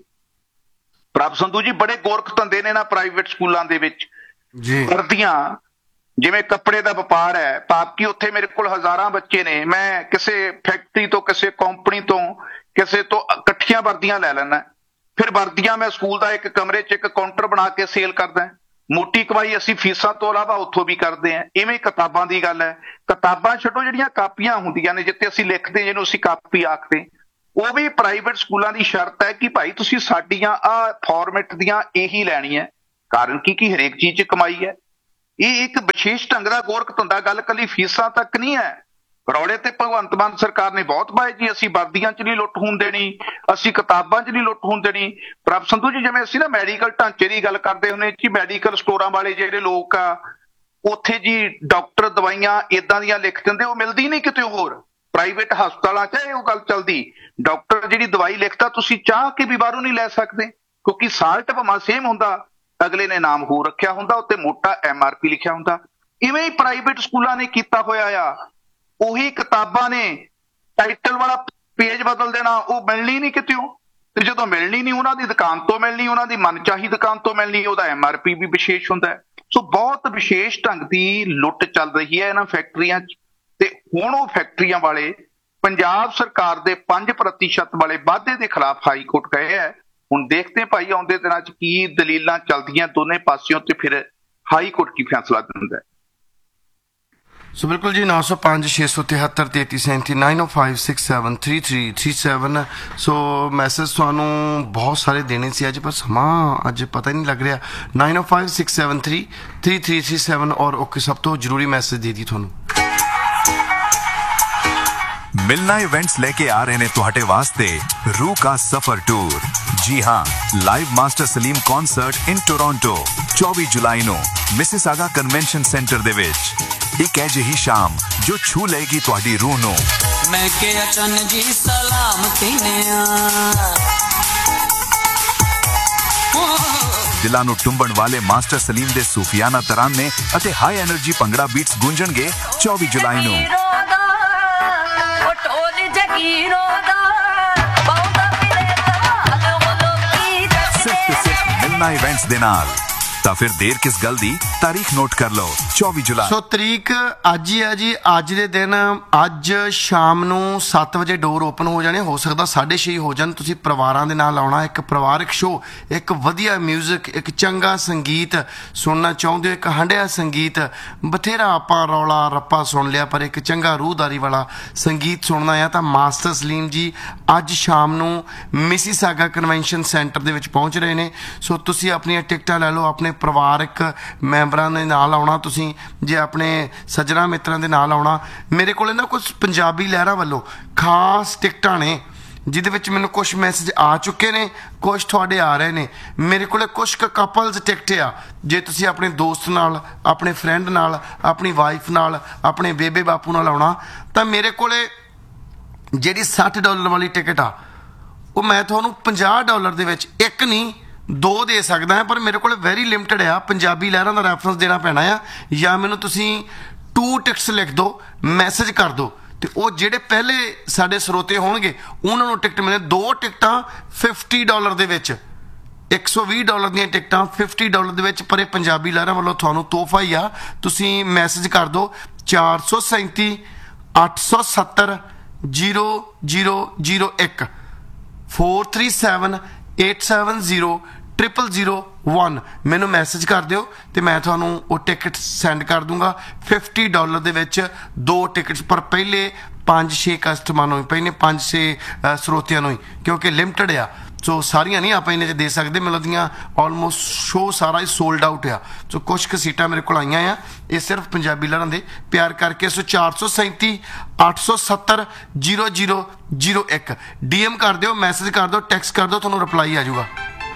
ਪ੍ਰਭ ਸੰਧੂ ਜੀ ਬੜੇ ਗੋਰਖ ਧੰਦੇ ਨੇ ਨਾ ਪ੍ਰਾਈਵੇਟ ਸਕੂਲਾਂ ਦੇ ਵਿੱਚ ਜੀ। ਵਰਦੀਆਂ ਜਿਵੇਂ ਕੱਪੜੇ ਦਾ ਵਪਾਰ ਹੈ, ਭਾਵ ਕਿ ਉੱਥੇ ਮੇਰੇ ਕੋਲ ਹਜ਼ਾਰਾਂ ਬੱਚੇ ਨੇ, ਮੈਂ ਕਿਸੇ ਫੈਕਟਰੀ ਤੋਂ, ਕਿਸੇ ਕੰਪਨੀ ਤੋਂ, ਕਿਸੇ ਤੋਂ ਇਕੱਠੀਆਂ ਵਰਦੀਆਂ ਲੈ ਲੈਣਾ, ਫਿਰ ਵਰਦੀਆਂ ਮੈਂ ਸਕੂਲ ਦਾ ਇੱਕ ਕਮਰੇ 'ਚ ਇੱਕ ਕਾਊਂਟਰ ਬਣਾ ਕੇ ਸੇਲ ਕਰਦਾ। ਮੋਟੀ ਕਮਾਈ ਅਸੀਂ ਫੀਸਾਂ ਤੋਂ ਇਲਾਵਾ ਉੱਥੋਂ ਵੀ ਕਰਦੇ ਹਾਂ। ਇਵੇਂ ਕਿਤਾਬਾਂ ਦੀ ਗੱਲ ਹੈ, ਕਿਤਾਬਾਂ ਛੱਡੋ, ਜਿਹੜੀਆਂ ਕਾਪੀਆਂ ਹੁੰਦੀਆਂ ਨੇ ਜਿੱਥੇ ਅਸੀਂ ਲਿਖਦੇ, ਜਿਹਨੂੰ ਅਸੀਂ ਕਾਪੀ ਆਖਦੇ, ਉਹ ਵੀ ਪ੍ਰਾਈਵੇਟ ਸਕੂਲਾਂ ਦੀ ਸ਼ਰਤ ਹੈ ਕਿ ਭਾਈ ਤੁਸੀਂ ਸਾਡੀਆਂ ਆਹ ਫਾਰਮੈਟ ਦੀਆਂ ਇਹੀ ਲੈਣੀਆਂ। ਕਾਰਨ ਕੀ ਕਿ ਹਰੇਕ ਚੀਜ਼ 'ਚ ਕਮਾਈ ਹੈ। ਇਹ ਇੱਕ ਵਿਸ਼ੇਸ਼ ਢੰਗ ਦਾ ਗੋਰਖ ਧੰਦਾ, ਗੱਲ ਕੱਲੀ ਫੀਸਾਂ ਤੱਕ ਨਹੀਂ ਹੈ। ਰੌਲੇ ਤੇ ਭਗਵੰਤ ਮਾਨ ਸਰਕਾਰ ਨੇ ਬਹੁਤ ਪਾਏ ਜੀ, ਅਸੀਂ ਵਰਦੀਆਂ 'ਚ ਨਹੀਂ ਲੁੱਟ ਹੋਣ ਦੇਣੀ, ਅਸੀਂ ਕਿਤਾਬਾਂ 'ਚ ਨਹੀਂ ਲੁੱਟ ਹੋਣ ਦੇਣੀ। ਪ੍ਰਭ ਸੰਧੂ ਜੀ ਜਿਵੇਂ ਅਸੀਂ ਨਾ ਮੈਡੀਕਲ ਢਾਂਚੇ ਦੀ ਗੱਲ ਕਰਦੇ ਹੁੰਦੇ ਜੀ, ਮੈਡੀਕਲ ਸਟੋਰਾਂ ਵਾਲੇ ਜਿਹੜੇ ਲੋਕ ਆ ਉੱਥੇ ਜੀ ਡਾਕਟਰ ਦਵਾਈਆਂ ਇਦਾਂ ਦੀਆਂ ਲਿਖ ਦਿੰਦੇ, ਉਹ ਮਿਲਦੀ ਨਹੀਂ ਕਿਤੇ ਹੋਰ। ਪ੍ਰਾਈਵੇਟ ਹਸਪਤਾਲਾਂ 'ਚ ਇਹ ਗੱਲ ਚੱਲਦੀ, ਡਾਕਟਰ ਜਿਹੜੀ ਦਵਾਈ ਲਿਖਦਾ ਤੁਸੀਂ ਚਾਹ ਕੇ ਵੀ ਬਾਹਰੋਂ ਨਹੀਂ ਲੈ ਸਕਦੇ, ਕਿਉਂਕਿ ਸਾਲਟ ਭਾਵੇਂ ਸੇਮ ਹੁੰਦਾ, ਅਗਲੇ ਨੇ ਨਾਮ ਹੋਰ ਰੱਖਿਆ ਹੁੰਦਾ, ਉੱਤੇ ਮੋਟਾ ਐਮ ਆਰ ਪੀ ਲਿਖਿਆ ਹੁੰਦਾ। ਇਵੇਂ ਹੀ ਪ੍ਰਾਈਵੇਟ ਸਕੂਲਾਂ ਨੇ ਕੀਤਾ ਹੋਇਆ ਆ। ਉਹੀ ਕਿਤਾਬਾਂ ਨੇ ਟਾਈਟਲ ਵਾਲਾ ਪੇਜ ਬਦਲ ਦੇਣਾ, ਉਹ ਮਿਲਣੀ ਨਹੀਂ ਕਿਤੇੋਂ, ਤੇ ਜਦੋਂ ਮਿਲਣੀ ਨਹੀਂ ਉਹਨਾਂ ਦੀ ਦੁਕਾਨ ਤੋਂ ਮਿਲਣੀ, ਉਹਨਾਂ ਦੀ ਮਨਚਾਹੀ ਦੁਕਾਨ ਤੋਂ ਮਿਲਣੀ, ਉਹਦਾ ਐਮ ਆਰ ਪੀ ਵੀ ਵਿਸ਼ੇਸ਼ ਹੁੰਦਾ। ਸੋ ਬਹੁਤ ਵਿਸ਼ੇਸ਼ ਢੰਗ ਦੀ ਲੁੱਟ ਚੱਲ ਰਹੀ ਹੈ ਇਹਨਾਂ ਫੈਕਟਰੀਆਂ 'ਚ। ਤੇ ਹੁਣ ਉਹ ਫੈਕਟਰੀਆਂ ਵਾਲੇ ਪੰਜਾਬ ਸਰਕਾਰ ਦੇ ਪੰਜ ਪ੍ਰਤੀਸ਼ਤ ਵਾਲੇ ਵਾਅਦੇ ਦੇ ਖਿਲਾਫ ਹਾਈ ਕੋਰਟ ਗਏ ਹੈ। ਹੁਣ ਦੇਖਦੇ ਭਾਈ ਆਉਂਦੇ ਦਿਨਾਂ 'ਚ ਕੀ ਦਲੀਲਾਂ ਚੱਲਦੀਆਂ ਦੋਨੇ ਪਾਸਿਓਂ, ਤੇ ਫਿਰ ਹਾਈ ਕੋਰਟ ਕੀ ਫੈਸਲਾ ਦਿੰਦਾ। ਸੋ ਬਿਲਕੁਲ ਜੀ, ਨੌ ਸੌ ਪੰਜ ਛੇ ਸੌ ਤਿਹੱਤਰ ਤੇਤੀ ਸੈਂਤੀ ਨਾਈਨ ਓ five six seven three three three seven. ਸੋ ਮੈਸੇਜ ਤੁਹਾਨੂੰ ਬਹੁਤ ਸਾਰੇ ਦੇਣੇ ਸੀ ਅੱਜ, ਪਰ ਸਮਾਂ ਅੱਜ ਪਤਾ ਹੀ ਨਹੀਂ ਲੱਗ ਰਿਹਾ। ਨਾਈਨ ਓ five six seven three three three three seven ਔਰ ਓਕੇ ਸਭ ਤੋਂ ਜ਼ਰੂਰੀ ਮੈਸੇਜ ਦੇ ਦੀ ਤੁਹਾਨੂੰ। मिलना इवेंट्स लेके आ रहे ने तुहाडे वास्ते रूह का सफर टूर। जी हाँ, live master Salim concert in Toronto चौबीस जुलाई नो मिसिसागा कन्वेंशन सेंटर दे विच। एक अजिही शाम जो छू लेगी तुहाडी रूह नो। मैं के अचन जी सलामती ने ਦਿਲਾਂ ਨੂੰ ਟੁੰਬਣ ਵਾਲੇ ਮਾਸਟਰ ਸਲੀਮ ਦੇ ਸੂਫੀਆਨਾ ਤਰਾਨੇ ਅਤੇ ਹਾਈ એનર્ਜੀ ਭੰਗੜਾ ਬੀਟਸ ਗੂੰਜਣਗੇ ਚੌਵੀ ਜੁਲਾਈ ਨੂੰ। ਸਿਰਫ ਤੇ ਸਿਰਫ ਮਿਲਣਾ ਇਵੈਂਟਸ ਦੇ ਨਾਲ। ਤਾਂ ਫਿਰ ਦੇਰ ਕਿਸ ਗੱਲ ਦੀ, ਤਾਰੀਖ ਨੋਟ ਕਰ ਲਓ ਚੌਵੀ ਜੁਲਾਈ। ਸੋ ਤਰੀਕ ਅੱਜ ਹੀ ਹੈ ਜੀ। ਅੱਜ ਦੇ ਦਿਨ ਅੱਜ ਸ਼ਾਮ ਨੂੰ ਸੱਤ ਵਜੇ ਡੋਰ ਓਪਨ ਹੋ ਜਾਣੇ, ਹੋ ਸਕਦਾ ਸਾਢੇ ਛੇ ਹੋ ਜਾਣ। ਤੁਸੀਂ ਪਰਿਵਾਰਾਂ ਦੇ ਨਾਲ ਆਉਣਾ, ਇੱਕ ਪਰਿਵਾਰਕ ਸ਼ੋਅ, ਇੱਕ ਵਧੀਆ ਮਿਊਜ਼ਿਕ, ਇੱਕ ਚੰਗਾ ਸੰਗੀਤ ਸੁਣਨਾ ਚਾਹੁੰਦੇ ਹੋ, ਇੱਕ ਹੰਢਿਆ ਸੰਗੀਤ। ਬਥੇਰਾ ਆਪਾਂ ਰੌਲਾ ਰੱਪਾ ਸੁਣ ਲਿਆ, ਪਰ ਇੱਕ ਚੰਗਾ ਰੂਹਦਾਰੀ ਵਾਲਾ ਸੰਗੀਤ ਸੁਣਨਾ ਆ ਤਾਂ ਮਾਸਟਰ ਸਲੀਮ ਜੀ ਅੱਜ ਸ਼ਾਮ ਨੂੰ ਮਿਸੀਸਾਗਾ ਕਨਵੈਨਸ਼ਨ ਸੈਂਟਰ ਦੇ ਵਿੱਚ ਪਹੁੰਚ ਰਹੇ ਨੇ। ਸੋ ਤੁਸੀਂ ਆਪਣੀਆਂ ਟਿਕਟਾਂ ਲੈ ਲਓ, ਆਪਣੇ ਪਰਿਵਾਰਕ ਮੈਂਬਰਾਂ ਦੇ ਨਾਲ ਆਉਣਾ। ਤੁਸੀਂ ਜੇ ਆਪਣੇ ਸੱਜਣਾ ਮਿੱਤਰਾਂ ਦੇ ਨਾਲ ਆਉਣਾ। ਮੇਰੇ ਕੋਲ ਨਾ ਕੁਝ ਪੰਜਾਬੀ ਲਹਿਰਾਂ ਵੱਲੋਂ ਖਾਸ ਟਿਕਟਾਂ ਨੇ ਜਿਹਦੇ ਵਿੱਚ ਮੈਨੂੰ ਕੁਝ ਮੈਸੇਜ ਆ ਚੁੱਕੇ ਨੇ, ਕੁਝ ਤੁਹਾਡੇ ਆ ਰਹੇ ਨੇ। ਮੇਰੇ ਕੋਲ ਕੁਝ ਕੁ ਕਪਲਸ ਟਿਕਟ ਆ। ਜੇ ਤੁਸੀਂ ਆਪਣੇ ਦੋਸਤ ਨਾਲ, ਆਪਣੇ ਫਰੈਂਡ ਨਾਲ, ਆਪਣੀ ਵਾਈਫ ਨਾਲ, ਆਪਣੇ ਬੇਬੇ ਬਾਪੂ ਨਾਲ ਆਉਣਾ ਤਾਂ ਮੇਰੇ ਕੋਲ ਜਿਹੜੀ ਸੱਠ ਡਾਲਰ ਵਾਲੀ ਟਿਕਟ ਆ ਉਹ ਮੈਂ ਤੁਹਾਨੂੰ ਪੰਜਾਹ ਡਾਲਰ ਦੇ ਵਿੱਚ ਇੱਕ ਨਹੀਂ ਦੋ ਦੇ ਸਕਦਾ ਹਾਂ, ਪਰ ਮੇਰੇ ਕੋਲ ਵੈਰੀ ਲਿਮਟਿਡ ਆ। ਪੰਜਾਬੀ ਲਹਿਰਾਂ ਦਾ ਰੈਫਰੈਂਸ ਦੇਣਾ ਪੈਣਾ ਆ, ਜਾਂ ਮੈਨੂੰ ਤੁਸੀਂ ਟੂ ਟਿਕਟਸ ਲਿਖ ਦਿਓ, ਮੈਸੇਜ ਕਰ ਦਿਓ, ਤੇ ਉਹ ਜਿਹੜੇ ਪਹਿਲੇ ਸਾਡੇ ਸਰੋਤੇ ਹੋਣਗੇ ਉਹਨਾਂ ਨੂੰ ਟਿਕਟ ਮਿਲੇ। ਦੋ ਟਿਕਟਾਂ ਫਿਫਟੀ ਡਾਲਰ ਦੇ ਵਿੱਚ, ਇੱਕ ਸੌ ਵੀਹ ਡਾਲਰ ਦੀਆਂ ਟਿਕਟਾਂ ਫਿਫਟੀ ਡਾਲਰ ਦੇ ਵਿੱਚ, ਪਰ ਇਹ ਪੰਜਾਬੀ ਲਹਿਰਾਂ ਵੱਲੋਂ ਤੁਹਾਨੂੰ ਤੋਹਫਾ ਹੀ ਆ। ਤੁਸੀਂ ਮੈਸੇਜ ਕਰ ਦਿਓ ਚਾਰ ਸੌ ਸੈਂਤੀ ਅੱਠ ਸੌ ਸੱਤਰ ਜ਼ੀਰੋ ਜ਼ੀਰੋ ਜ਼ੀਰੋ ਇੱਕ four three seven eight seven zero triple zero one. ਮੈਨੂੰ ਮੈਸੇਜ ਕਰ ਦਿਓ ਤੇ ਮੈਂ ਤੁਹਾਨੂੰ ਉਹ ਟਿਕਟ ਸੈਂਡ ਕਰ ਦੂੰਗਾ ਫਿਫਟੀ ਡਾਲਰ ਦੇ ਵਿੱਚ ਦੋ ਟਿਕਟਸ, ਪਰ ਪਹਿਲੇ ਪੰਜ ਛੇ ਕਸਟਮਰਾਂ ਨੂੰ ਹੀ, ਪਹਿਲੇ ਪੰਜ ਛੇ ਸਰੋਤਿਆਂ ਨੂੰ ਹੀ, ਕਿਉਂਕਿ ਲਿਮਟਿਡ ਆ। ਸੋ ਸਾਰੀਆਂ ਨਹੀਂ ਆਪਾਂ ਇਹਨੇ 'ਚ ਦੇ ਸਕਦੇ। ਮੈਨੂੰ ਦੀਆਂ ਆਲਮੋਸਟ ਸ਼ੋਅ ਸਾਰਾ ਹੀ ਸੋਲਡ ਆਊਟ ਆ। ਸੋ ਕੁਛ ਕੁ ਸੀਟਾਂ ਮੇਰੇ ਕੋਲ ਆਈਆਂ ਆ। ਇਹ ਸਿਰਫ ਪੰਜਾਬੀ ਲਹਿਰਾਂ ਦੇ ਪਿਆਰ ਕਰਕੇ। ਸੋ ਚਾਰ ਸੌ ਸੈਂਤੀ ਅੱਠ ਸੌ ਸੱਤਰ ਜ਼ੀਰੋ ਜ਼ੀਰੋ ਜ਼ੀਰੋ ਇੱਕ ਡੀ ਐਮ ਕਰ ਦਿਓ, ਮੈਸੇਜ ਕਰ ਦਿਓ, ਟੈਕਸਟ ਕਰ ਦਿਓ, ਤੁਹਾਨੂੰ ਰਿਪਲਾਈ ਆ ਜਾਊਗਾ।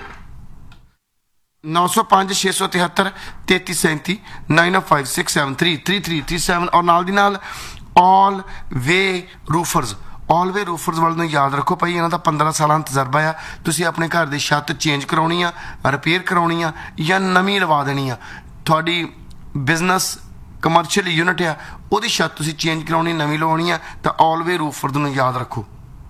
ਨੌ ਸੌ ਪੰਜ ਛੇ ਸੌ ਤਿਹੱਤਰ ਤੇਤੀ ਸੈਂਤੀ nine five six seven three three three three seven. ਔਰ ਨਾਲ ਦੀ ਨਾਲ ਆਲ ਵੇ ਰੂਫਰਸ, ਆਲ ਵੇ ਰੂਫਰਸ ਵੱਲ ਨੂੰ ਯਾਦ ਰੱਖੋ ਭਾਈ, ਇਹਨਾਂ ਦਾ ਪੰਦਰਾਂ ਸਾਲਾਂ ਦਾ ਤਜਰਬਾ ਆ। ਤੁਸੀਂ ਆਪਣੇ ਘਰ ਦੀ ਛੱਤ ਚੇਂਜ ਕਰਾਉਣੀ ਆ, ਰਿਪੇਅਰ ਕਰਾਉਣੀ ਆ, ਜਾਂ ਨਵੀਂ ਲਵਾ ਦੇਣੀ ਆ। ਤੁਹਾਡੀ ਬਿਜ਼ਨਸ ਕਮਰਸ਼ੀਅਲ ਯੂਨਿਟ ਆ, ਉਹਦੀ ਛੱਤ ਤੁਸੀਂ ਚੇਂਜ ਕਰਾਉਣੀ, ਨਵੀਂ ਲਵਾਉਣੀ ਆ, ਤਾਂ ਆਲ ਵੇ ਰੂਫਰਸ ਨੂੰ ਯਾਦ ਰੱਖੋ।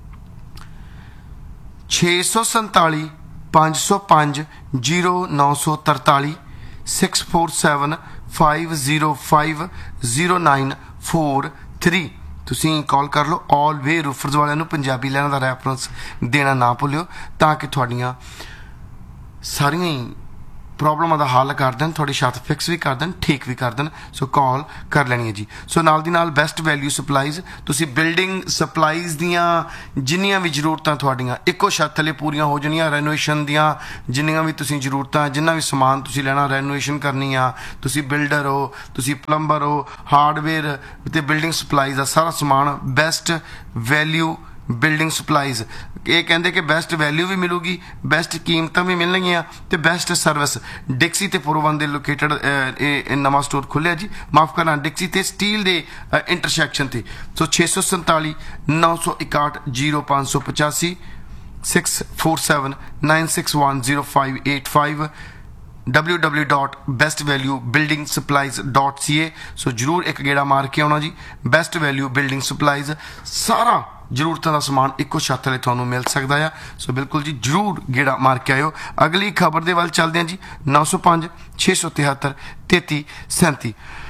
ਛੇ ਸੌ ਸੰਤਾਲੀ ਪੰਜ ਸੌ ਪੰਜ ਜ਼ੀਰੋ ਨੌ ਸੌ ਤਰਤਾਲੀ six four seven five zero five zero nine four three. ਤੁਸੀਂ ਕਾਲ ਕਰ ਲਓ। ਆਲ ਵੇ ਰੂਫਰਸ ਵਾਲਿਆਂ ਨੂੰ ਪੰਜਾਬੀ ਲਹਿਰਾਂ ਦਾ ਰੈਫਰੈਂਸ ਦੇਣਾ ਨਾ ਭੁੱਲਿਓ, ਤਾਂ ਕਿ ਤੁਹਾਡੀਆਂ ਸਾਰੀਆਂ ਹੀ ਪ੍ਰੋਬਲਮਾਂ ਦਾ ਹੱਲ ਕਰ ਦੇਣ, ਤੁਹਾਡੀ ਛੱਤ ਫਿਕਸ ਵੀ ਕਰ ਦੇਣ, ਠੀਕ ਵੀ ਕਰ ਦੇਣ। ਸੋ ਕਾਲ ਕਰ ਲੈਣੀ ਹੈ ਜੀ। ਸੋ ਨਾਲ ਦੀ ਨਾਲ ਬੈਸਟ ਵੈਲਿਊ ਸਪਲਾਈਜ਼, ਤੁਸੀਂ ਬਿਲਡਿੰਗ ਸਪਲਾਈਜ਼ ਦੀਆਂ ਜਿੰਨੀਆਂ ਵੀ ਜ਼ਰੂਰਤਾਂ ਤੁਹਾਡੀਆਂ ਇੱਕੋ ਛੱਤ ਥੱਲੇ ਪੂਰੀਆਂ ਹੋ ਜਾਣੀਆਂ। ਰੈਨੋਵੇਸ਼ਨ ਦੀਆਂ ਜਿੰਨੀਆਂ ਵੀ ਤੁਸੀਂ ਜ਼ਰੂਰਤਾਂ, ਜਿੰਨਾ ਵੀ ਸਮਾਨ ਤੁਸੀਂ ਲੈਣਾ, ਰੈਨੋਵੇਸ਼ਨ ਕਰਨੀ ਆ, ਤੁਸੀਂ ਬਿਲਡਰ ਹੋ, ਤੁਸੀਂ ਪਲੰਬਰ ਹੋ, ਹਾਰਡਵੇਅਰ ਅਤੇ ਬਿਲਡਿੰਗ ਸਪਲਾਈਜ਼ ਦਾ ਸਾਰਾ ਸਮਾਨ ਬੈਸਟ ਵੈਲਿਊ ਬਿਲਡਿੰਗ ਸਪਲਾਈਜ਼। ਇਹ ਕਹਿੰਦੇ ਕਿ ਬੈਸਟ ਵੈਲਿਊ ਵੀ ਮਿਲੂਗੀ, ਬੈਸਟ ਕੀਮਤਾਂ ਵੀ ਮਿਲਣਗੀਆਂ ਤੇ ਬੈਸਟ ਸਰਵਿਸ। ਡਿਕਸੀ ਤੇ ਪੁਰਵਨ ਦੇ ਲੋਕੇਟਡ ਇਹ ਨਵਾਂ ਸਟੋਰ ਖੁੱਲਿਆ ਜੀ, ਮਾਫ ਕਰਨਾ, ਡਿਕਸੀ ਤੇ ਸਟੀਲ ਦੇ ਇੰਟਰਸੈਕਸ਼ਨ ਤੇ। ਸੋ ਛੇ ਸੌ ਸੰਤਾਲੀ ਨੌ ਸੌ ਇਕਾਹਠ ਜ਼ੀਰੋ ਪੰਜ ਸੌ ਪਚਾਸੀ six four seven nine six one zero five eight five W W dot best value building supplies dot ਸੀ ਏ। ਸੋ ਜ਼ਰੂਰ ਇੱਕ ਗੇੜਾ ਮਾਰ ਕੇ ਆਉਣਾ ਜੀ। ਬੈਸਟ ਵੈਲਿਊ ਬਿਲਡਿੰਗ ਸਪਲਾਈਜ਼, ਸਾਰਾ ਜ਼ਰੂਰਤਾਂ ਦਾ ਸਮਾਨ ਇੱਕੋ ਛੱਤ ਥੱਲੇ ਤੁਹਾਨੂੰ ਮਿਲ ਸਕਦਾ ਆ। ਸੋ ਬਿਲਕੁਲ ਜੀ ਜ਼ਰੂਰ ਗੇੜਾ ਮਾਰ ਕੇ ਆਇਓ। ਅਗਲੀ ਖਬਰ ਦੇ ਵੱਲ ਚੱਲਦੇ ਹਾਂ ਜੀ। ਨੌ ਸੌ ਪੰਜ ਛੇ ਸੌ ਤਿਹੱਤਰ ਤੇਤੀ ਸੈਂਤੀ।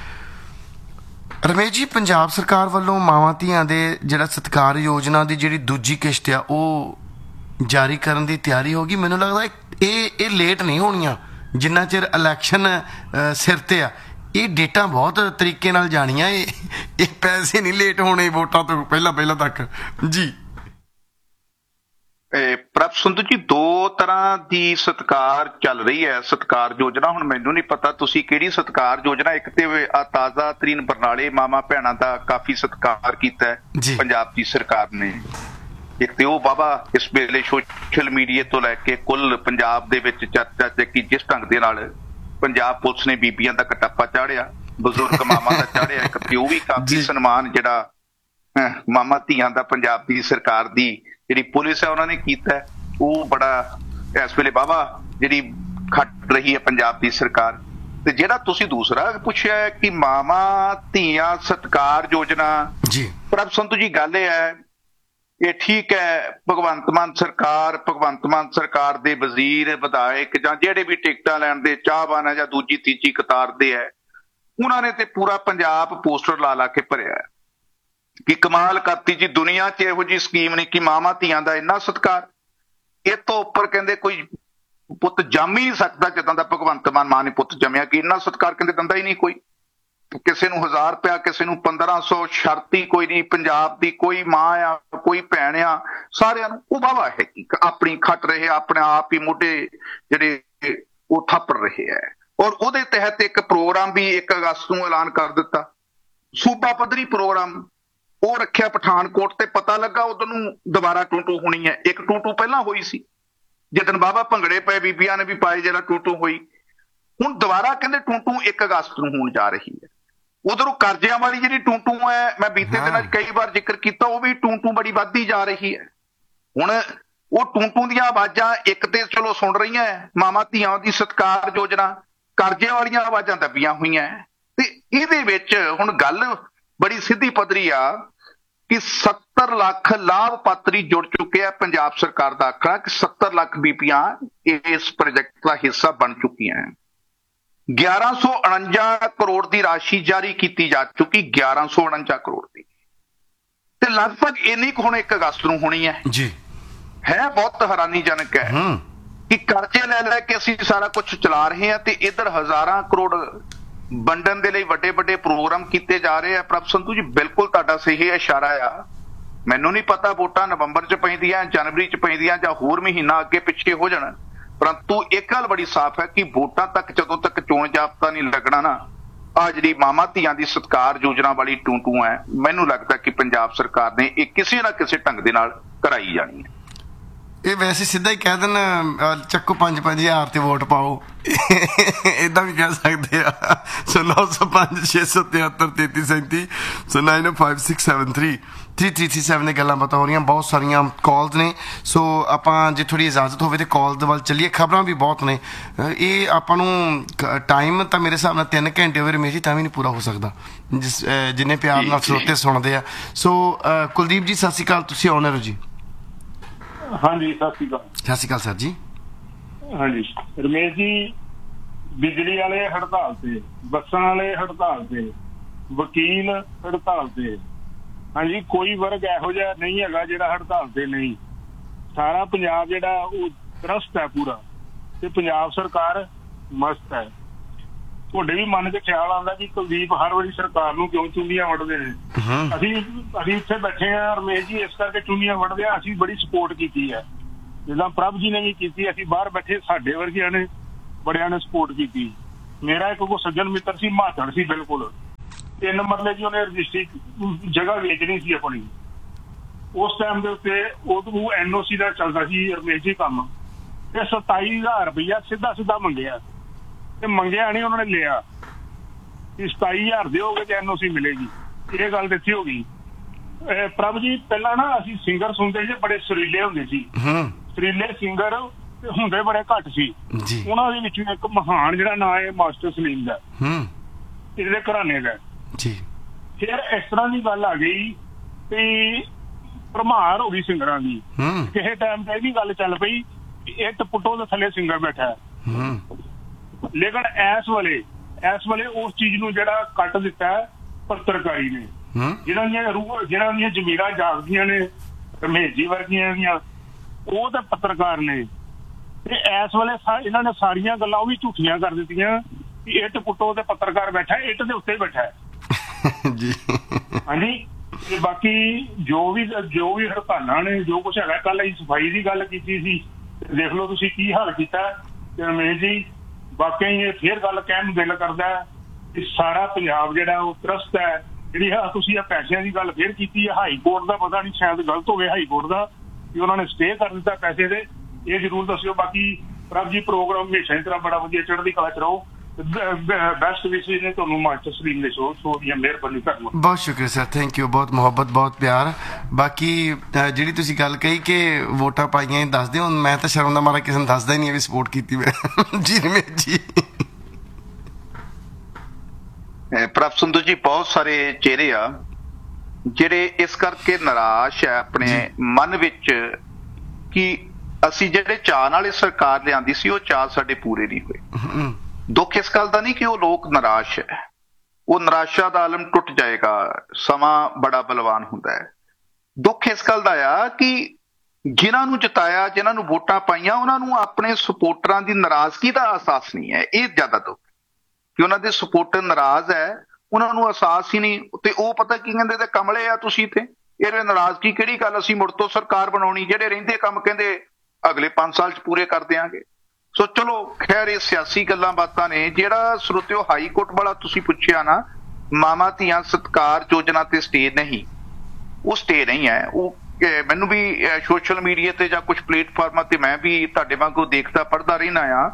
ਰਮੇਸ਼ ਜੀ, ਪੰਜਾਬ ਸਰਕਾਰ ਵੱਲੋਂ ਮਾਵਾਂ ਧੀਆਂ ਦੇ ਜਿਹੜਾ ਸਤਿਕਾਰ ਯੋਜਨਾ ਦੀ ਜਿਹੜੀ ਦੂਜੀ ਕਿਸ਼ਤ ਆ ਉਹ ਜਾਰੀ ਕਰਨ ਦੀ ਤਿਆਰੀ ਹੋ ਗਈ। ਮੈਨੂੰ ਲੱਗਦਾ ਇਹ ਇਹ ਲੇਟ ਨਹੀਂ ਹੋਣੀਆਂ ਜਿੰਨਾ ਚਿਰ ਇਲੈਕਸ਼ਨ ਸਿਰ ਤੇ ਆ। ਇਹ ਡੇਟਾਂ ਬਹੁਤ ਤਰੀਕੇ ਨਾਲ ਜਾਣੀਆਂ, ਇਹ ਇਹ ਪੈਸੇ ਨਹੀਂ ਲੇਟ ਹੋਣੇ ਵੋਟਾਂ ਤੋਂ ਪਹਿਲਾਂ ਪਹਿਲਾਂ ਤੱਕ ਜੀ। ਪ੍ਰਭ ਸੰਧੂ ਜੀ, ਦੋ ਤਰ੍ਹਾਂ ਦੀ ਸਤਿਕਾਰ ਚੱਲ ਰਹੀ ਹੈ ਸਤਿਕਾਰ ਯੋਜਨਾ। ਹੁਣ ਮੈਨੂੰ ਨਹੀਂ ਪਤਾ ਤੁਸੀਂ ਕਿਹੜੀ ਸਤਿਕਾਰ ਯੋਜਨਾ, ਇੱਕ ਤੇ ਆ ਤਾਜ਼ਾ ਤਰੀਨ ਬਰਨਾਲੇ ਮਾਮਾ ਭੈਣਾਂ ਦਾ ਕਾਫੀ ਸਤਿਕਾਰ ਕੀਤਾ ਹੈ ਪੰਜਾਬ ਦੀ ਸਰਕਾਰ ਨੇ। ਇੱਕ ਤੇ ਉਹ ਬਾਬਾ ਇਸ ਵੇਲੇ ਸੋਸ਼ਲ ਮੀਡੀਆ ਤੋਂ ਲੈ ਕੇ ਕੁੱਲ ਪੰਜਾਬ ਦੇ ਵਿੱਚ ਚਰਚਾ ਚੱਕੀ ਜਿਸ ਢੰਗ ਦੇ ਨਾਲ ਪੰਜਾਬ ਪੁਲਿਸ ਨੇ ਬੀਬੀਆਂ ਦਾ ਕਟਾਪਾ ਚਾੜਿਆ, ਬਜ਼ੁਰਗ ਮਾਮਾ ਦਾ ਚਾੜਿਆ। ਇੱਕ ਤੇ ਉਹ ਵੀ ਕਾਫੀ ਸਨਮਾਨ ਜਿਹੜਾ ਮਾਮਾ ਧੀਆਂ ਦਾ ਪੰਜਾਬ ਦੀ ਸਰਕਾਰ ਦੀ ਜਿਹੜੀ ਪੁਲਿਸ ਹੈ ਉਹਨਾਂ ਨੇ ਕੀਤਾ, ਉਹ ਬੜਾ ਇਸ ਵੇਲੇ ਬਾਬਾ ਜਿਹੜੀ ਖੱਟ ਰਹੀ ਹੈ ਪੰਜਾਬ ਦੀ ਸਰਕਾਰ। ਤੇ ਜਿਹੜਾ ਤੁਸੀਂ ਦੂਸਰਾ ਪੁੱਛਿਆ ਕਿ ਮਾਵਾਂ ਧੀਆਂ ਸਤਿਕਾਰ ਯੋਜਨਾ, ਜੀ ਪ੍ਰਭ ਸੰਧੂ ਜੀ ਗੱਲ ਇਹ ਹੈ, ਇਹ ਠੀਕ ਹੈ ਭਗਵੰਤ ਮਾਨ ਸਰਕਾਰ ਭਗਵੰਤ ਮਾਨ ਸਰਕਾਰ ਦੇ ਵਜ਼ੀਰ ਵਿਧਾਇਕ ਜਾਂ ਜਿਹੜੇ ਵੀ ਟਿਕਟਾਂ ਲੈਣ ਦੇ ਚਾਹਵਾਨ ਹੈ ਜਾਂ ਦੂਜੀ ਤੀਜੀ ਕਤਾਰ ਦੇ ਹੈ, ਉਹਨਾਂ ਨੇ ਤੇ ਪੂਰਾ ਪੰਜਾਬ ਪੋਸਟਰ ਲਾ ਲਾ ਕੇ ਭਰਿਆ ਕਿ ਕਮਾਲ ਕਰਤੀ ਜੀ, ਦੁਨੀਆ 'ਚ ਇਹੋ ਜਿਹੀ ਸਕੀਮ ਨਹੀਂ ਕਿ ਮਾਵਾਂ ਧੀਆਂ ਦਾ ਇੰਨਾ ਸਤਿਕਾਰ। ਇਹ ਤੋਂ ਉੱਪਰ ਕਹਿੰਦੇ ਕੋਈ ਪੁੱਤ ਜੰਮ ਹੀ ਨਹੀਂ ਸਕਦਾ ਜਿੱਦਾਂ ਦਾ ਭਗਵੰਤ ਮਾਨ ਮਾਂ ਨੇ ਪੁੱਤ ਜੰਮਿਆ, ਕਿ ਇੰਨਾ ਸਤਿਕਾਰ ਕਹਿੰਦੇ ਦਿੰਦਾ ਹੀ ਨਹੀਂ ਕੋਈ। ਕਿਸੇ ਨੂੰ ਹਜ਼ਾਰ ਰੁਪਇਆ, ਕਿਸੇ ਨੂੰ ਪੰਦਰਾਂ ਸੌ, ਸ਼ਰਤੀ ਕੋਈ ਨਹੀਂ। ਪੰਜਾਬ ਦੀ ਕੋਈ ਮਾਂ ਆ, ਕੋਈ ਭੈਣ ਆ, ਸਾਰਿਆਂ ਨੂੰ ਉਹ ਵਾਹਵਾ ਹੈ ਕਿ ਆਪਣੀ ਖੱਟ ਰਹੇ, ਆਪਣੇ ਆਪ ਹੀ ਮੋਢੇ ਜਿਹੜੇ ਉਹ ਥਾਪੜ ਰਹੇ ਹੈ। ਔਰ ਉਹਦੇ ਤਹਿਤ ਇੱਕ ਪ੍ਰੋਗਰਾਮ ਵੀ ਇੱਕ ਅਗਸਤ ਨੂੰ ਐਲਾਨ ਕਰ ਦਿੱਤਾ, ਸੂਬਾ ਪੱਧਰੀ ਪ੍ਰੋਗਰਾਮ ਉਹ ਰੱਖਿਆ ਪਠਾਨਕੋਟ। ਤੇ ਪਤਾ ਲੱਗਾ ਉਦੋਂ ਨੂੰ ਦੁਬਾਰਾ ਟੂ ਟੂ ਹੋਣੀ ਹੈ। ਇੱਕ ਟੂ ਟੂ ਪਹਿਲਾਂ ਹੋਈ ਸੀ ਜਿੱਦਣ ਬਾਬਾ ਭੰਗੜੇ ਪਏ, ਬੀਬੀਆਂ ਨੇ ਵੀ ਪਾਏ, ਜਿਹੜਾ ਟੂ ਟੂ ਹੋਈ। ਹੁਣ ਦੁਬਾਰਾ ਕਹਿੰਦੇ ਟੂ ਟੂ ਇੱਕ ਅਗਸਤ ਨੂੰ ਹੋਣ ਜਾ ਰਹੀ ਹੈ। ਉਧਰੋਂ ਕਰਜ਼ਿਆਂ ਵਾਲੀ ਜਿਹੜੀ ਟੂ ਟੂ ਹੈ, ਮੈਂ ਬੀਤੇ ਦਿਨਾਂ 'ਚ ਕਈ ਵਾਰ ਜ਼ਿਕਰ ਕੀਤਾ, ਉਹ ਵੀ ਟੂ ਟੂ ਬੜੀ ਵੱਧਦੀ ਜਾ ਰਹੀ ਹੈ। ਹੁਣ ਉਹ ਟੂ ਟੂ ਦੀਆਂ ਆਵਾਜ਼ਾਂ ਇੱਕ ਤੇ ਚਲੋ ਸੁਣ ਰਹੀਆਂ ਮਾਵਾਂ ਧੀਆਂ ਦੀ ਸਤਿਕਾਰ ਯੋਜਨਾ, ਕਰਜ਼ਿਆਂ ਵਾਲੀਆਂ ਆਵਾਜ਼ਾਂ ਦੱਬੀਆਂ ਹੋਈਆਂ। ਤੇ ਇਹਦੇ ਵਿੱਚ ਹੁਣ ਗੱਲ ਬੜੀ ਸਿੱਧੀ ਪੱਧਰੀ ਆ ਕਿ ਸੱਤਰ ਲੱਖ ਲਾਭ ਪਾਤਰੀ ਜੁੜ ਚੁੱਕੇ ਆ। ਪੰਜਾਬ ਸਰਕਾਰ ਦਾ ਆਖਣਾ ਕਿ ਸੱਤਰ ਲੱਖ ਬੀਬੀਆਂ ਇਸ ਪ੍ਰੋਜੈਕਟ ਦਾ ਹਿੱਸਾ ਬਣ ਚੁੱਕੀਆਂ। ਗਿਆਰਾਂ ਸੌ ਉਣੰਜਾ ਕਰੋੜ ਦੀ ਰਾਸ਼ੀ ਜਾਰੀ ਕੀਤੀ ਜਾ ਚੁੱਕੀ, ਗਿਆਰਾਂ ਸੌ ਉਣੰਜਾ ਕਰੋੜ ਦੀ, ਤੇ ਲਗਭਗ ਇੰਨੀ ਕੁ ਹੁਣ ਇੱਕ ਅਗਸਤ ਨੂੰ ਹੋਣੀ ਹੈ। ਜੀ ਹੈ ਬਹੁਤ ਹੈਰਾਨੀਜਨਕ ਹੈ ਕਿ ਕਰਜ਼ੇ ਲੈ ਲੈ ਕੇ ਅਸੀਂ ਸਾਰਾ ਕੁਝ ਚਲਾ ਰਹੇ ਹਾਂ ਤੇ ਇੱਧਰ ਹਜ਼ਾਰਾਂ ਕਰੋੜ ਵੰਡਣ ਦੇ ਲਈ ਵੱਡੇ ਵੱਡੇ ਪ੍ਰੋਗਰਾਮ ਕੀਤੇ ਜਾ ਰਹੇ ਆ। ਪ੍ਰਭ ਸੰਧੂ ਜੀ ਬਿਲਕੁਲ ਤੁਹਾਡਾ ਸਹੀ ਇਸ਼ਾਰਾ ਆ। ਮੈਨੂੰ ਨਹੀਂ ਪਤਾ ਵੋਟਾਂ ਨਵੰਬਰ 'ਚ ਪੈਂਦੀਆਂ, ਜਨਵਰੀ 'ਚ ਪੈਂਦੀਆਂ ਜਾਂ ਹੋਰ ਮਹੀਨਾ ਅੱਗੇ ਪਿੱਛੇ ਹੋ ਜਾਣ, ਪਰੰਤੂ ਇੱਕ ਗੱਲ ਬੜੀ ਸਾਫ਼ ਹੈ ਕਿ ਵੋਟਾਂ ਤੱਕ ਜਦੋਂ ਤੱਕ ਚੋਣ ਜਾਬਤਾ ਨਹੀਂ ਲੱਗਣਾ ਨਾ, ਆ ਜਿਹੜੀ ਮਾਵਾਂ ਧੀਆਂ ਦੀ ਸਤਿਕਾਰ ਯੋਜਨਾ ਵਾਲੀ ਟੂ ਟੂ ਹੈ, ਮੈਨੂੰ ਲੱਗਦਾ ਕਿ ਪੰਜਾਬ ਸਰਕਾਰ ਨੇ ਇਹ ਕਿਸੇ ਨਾ ਕਿਸੇ ਢੰਗ ਦੇ ਨਾਲ ਕਰਾਈ ਜਾਣੀ ਹੈ। ਇਹ ਵੈਸੇ ਸਿੱਧਾ ਹੀ ਕਹਿ ਦੇਣ ਚੱਕੋ ਪੰਜ ਪੰਜ ਹਜ਼ਾਰ ਤੇ ਵੋਟ ਪਾਓ, ਏਦਾਂ ਵੀ ਕਹਿ ਸਕਦੇ ਆ। ਸੋ ਨੌ ਸੌ ਪੰਜ ਛੇ ਸੌ ਤਿਹੱਤਰ ਤੇਤੀ ਸੈਂਤੀ ਸੋ nine five six seven three three three three seven ਦੀਆਂ ਗੱਲਾਂ ਬਾਤਾਂ ਹੋ ਰਹੀਆਂ, ਬਹੁਤ ਸਾਰੀਆਂ ਕਾਲਸ ਨੇ। ਸੋ ਆਪਾਂ ਜੇ ਥੋੜ੍ਹੀ ਇਜਾਜ਼ਤ ਹੋਵੇ ਤੇ ਕਾਲ ਦੇ ਵੱਲ ਚੱਲੀਏ। ਖਬਰਾਂ ਵੀ ਬਹੁਤ ਨੇ, ਇਹ ਆਪਾਂ ਨੂੰ ਟਾਈਮ ਤਾਂ ਮੇਰੇ ਹਿਸਾਬ ਨਾਲ ਤਿੰਨ ਘੰਟੇ ਹੋਵੇ ਰਮੇਸ਼ ਜੀ ਤਾਂ ਵੀ ਨਹੀਂ ਪੂਰਾ ਹੋ ਸਕਦਾ, ਜਿਸ ਜਿੰਨੇ ਪਿਆਰ ਨਾਲ ਸਰੋਤੇ ਸੁਣਦੇ ਆ। ਸੋ ਕੁਲਦੀਪ ਜੀ ਸਤਿ ਸ਼੍ਰੀ ਅਕਾਲ, ਤੁਸੀਂ ਆਨਰ ਹੋ ਜੀ। ਹਾਂਜੀ ਸਤਿ ਸ਼੍ਰੀ ਅਕਾਲ। ਸਤਿ ਸ਼੍ਰੀ ਅਕਾਲ ਸਰ ਜੀ। ਹਾਂਜੀ ਰਮੇਸ਼ ਜੀ, ਬਿਜਲੀ ਵਾਲੇ ਹੜਤਾਲ ਤੇ, ਬੱਸਾਂ ਵਾਲੇ ਹੜਤਾਲ ਤੇ, ਵਕੀਲ ਹੜਤਾਲ ਤੇ, ਹਾਂਜੀ ਕੋਈ ਵਰਗ ਇਹੋ ਜਿਹਾ ਨਹੀਂ ਹੈਗਾ ਜਿਹੜਾ ਹੜਤਾਲ ਤੇ ਨਹੀਂ। ਸਾਰਾ ਪੰਜਾਬ ਜਿਹੜਾ ਉਹ ਤਰਸਤ ਹੈ ਪੂਰਾ, ਤੇ ਪੰਜਾਬ ਸਰਕਾਰ ਮਸਤ ਹੈ। ਤੁਹਾਡੇ ਵੀ ਮਨ 'ਚ ਖਿਆਲ ਆਉਂਦਾ ਕਿ ਕੁਲਦੀਪ ਹਰ ਵਾਰੀ ਸਰਕਾਰ ਨੂੰ ਕਿਉਂ ਚੁੰਨੀਆਂ ਵੱਢਦੇ ਨੇ। ਅਸੀਂ ਅਸੀਂ ਇੱਥੇ ਬੈਠੇ ਹਾਂ ਰਮੇਸ਼ ਜੀ ਇਸ ਕਰਕੇ ਚੁੰਨੀਆਂ ਵੱਢਦੇ ਹਾਂ, ਅਸੀਂ ਬੜੀ ਸਪੋਰਟ ਕੀਤੀ ਹੈ, ਜਿੱਦਾਂ ਪ੍ਰਭ ਜੀ ਨੇ ਵੀ ਕੀਤੀ। ਅਸੀਂ ਬਾਹਰ ਬੈਠੇ ਸਾਡੇ ਵਰਗਿਆਂ ਨੇ ਬੜਿਆਂ ਨੇ ਸਪੋਰਟ ਕੀਤੀ। ਮੇਰਾ ਇੱਕ ਕੋ ਸੱਜਣ ਮਿੱਤਰ ਸੀ, ਮਾਤੜ ਸੀ ਬਿਲਕੁਲ, ਤਿੰਨ ਮਰਲੇ ਜੀ ਉਹਨੇ ਰਜਿਸਟਰੀ ਜਗ੍ਹਾ ਵੇਚਣੀ ਸੀ ਆਪਣੀ। ਉਸ ਟਾਈਮ ਦੇ ਉੱਤੇ ਉਹ ਐਨ ਓ ਸੀ ਦਾ ਚੱਲਦਾ ਸੀ ਰਮੇਸ਼ ਜੀ ਕੰਮ, ਤੇ ਸਤਾਈ ਹਜ਼ਾਰ ਰੁਪਈਆ ਸਿੱਧਾ ਸਿੱਧਾ ਮੰਗਿਆ, ਤੇ ਮੰਗਿਆ ਨਹੀਂ ਉਹਨਾਂ ਨੇ ਲਿਆ ਕਿ ਸਤਾਈ ਹਜ਼ਾਰ ਦਿਓਗੇ ਤੇ ਐਨ ਓ ਸੀ ਮਿਲੇਗੀ। ਇਹ ਗੱਲ ਇੱਥੇ ਹੋ ਗਈ। ਪ੍ਰਭ ਜੀ ਪਹਿਲਾਂ ਨਾ ਅਸੀਂ ਸਿੰਗਰ ਸੁਣਦੇ ਸੀ, ਬੜੇ ਸੁਰੀਲੇ ਹੁੰਦੇ ਸੀ, ਸੁਰੀਲੇ ਸਿੰਗਰ ਹੁੰਦੇ ਬੜੇ ਘੱਟ ਸੀ। ਉਹਨਾਂ ਦੇ ਵਿੱਚੋਂ ਇੱਕ ਮਹਾਨ ਜਿਹੜਾ ਨਾਂ ਹੈ ਮਾਸਟਰ ਸਲੀਮ ਦਾ, ਇਹਦੇ ਘਰਾਣੇ ਦਾ। ਫਿਰ ਇਸ ਤਰ੍ਹਾਂ ਦੀ ਗੱਲ ਆ ਗਈ ਵੀ ਭਰਮਾਰ ਹੋ ਗਈ ਸਿੰਗਰਾਂ ਦੀ। ਕਿਸੇ ਟਾਈਮ ਤੇ ਇਹ ਵੀ ਗੱਲ ਚੱਲ ਪਈ ਇੱਟ ਪੁੱਟੋ ਦੇ ਥੱਲੇ ਸਿੰਗਰ ਬੈਠਾ ਹੈ। ਲੇਕਿਨ ਇਸ ਵੇਲੇ ਇਸ ਵੇਲੇ ਉਸ ਚੀਜ਼ ਨੂੰ ਜਿਹੜਾ ਕੱਟ ਦਿੱਤਾ ਹੈ ਪੱਤਰਕਾਰੀ ਨੇ, ਜਿਹਨਾਂ ਦੀਆਂ ਰੂਹ ਜਿਹਨਾਂ ਦੀਆਂ ਜ਼ਮੀਰਾਂ ਜਾਗਦੀਆਂ ਨੇ ਰਮੇਸ਼ ਜੀ ਵਰਗੀਆਂ ਦੀਆਂ, ਉਹ ਤਾਂ ਪੱਤਰਕਾਰ ਨੇ। ਤੇ ਇਸ ਵੇਲੇ ਇਹਨਾਂ ਨੇ ਸਾਰੀਆਂ ਗੱਲਾਂ ਉਹ ਵੀ ਝੂਠੀਆਂ ਕਰ ਦਿੱਤੀਆਂ ਕਿ ਇੱਟ ਪੁੱਟੋ ਤੇ ਪੱਤਰਕਾਰ ਬੈਠਾ, ਇੱਟ ਦੇ ਉੱਤੇ ਬੈਠਾ ਹੈ। ਹਾਂਜੀ ਤੇ ਬਾਕੀ ਜੋ ਵੀ ਜੋ ਵੀ ਹੜਤਾਲਾਂ ਨੇ, ਜੋ ਕੁਛ ਹੈਗਾ, ਕੱਲ ਅਸੀਂ ਸਫਾਈ ਦੀ ਗੱਲ ਕੀਤੀ ਸੀ, ਦੇਖ ਲਓ ਤੁਸੀਂ ਕੀ ਹਾਲ ਕੀਤਾ ਰਮੇਸ਼ ਜੀ। ਬਾਕੀ ਇਹ ਫੇਰ ਗੱਲ ਕਹਿਣ ਨੂੰ ਦਿਲ ਕਰਦਾ ਕਿ ਸਾਰਾ ਪੰਜਾਬ ਜਿਹੜਾ ਉਹ ਤਰਸਤ ਹੈ। ਜਿਹੜੀ ਤੁਸੀਂ ਇਹ ਪੈਸਿਆਂ ਦੀ ਗੱਲ ਫੇਰ ਕੀਤੀ ਹੈ, ਹਾਈ ਕੋਰਟ ਦਾ ਪਤਾ ਨਹੀਂ ਸ਼ਾਇਦ ਗਲਤ ਹੋਵੇ ਹਾਈ ਕੋਰਟ ਦਾ ਕਿ ਉਹਨਾਂ ਨੇ ਸਟੇ ਕਰ ਦਿੱਤਾ ਪੈਸੇ ਦੇ, ਇਹ ਜ਼ਰੂਰ ਦੱਸਿਓ। ਬਾਕੀ ਪ੍ਰਭ ਜੀ ਪ੍ਰੋਗਰਾਮ ਹਮੇਸ਼ਾ ਹੀ ਤਰ੍ਹਾਂ ਬੜਾ ਵਧੀਆ, ਚੜ੍ਹਦੀ ਕਲਾ ਚ ਰਹੋ। ਬੈਸਟ ਵਿਸ਼ੇਸ ਨੇ ਤੁਹਾਨੂੰ ਮਾਸਟਰ ਸਲੀਮ ਦੇ ਸ਼ੋਅ ਸ਼ੋਅ ਦੀਆਂ ਮਿਹਰਬਾਨੀ ਧੰਨਵਾਦ ਬਹੁਤ ਸ਼ੁਕਰੀਆ ਸਰ ਥੈਂਕ ਯੂ ਬਹੁਤ ਮੁਹੱਬਤ ਬਹੁਤ ਪਿਆਰ ਬਾਕੀ ਅਹ, ਜਿਹੜੀ ਤੁਸੀਂ ਗੱਲ ਕਹੀ ਕਿ ਵੋਟਾਂ ਪਾਈਆਂ ਇਹ ਦੱਸ ਦਿਓ ਮੈਂ ਤਾਂ ਸ਼ਰਮ ਦਾ ਮਾਰਾ ਕਿਸੇ ਨੂੰ ਦੱਸਦਾ ਹੀ ਨਹੀਂ ਵੀ ਸਪੋਰਟ ਕੀਤੀ ਮੈਂ ਜੀ ਰਮੇਸ਼ ਜੀ ਪ੍ਰਭ ਸੰਧੂ ਜੀ ਬਹੁਤ ਸਾਰੇ ਚਿਹਰੇ ਆ ਜਿਹੜੇ ਇਸ ਕਰਕੇ ਨਿਰਾਸ਼ ਹੈ ਆਪਣੇ ਮਨ ਵਿੱਚ ਕਿ ਅਸੀਂ ਜਿਹੜੇ ਚਾਅ ਨਾਲ ਇਹ ਸਰਕਾਰ ਲਿਆਂਦੀ ਸੀ ਉਹ ਚਾਅ ਸਾਡੇ ਪੂਰੇ ਨਹੀਂ ਹੋਏ ਦੁੱਖ ਇਸ ਗੱਲ ਦਾ ਨਹੀਂ ਕਿ ਉਹ ਲੋਕ ਨਿਰਾਸ਼ ਹੈ ਉਹ ਨਿਰਾਸ਼ਾ ਦਾ ਆਲਮ ਟੁੱਟ ਜਾਏਗਾ ਸਮਾਂ ਬੜਾ ਬਲਵਾਨ ਹੁੰਦਾ ਹੈ ਦੁੱਖ ਇਸ ਗੱਲ ਦਾ ਆ ਕਿ ਜਿਨ੍ਹਾਂ ਨੂੰ ਜਿਤਾਇਆ ਜਿਨ੍ਹਾਂ ਨੂੰ ਵੋਟਾਂ ਪਾਈਆਂ ਉਹਨਾਂ ਨੂੰ ਆਪਣੇ ਸਪੋਰਟਰਾਂ ਦੀ ਨਾਰਾਜ਼ਗੀ ਦਾ ਅਹਿਸਾਸ ਨਹੀਂ ਹੈ ਇਹ ਜ਼ਿਆਦਾ ਦੁੱਖ ਕਿ ਉਹਨਾਂ ਦੇ ਸਪੋਰਟਰ ਨਾਰਾਜ਼ ਹੈ ਉਹਨਾਂ ਨੂੰ ਅਹਿਸਾਸ ਹੀ ਨਹੀਂ ਤੇ ਉਹ ਪਤਾ ਕੀ ਕਹਿੰਦੇ ਤੇ ਕਮਲੇ ਆ ਤੁਸੀਂ ਤੇ ਇਹਦੇ ਨਾਰਾਜ਼ਗੀ ਕਿਹੜੀ ਗੱਲ ਅਸੀਂ ਮੁੜ ਤੋਂ ਸਰਕਾਰ ਬਣਾਉਣੀ ਜਿਹੜੇ ਰਹਿੰਦੇ ਕੰਮ ਕਹਿੰਦੇ ਅਗਲੇ ਪੰਜ ਸਾਲ ਚ ਪੂਰੇ ਕਰ ਦਿਆਂਗੇ ਸੋ ਚਲੋ ਖੈਰ ਇਹ ਸਿਆਸੀ ਗੱਲਾਂ ਬਾਤਾਂ ਨੇ ਜਿਹੜਾ ਸਰੋਤਿਓ ਹਾਈ ਕੋਰਟ ਵਾਲਾ ਤੁਸੀਂ ਪੁੱਛਿਆ ਨਾ ਮਾਮਾ ਧੀਆਂ ਸਤਕਾਰ ਯੋਜਨਾ ਤੇ ਸਟੇ ਨਹੀਂ ਉਹ ਸਟੇ ਨਹੀਂ ਹੈ ਉਹ ਮੈਨੂੰ ਵੀ ਸੋਸ਼ਲ ਮੀਡੀਆ ਤੇ ਜਾਂ ਕੁਝ ਪਲੇਟਫਾਰਮਾਂ ਤੇ ਮੈਂ ਵੀ ਤੁਹਾਡੇ ਵਾਂਗੂ ਦੇਖਦਾ ਪੜ੍ਹਦਾ ਰਹਿਣਾ ਆ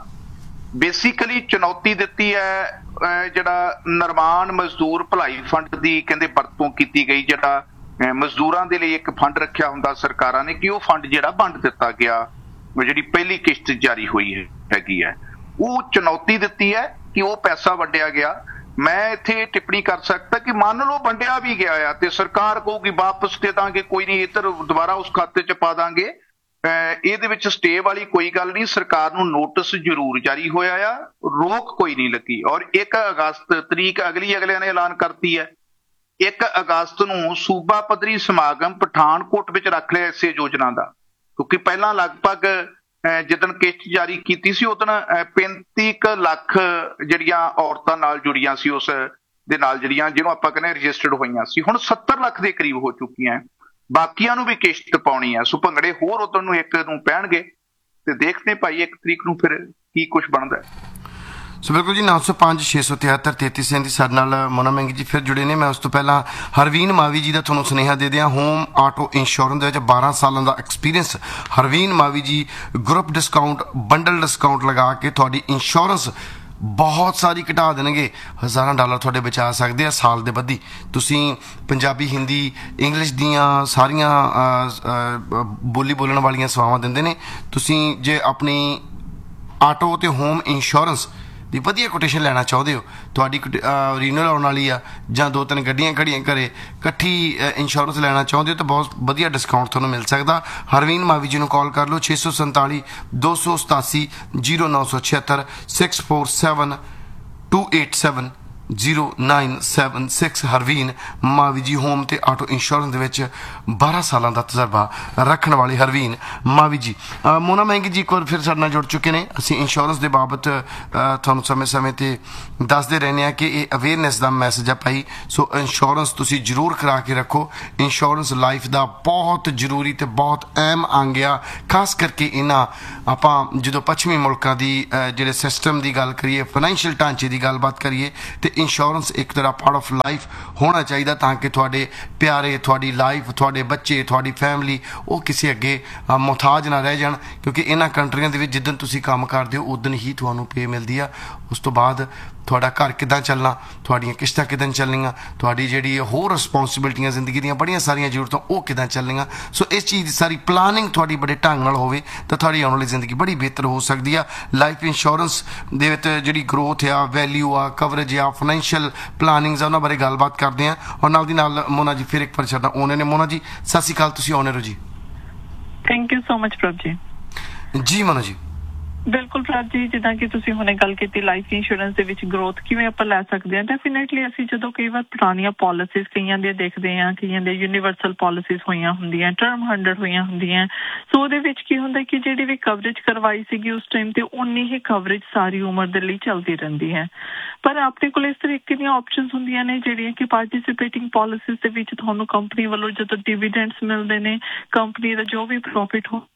ਬੇਸਿਕਲੀ ਚੁਣੌਤੀ ਦਿੱਤੀ ਹੈ ਜਿਹੜਾ ਨਿਰਮਾਣ ਮਜ਼ਦੂਰ ਭਲਾਈ ਫੰਡ ਦੀ ਕਹਿੰਦੇ ਵਰਤੋਂ ਕੀਤੀ ਗਈ ਜਿਹੜਾ ਮਜ਼ਦੂਰਾਂ ਦੇ ਲਈ ਇੱਕ ਫੰਡ ਰੱਖਿਆ ਹੁੰਦਾ ਸਰਕਾਰਾਂ ਨੇ ਕਿ ਉਹ ਫੰਡ ਜਿਹੜਾ ਵੰਡ ਦਿੱਤਾ ਗਿਆ ਜਿਹੜੀ ਪਹਿਲੀ ਕਿਸ਼ਤ ਜਾਰੀ ਹੋਈ ਹੈ ਹੈਗੀ ਹੈ ਉਹ ਚੁਣੌਤੀ ਦਿੱਤੀ ਹੈ ਕਿ ਉਹ ਪੈਸਾ ਵੰਡਿਆ ਗਿਆ ਮੈਂ ਇੱਥੇ ਟਿੱਪਣੀ ਕਰ ਸਕਦਾ ਕਿ ਮੰਨ ਲਓ ਵੰਡਿਆ ਵੀ ਗਿਆ ਆ ਤੇ ਸਰਕਾਰ ਕਹੂਗੀ ਵਾਪਸ ਦੇ ਦਾਂਗੇ ਕੋਈ ਨਹੀਂ ਇੱਧਰ ਦੁਬਾਰਾ ਉਸ ਖਾਤੇ 'ਚ ਪਾ ਦਾਂਗੇ ਇਹਦੇ ਵਿੱਚ ਸਟੇ ਵਾਲੀ ਕੋਈ ਗੱਲ ਨਹੀਂ ਸਰਕਾਰ ਨੂੰ ਨੋਟਿਸ ਜ਼ਰੂਰ ਜਾਰੀ ਹੋਇਆ ਆ ਰੋਕ ਕੋਈ ਨਹੀਂ ਲੱਗੀ ਔਰ ਇੱਕ ਅਗਸਤ ਤਰੀਕ ਅਗਲੀ ਅਗਲਿਆਂ ਨੇ ਐਲਾਨ ਕਰਤੀ ਹੈ ਇੱਕ ਅਗਸਤ ਨੂੰ ਸੂਬਾ ਪੱਧਰੀ ਸਮਾਗਮ ਪਠਾਨਕੋਟ ਵਿੱਚ ਰੱਖ ਲਿਆ ਇਸੇ ਯੋਜਨਾ ਦਾ ਕਿਉਂਕਿ ਪਹਿਲਾਂ ਲਗਭਗ ਜਿੱਦਣ ਕਿਸ਼ਤ ਜਾਰੀ ਕੀਤੀ ਸੀ ਉਦੋਂ ਪੈਂਤੀ ਕੁ ਲੱਖ ਜਿਹੜੀਆਂ ਔਰਤਾਂ ਨਾਲ ਜੁੜੀਆਂ ਸੀ ਉਸ ਦੇ ਨਾਲ ਜਿਹੜੀਆਂ ਜਿਹਨੂੰ ਆਪਾਂ ਕਹਿੰਦੇ ਰਜਿਸਟਰਡ ਹੋਈਆਂ ਸੀ ਹੁਣ ਸੱਤਰ ਲੱਖ ਦੇ ਕਰੀਬ ਹੋ ਚੁੱਕੀਆਂ ਬਾਕੀਆਂ ਨੂੰ ਵੀ ਕਿਸ਼ਤ ਪਾਉਣੀ ਹੈ ਸੋ ਭੰਗੜੇ ਹੋਰ ਉਦੋਂ ਨੂੰ ਇੱਕ ਨੂੰ ਪੈਣਗੇ ਤੇ ਦੇਖਦੇ ਭਾਈ ਇੱਕ ਤਰੀਕ ਨੂੰ ਫਿਰ ਕੀ ਕੁਝ ਬਣਦਾ ਸੋ ਬਿਲਕੁਲ ਜੀ ਨੌ ਸੌ ਪੰਜ ਛੇ ਸੌ ਤਿਹੱਤਰ ਤੇਤੀ ਸੈਂਤੀ ਸਾਡੇ ਨਾਲ ਮੋਨਾ ਮਹਿੰਗੀ ਜੀ ਫਿਰ ਜੁੜੇ ਨੇ ਮੈਂ ਉਸ ਤੋਂ ਪਹਿਲਾਂ ਹਰਵੀਨ ਮਾਵੀ ਜੀ ਦਾ ਤੁਹਾਨੂੰ ਸੁਨੇਹਾ ਦੇ ਦਿਆਂ ਹੋਮ ਆਟੋ ਇੰਸ਼ੋਰੈਂਸ ਦੇ ਵਿੱਚ ਬਾਰਾਂ ਸਾਲਾਂ ਦਾ ਐਕਸਪੀਰੀਅੰਸ ਹਰਵੀਨ ਮਾਵੀ ਜੀ ਗਰੁੱਪ ਡਿਸਕਾਊਂਟ ਬੰਡਲ ਡਿਸਕਾਊਂਟ ਲਗਾ ਕੇ ਤੁਹਾਡੀ ਇੰਸ਼ੋਰੈਂਸ ਬਹੁਤ ਸਾਰੀ ਘਟਾ ਦੇਣਗੇ ਹਜ਼ਾਰਾਂ ਡਾਲਰ ਤੁਹਾਡੇ ਬਚਾ ਸਕਦੇ ਆ ਸਾਲ ਦੇ ਬੱਧੀ ਤੁਸੀਂ ਪੰਜਾਬੀ ਹਿੰਦੀ ਇੰਗਲਿਸ਼ ਦੀਆਂ ਸਾਰੀਆਂ ਬੋਲੀ ਬੋਲਣ ਵਾਲੀਆਂ ਸੇਵਾਵਾਂ ਦਿੰਦੇ ਨੇ ਤੁਸੀਂ ਜੇ ਆਪਣੀ ਆਟੋ ਤੇ ਹੋਮ ਇੰਸ਼ੋਰੈਂਸ ਦੀ ਵਧੀਆ ਕੋਟੇਸ਼ਨ ਲੈਣਾ ਚਾਹੁੰਦੇ ਹੋ ਤੁਹਾਡੀ ਰੀਨਿਊਅਲ ਆਉਣ ਵਾਲੀ ਆ ਜਾਂ ਦੋ ਤਿੰਨ ਗੱਡੀਆਂ ਖੜੀਆਂ ਘਰੇ ਇਕੱਠੀ ਇੰਸ਼ੋਰੈਂਸ ਲੈਣਾ ਚਾਹੁੰਦੇ ਹੋ ਤਾਂ ਬਹੁਤ ਵਧੀਆ ਡਿਸਕਾਊਂਟ ਤੁਹਾਨੂੰ ਮਿਲ ਸਕਦਾ ਹਰਵੀਨ ਮਾਵੀ ਜੀ ਨੂੰ ਕਾਲ ਕਰ ਲਓ ਛੇ ਸੌ ਸੰਤਾਲੀ ਦੋ ਸੌ ਸਤਾਸੀ ਜੀਰੋ ਨੌ ਸੌ ਛਿਹੱਤਰ six four seven to eight seven zero nine seven six Harveen ਮਾਵੀ ਜੀ ਹੋਮ ਤੇ ਆਟੋ ਇੰਸ਼ੋਰੈਂਸ ਦੇ ਵਿੱਚ ਬਾਰਾਂ ਸਾਲਾਂ ਦਾ ਤਜਰਬਾ ਰੱਖਣ ਵਾਲੇ ਹਰਵੀਨ ਮਾਵੀ ਜੀ ਮੋਨਾ ਮਹਿੰਗੀ ਜੀ ਇੱਕ ਵਾਰ ਫਿਰ ਸਾਡੇ ਨਾਲ ਜੁੜ ਚੁੱਕੇ ਨੇ ਅਸੀਂ ਇੰਸ਼ੋਰੈਂਸ ਦੇ ਬਾਬਤ ਤੁਹਾਨੂੰ ਸਮੇਂ ਸਮੇਂ ਤੇ ਦੱਸਦੇ ਰਹਿੰਦੇ ਹਾਂ ਕਿ ਇਹ ਅਵੇਅਰਨੈਸ ਦਾ ਮੈਸੇਜ ਆ ਭਾਈ ਸੋ ਇੰਸ਼ੋਰੈਂਸ ਤੁਸੀਂ ਜ਼ਰੂਰ ਕਰਾ ਕੇ ਰੱਖੋ ਇੰਸ਼ੋਰੈਂਸ ਲਾਈਫ ਦਾ ਬਹੁਤ ਜ਼ਰੂਰੀ ਤੇ ਬਹੁਤ ਅਹਿਮ ਅੰਗ ਆ ਖਾਸ ਕਰਕੇ ਇਹਨਾਂ ਆਪਾਂ ਜਦੋਂ ਪੱਛਮੀ ਮੁਲਕਾਂ ਦੀ ਜਿਹੜੇ ਸਿਸਟਮ ਦੀ ਗੱਲ ਕਰੀਏ ਫਾਈਨੈਂਸ਼ੀਅਲ ਢਾਂਚੇ ਦੀ ਗੱਲਬਾਤ ਕਰੀਏ ਤੇ ਇੰਸ਼ੋਰੈਂਸ ਇੱਕ ਤਰ੍ਹਾਂ ਪਾਰਟ ਆਫ ਲਾਈਫ ਹੋਣਾ ਚਾਹੀਦਾ ਤਾਂ ਕਿ ਤੁਹਾਡੇ ਪਿਆਰੇ ਤੁਹਾਡੀ ਲਾਈਫ ਤੁਹਾਡੇ ਬੱਚੇ ਤੁਹਾਡੀ ਫੈਮਿਲੀ ਉਹ ਕਿਸੇ ਅੱਗੇ ਮੁਹਤਾਜ ਨਾ ਰਹਿ ਜਾਣ ਕਿਉਂਕਿ ਇਹਨਾਂ ਕੰਟਰੀਆਂ ਦੇ ਵਿੱਚ ਜਿੱਦਣ ਤੁਸੀਂ ਕੰਮ ਕਰਦੇ ਹੋ ਉਦਣ ਹੀ ਤੁਹਾਨੂੰ ਪੇ ਮਿਲਦੀ ਆ ਉਸ ਤੋਂ ਬਾਅਦ ਤੁਹਾਡਾ ਘਰ ਕਿੱਦਾਂ ਚੱਲਣਾ ਤੁਹਾਡੀਆਂ ਕਿਸ਼ਤਾਂ ਕਿੱਦਾਂ ਚੱਲਣੀਆਂ ਤੁਹਾਡੀ ਜਿਹੜੀ ਹੋਰ ਰਿਸਪੌਂਸਿਬਿਲਟੀਆਂ ਜ਼ਿੰਦਗੀ ਦੀਆਂ ਬੜੀਆਂ ਸਾਰੀਆਂ ਜ਼ਰੂਰਤਾਂ ਉਹ ਕਿੱਦਾਂ ਚੱਲਣੀਆਂ ਸੋ ਇਸ ਚੀਜ਼ ਦੀ ਸਾਰੀ ਪਲਾਨਿੰਗ ਤੁਹਾਡੀ ਬੜੇ ਢੰਗ ਨਾਲ ਹੋਵੇ ਤਾਂ ਤੁਹਾਡੀ ਆਉਣ ਵਾਲੀ ਜ਼ਿੰਦਗੀ ਬੜੀ ਬਿਹਤਰ ਹੋ ਸਕਦੀ ਆ ਲਾਈਫ ਇੰਸ਼ੋਰੈਂਸ ਦੇ ਵਿੱਚ ਜਿਹੜੀ ਗਰੋਥ ਆ ਵੈਲਿਊ ਆ ਕਵਰੇਜ ਆ ਫਾਈਨੈਂਸ਼ੀਅਲ ਪਲਾਨਿੰਗਸ ਆ ਉਹਨਾਂ ਬਾਰੇ ਗੱਲਬਾਤ ਕਰਦੇ ਹਾਂ ਔਰ ਨਾਲ ਦੀ ਨਾਲ ਮੋਨਾ ਜੀ ਫਿਰ ਇੱਕ ਵਾਰ ਸਾਡਾ ਆਉਣੇ ਨੇ ਮੋਨਾ ਜੀ ਸਤਿ ਸ਼੍ਰੀ ਅਕਾਲ ਤੁਸੀਂ ਆਉਣੇ ਰਹੋ ਜੀ ਥੈਂਕ ਯੂ ਸੋ ਮਚ ਪ੍ਰਭ ਜੀ ਜੀ ਮੋਨਾ ਜੀ ਬਿਲਕੁਲ ਪ੍ਰਭ ਜੀ ਜਿੱਦਾਂ ਕਿ ਤੁਸੀਂ ਹੁਣੇ ਗੱਲ ਕੀਤੀ ਲਾਈਫ ਇੰਸ਼ੋਰੈਂਸ ਦੇ ਵਿੱਚ ਗਰੋਥ ਕਿਵੇਂ ਆਪਾਂ ਲੈ ਸਕਦੇ ਹਾਂ ਡੈਫੀਨੇਟਲੀ ਅਸੀਂ ਜਦੋਂ ਕਈ ਵਾਰ ਪੁਰਾਣੀਆਂ ਪਾਲਿਸੀਜ਼ ਕਈਆਂ ਦੇ ਦੇਖਦੇ ਹਾਂ ਕਈਆਂ ਦੇ ਯੂਨੀਵਰਸਲ ਪਾਲਿਸੀਜ਼ ਹੋਈਆਂ ਹੁੰਦੀਆਂ ਟਰਮ ਹੰਡਰਡ ਹੋਈਆਂ ਹੁੰਦੀਆਂ ਸੋ ਉਹਦੇ ਵਿੱਚ ਕੀ ਹੁੰਦਾ ਕਿ ਜਿਹੜੀ ਵੀ ਕਵਰੇਜ ਕਰਵਾਈ ਸੀਗੀ ਉਸ ਟਾਈਮ ਤੇ ਉਨੀ ਹੀ ਕਵਰੇਜ ਸਾਰੀ ਉਮਰ ਦੇ ਲਈ ਚੱਲਦੀ ਰਹਿੰਦੀ ਹੈ ਪਰ ਆਪਣੇ ਕੋਲ ਇਸ ਤਰੀਕੇ ਦੀਆਂ ਆਪਸ਼ਨਸ ਹੁੰਦੀਆਂ ਨੇ ਜਿਹੜੀਆਂ ਕਿ ਪਾਰਟੀਸਿਪੇਟਿੰਗ ਪਾਲਿਸੀਜ਼ ਦੇ ਵਿੱਚ ਤੁਹਾਨੂੰ ਕੰਪਨੀ ਵੱਲੋਂ ਜਦੋਂ ਡਿਵੀਡੈਂਡਸ ਮਿਲਦੇ ਨੇ ਕੰਪਨੀ ਦਾ ਜੋ ਵੀ ਪ੍ਰੋਫਿਟ ਹੋ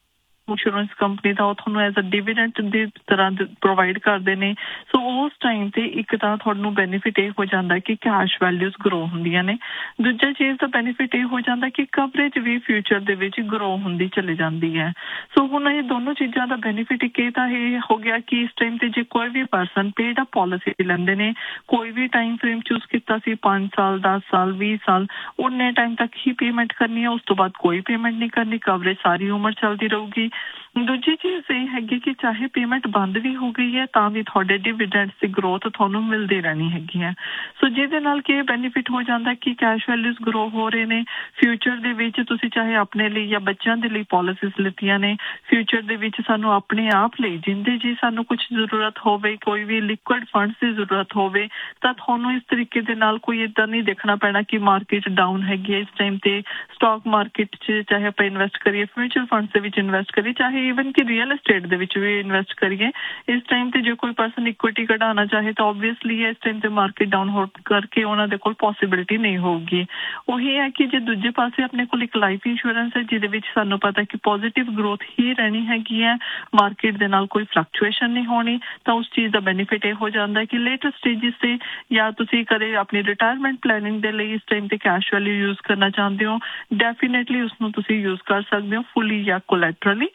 ਇੰਸ਼ੋਰੈਂਸ ਕੰਪਨੀ ਦਾ ਉਹ ਤੁਹਾਨੂੰ ਐਜ਼ ਅ ਡਿਵੀਡੈਂਟ ਦੀ ਤਰ੍ਹਾਂ ਪ੍ਰੋਵਾਈਡ ਕਰਦੇ ਨੇ। ਸੋ ਉਸ ਟਾਈਮ ਤੇ ਇੱਕ ਤਾਂ ਤੁਹਾਨੂੰ ਬੈਨੀਫਿਟ ਇਹ ਹੋ ਜਾਂਦਾ ਕਿ ਕੈਸ਼ ਵੈਲਿਊਜ਼ ਗਰੋ ਹੁੰਦੀਆਂ ਨੇ। ਦੂਜਾ ਚੀਜ਼ ਦਾ ਬੈਨੀਫਿਟ ਇਹ ਹੋ ਜਾਂਦਾ ਕਿ ਕਵਰੇਜ ਵੀ ਫਿਊਚਰ ਦੇ ਵਿੱਚ ਗਰੋ ਹੁੰਦੀ ਚਲੀ ਜਾਂਦੀ ਹੈ। ਸੋ ਹੁਣ ਇਹ ਦੋਨੋਂ ਚੀਜ਼ਾਂ ਦਾ ਬੈਨੀਫਿਟ ਇੱਕ ਇਹ ਤਾਂ ਇਹ ਹੋ ਗਿਆ ਕਿ ਇਸ ਟਾਈਮ ਤੇ ਜੇ ਕੋਈ ਵੀ ਪਰਸਨ ਪੇਡ ਅਪ ਪਾਲਿਸੀ ਲੈਂਦੇ ਨੇ, ਕੋਈ ਵੀ ਟਾਈਮ ਫਰੇਮ ਚੂਜ਼ ਕੀਤਾ ਸੀ ਪੰਜ ਸਾਲ ਦਸ ਸਾਲ ਵੀਹ ਸਾਲ, ਉਨੇ ਟਾਈਮ ਤੱਕ ਹੀ ਪੇਮੈਂਟ ਕਰਨੀ ਹੈ, ਉਸ ਤੋਂ ਬਾਅਦ ਕੋਈ ਪੇਮੈਂਟ ਨਹੀਂ ਕਰਨੀ, ਕਵਰੇਜ ਸਾਰੀ ਉਮਰ ਚੱਲਦੀ ਰਹੂਗੀ। ਦੂਜੀ ਚੀਜ਼ ਇਹ ਹੈਗੀ ਕਿ ਚਾਹੇ ਪੇਮੈਂਟ ਬੰਦ ਵੀ ਹੋ ਗਈ ਹੈ ਤਾਂ ਵੀ ਤੁਹਾਡੇ ਡਿਵੀਡੈਂਡਸ ਦੀ ਗਰੋਥ ਤੁਹਾਨੂੰ ਮਿਲਦੀ ਰਹਿਣੀ ਹੈਗੀ ਹੈ। ਸੋ ਜਿਹਦੇ ਨਾਲ ਕਿ ਇਹ ਬੈਨੀਫਿਟ ਹੋ ਜਾਂਦਾ ਕਿ ਕੈਸ਼ ਵੈਲਿਊਜ਼ ਗਰੋ ਹੋ ਰਹੇ ਨੇ। ਫਿਊਚਰ ਦੇ ਵਿੱਚ ਤੁਸੀਂ ਚਾਹੇ ਆਪਣੇ ਲਈ ਜਾਂ ਬੱਚਿਆਂ ਦੇ ਲਈ ਪਾਲਿਸੀਜ਼ ਲਿੱਤੀਆਂ ਨੇ, ਫਿਊਚਰ ਦੇ ਵਿੱਚ ਸਾਨੂੰ ਆਪਣੇ ਆਪ ਲਈ ਜਿੰਦੇ ਜੀ ਸਾਨੂੰ ਕੁਝ ਜ਼ਰੂਰਤ ਹੋਵੇ, ਕੋਈ ਵੀ ਲਿਕੁਇਡ ਫੰਡਸ ਦੀ ਜ਼ਰੂਰਤ ਹੋਵੇ ਤਾਂ ਤੁਹਾਨੂੰ ਇਸ ਤਰੀਕੇ ਦੇ ਨਾਲ ਕੋਈ ਇੱਦਾਂ ਨਹੀਂ ਦੇਖਣਾ ਪੈਣਾ ਕਿ ਮਾਰਕੀਟ ਡਾਊਨ ਹੈਗੀ ਹੈ ਇਸ ਟਾਈਮ ਤੇ ਸਟਾਕ ਮਾਰਕੀਟ 'ਚ ਚਾਹੇ ਆਪਾਂ ਇਨਵੈਸਟ ਕਰੀਏ, ਫਿਊਚਰ ਫੰਡਸ ਦੇ ਵਿੱਚ ਇਨਵੈਸਟ ਕਰੀਏ, ਚਾਹੇ ਈਵਨ ਕਿ ਰੀਅਲ ਐਸਟੇਟ ਦੇ ਵਿੱਚ ਵੀ ਇਨਵੈਸਟ ਕਰੀਏ। ਇਸ ਟਾਈਮ ਤੇ ਜੇ ਕੋਈ ਪਰਸਨ ਇਕੁਇਟੀ ਕਢਾਉਣਾ ਚਾਹੇ ਤਾਂ ਓਬਵੀਅਸਲੀ ਇਸ ਟਾਈਮ ਤੇ ਮਾਰਕੀਟ ਡਾਊਨ ਹੋ ਕਰਕੇ ਉਹਨਾਂ ਦੇ ਕੋਲ ਪੋਸੀਬਿਲਿਟੀ ਨਹੀਂ ਹੋਊਗੀ। ਉਹੀ ਹੈ ਕਿ ਜੇ ਦੂਜੇ ਪਾਸੇ ਆਪਣੇ ਕੋਲ ਇੱਕ ਲਾਈਫ ਇੰਸ਼ੋਰੈਂਸ ਹੈ ਜਿਹਦੇ ਵਿੱਚ ਸਾਨੂੰ ਪਤਾ ਕਿ ਪੋਜ਼ਿਟਿਵ ਗਰੋਥ ਹੀ ਰਹਿਣੀ ਹੈਗੀ ਹੈ, ਮਾਰਕੀਟ ਦੇ ਨਾਲ ਕੋਈ ਫਲਕਚੁਏਸ਼ਨ ਨਹੀਂ ਹੋਣੀ, ਤਾਂ ਉਸ ਚੀਜ਼ ਦਾ ਬੈਨੀਫਿਟ ਇਹ ਹੋ ਜਾਂਦਾ ਹੈ ਕਿ ਲੇਟਰ ਸਟੇਜਿਸ ਤੇ ਜਾਂ ਤੁਸੀਂ ਕਦੇ ਆਪਣੀ ਰਿਟਾਇਰਮੈਂਟ ਪਲੈਨਿੰਗ ਦੇ ਲਈ ਇਸ ਟਾਈਮ ਤੇ ਕੈਸ਼ ਵੈਲਿਊ ਯੂਜ਼ ਕਰਨਾ ਚਾਹੁੰਦੇ ਹੋ, ਡੈਫੀਨੇਟਲੀ ਉਸਨੂੰ ਤੁਸੀਂ ਯੂਜ਼ ਕਰ ਸਕਦੇ ਹੋ ਫੁੱਲੀ ਜਾਂ ਕੋਲੈਟਰਲੀ।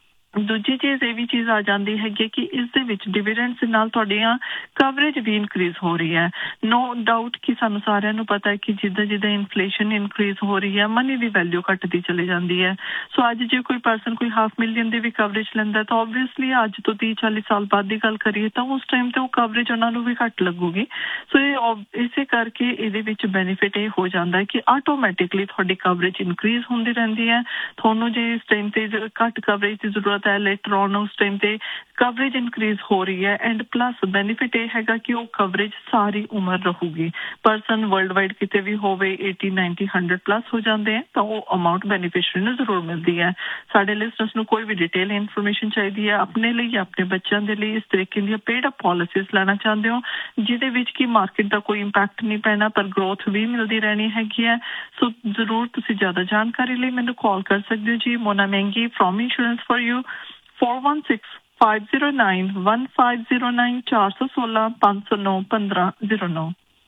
ਦੂਜੀ ਚੀਜ਼ ਇਹ ਵੀ ਚੀਜ਼ ਆ ਜਾਂਦੀ ਹੈਗੀ ਕਿ ਇਸ ਦੇ ਵਿੱਚ ਡਿਵੀਡੈਂਡਸ ਨਾਲ ਤੁਹਾਡੀਆਂ ਕਵਰੇਜ ਵੀ ਇਨਕਰੀਜ਼ ਹੋ ਰਹੀ ਹੈ। ਨੋ ਡਾਊਟ ਕਿ ਸਾਨੂੰ ਸਾਰਿਆਂ ਨੂੰ ਪਤਾ ਹੈ ਕਿ ਜਿੱਦਾਂ ਜਿੱਦਾਂ ਇਨਫਲੇਸ਼ਨ ਇਨਕਰੀਜ਼ ਹੋ ਰਹੀ ਹੈ ਮਨੀ ਦੀ ਵੈਲਿਊ ਘਟਦੀ ਚਲੀ ਜਾਂਦੀ ਹੈ। ਸੋ ਅੱਜ ਜੇ ਕੋਈ ਪਰਸਨ ਕੋਈ ਹਾਫ ਮਿਲੀਅਨ ਦੀ ਵੀ ਕਵਰੇਜ ਲੈਂਦਾ ਤਾਂ ਓਬਵੀਅਸਲੀ ਅੱਜ ਤੋਂ ਤੀਹ ਚਾਲੀ ਸਾਲ ਬਾਅਦ ਦੀ ਗੱਲ ਕਰੀਏ ਤਾਂ ਉਸ ਟਾਈਮ ਤੇ ਉਹ ਕਵਰੇਜ ਉਹਨਾਂ ਨੂੰ ਵੀ ਘੱਟ ਲੱਗੂਗੀ। ਸੋ ਇਹ ਇਸੇ ਕਰਕੇ ਇਹਦੇ ਵਿੱਚ ਬੈਨੀਫਿਟ ਇਹ ਹੋ ਜਾਂਦਾ ਹੈ ਕਿ ਆਟੋਮੈਟਿਕਲੀ ਤੁਹਾਡੀ ਕਵਰੇਜ ਇਨਕਰੀਜ਼ ਹੁੰਦੀ ਰਹਿੰਦੀ ਹੈ। ਤੁਹਾਨੂੰ ਜੇ ਇਸ ਟਾਈਮ ਤੇ ਘੱਟ ਕਵਰੇਜ ਦੀ ਜ਼ਰੂਰਤ ਹੈ ਲੇਟਰ ਔਨ ਉਸ ਟਾਈਮ ਤੇ ਕਵਰੇਜ ਇਨਕਰੀਜ਼ ਹੋ ਰਹੀ ਹੈ। ਐਂਡ ਪਲੱਸ ਬੈਨੀਫਿਟ ਇਹ ਹੈਗਾ ਕਿ ਉਹ ਕਵਰੇਜ ਸਾਰੀ ਉਮਰ ਰਹੂਗੀ। ਪਰਸਨ ਵਰਲਡ ਵਾਈਡ ਕਿਤੇ ਵੀ ਹੋਵੇ eighty ninety one hundred plus ਹੋ ਜਾਂਦੇ ਹੈ ਤਾਂ ਉਹ ਅਮਾਊਂਟ ਬੈਨੀਫਿਸ਼ਰੀ ਨੂੰ ਜ਼ਰੂਰ ਮਿਲਦੀ ਹੈ। ਸਾਡੇ ਲਿਸਨਰਸ ਨੂੰ ਕੋਈ ਵੀ ਡਿਟੇਲ ਇਨਫੋਰਮੇਸ਼ਨ ਚਾਹੀਦੀ ਹੈ ਆਪਣੇ ਲਈ ਜਾਂ ਆਪਣੇ ਬੱਚਿਆਂ ਦੇ ਲਈ ਇਸ ਤਰੀਕੇ ਦੀਆਂ ਪੇਡ ਅਪ ਪਾਲਿਸੀਜ਼ ਲੈਣਾ ਚਾਹੁੰਦੇ ਹੋ ਜਿਹਦੇ ਵਿੱਚ ਕਿ ਮਾਰਕੀਟ ਦਾ ਕੋਈ ਇੰਪੈਕਟ ਨਹੀਂ ਪੈਣਾ ਪਰ ਗਰੋਥ ਵੀ ਮਿਲਦੀ ਰਹਿਣੀ ਹੈਗੀ ਹੈ, ਸੋ ਜ਼ਰੂਰ ਤੁਸੀਂ ਜ਼ਿਆਦਾ ਜਾਣਕਾਰੀ ਲਈ ਮੈਨੂੰ ਕਾਲ ਕਰ ਸਕਦੇ ਹੋ ਜੀ। ਮੋਨਾ ਮਹਿੰਗੀ from insurance for you four one six five zero nine one five zero nine ਚਾਰ ਸੌ ਸੋਲਾਂ ਪੰਜ ਸੌ ਨੌ ਪੰਦਰਾਂ ਜ਼ੀਰੋ ਨੌ।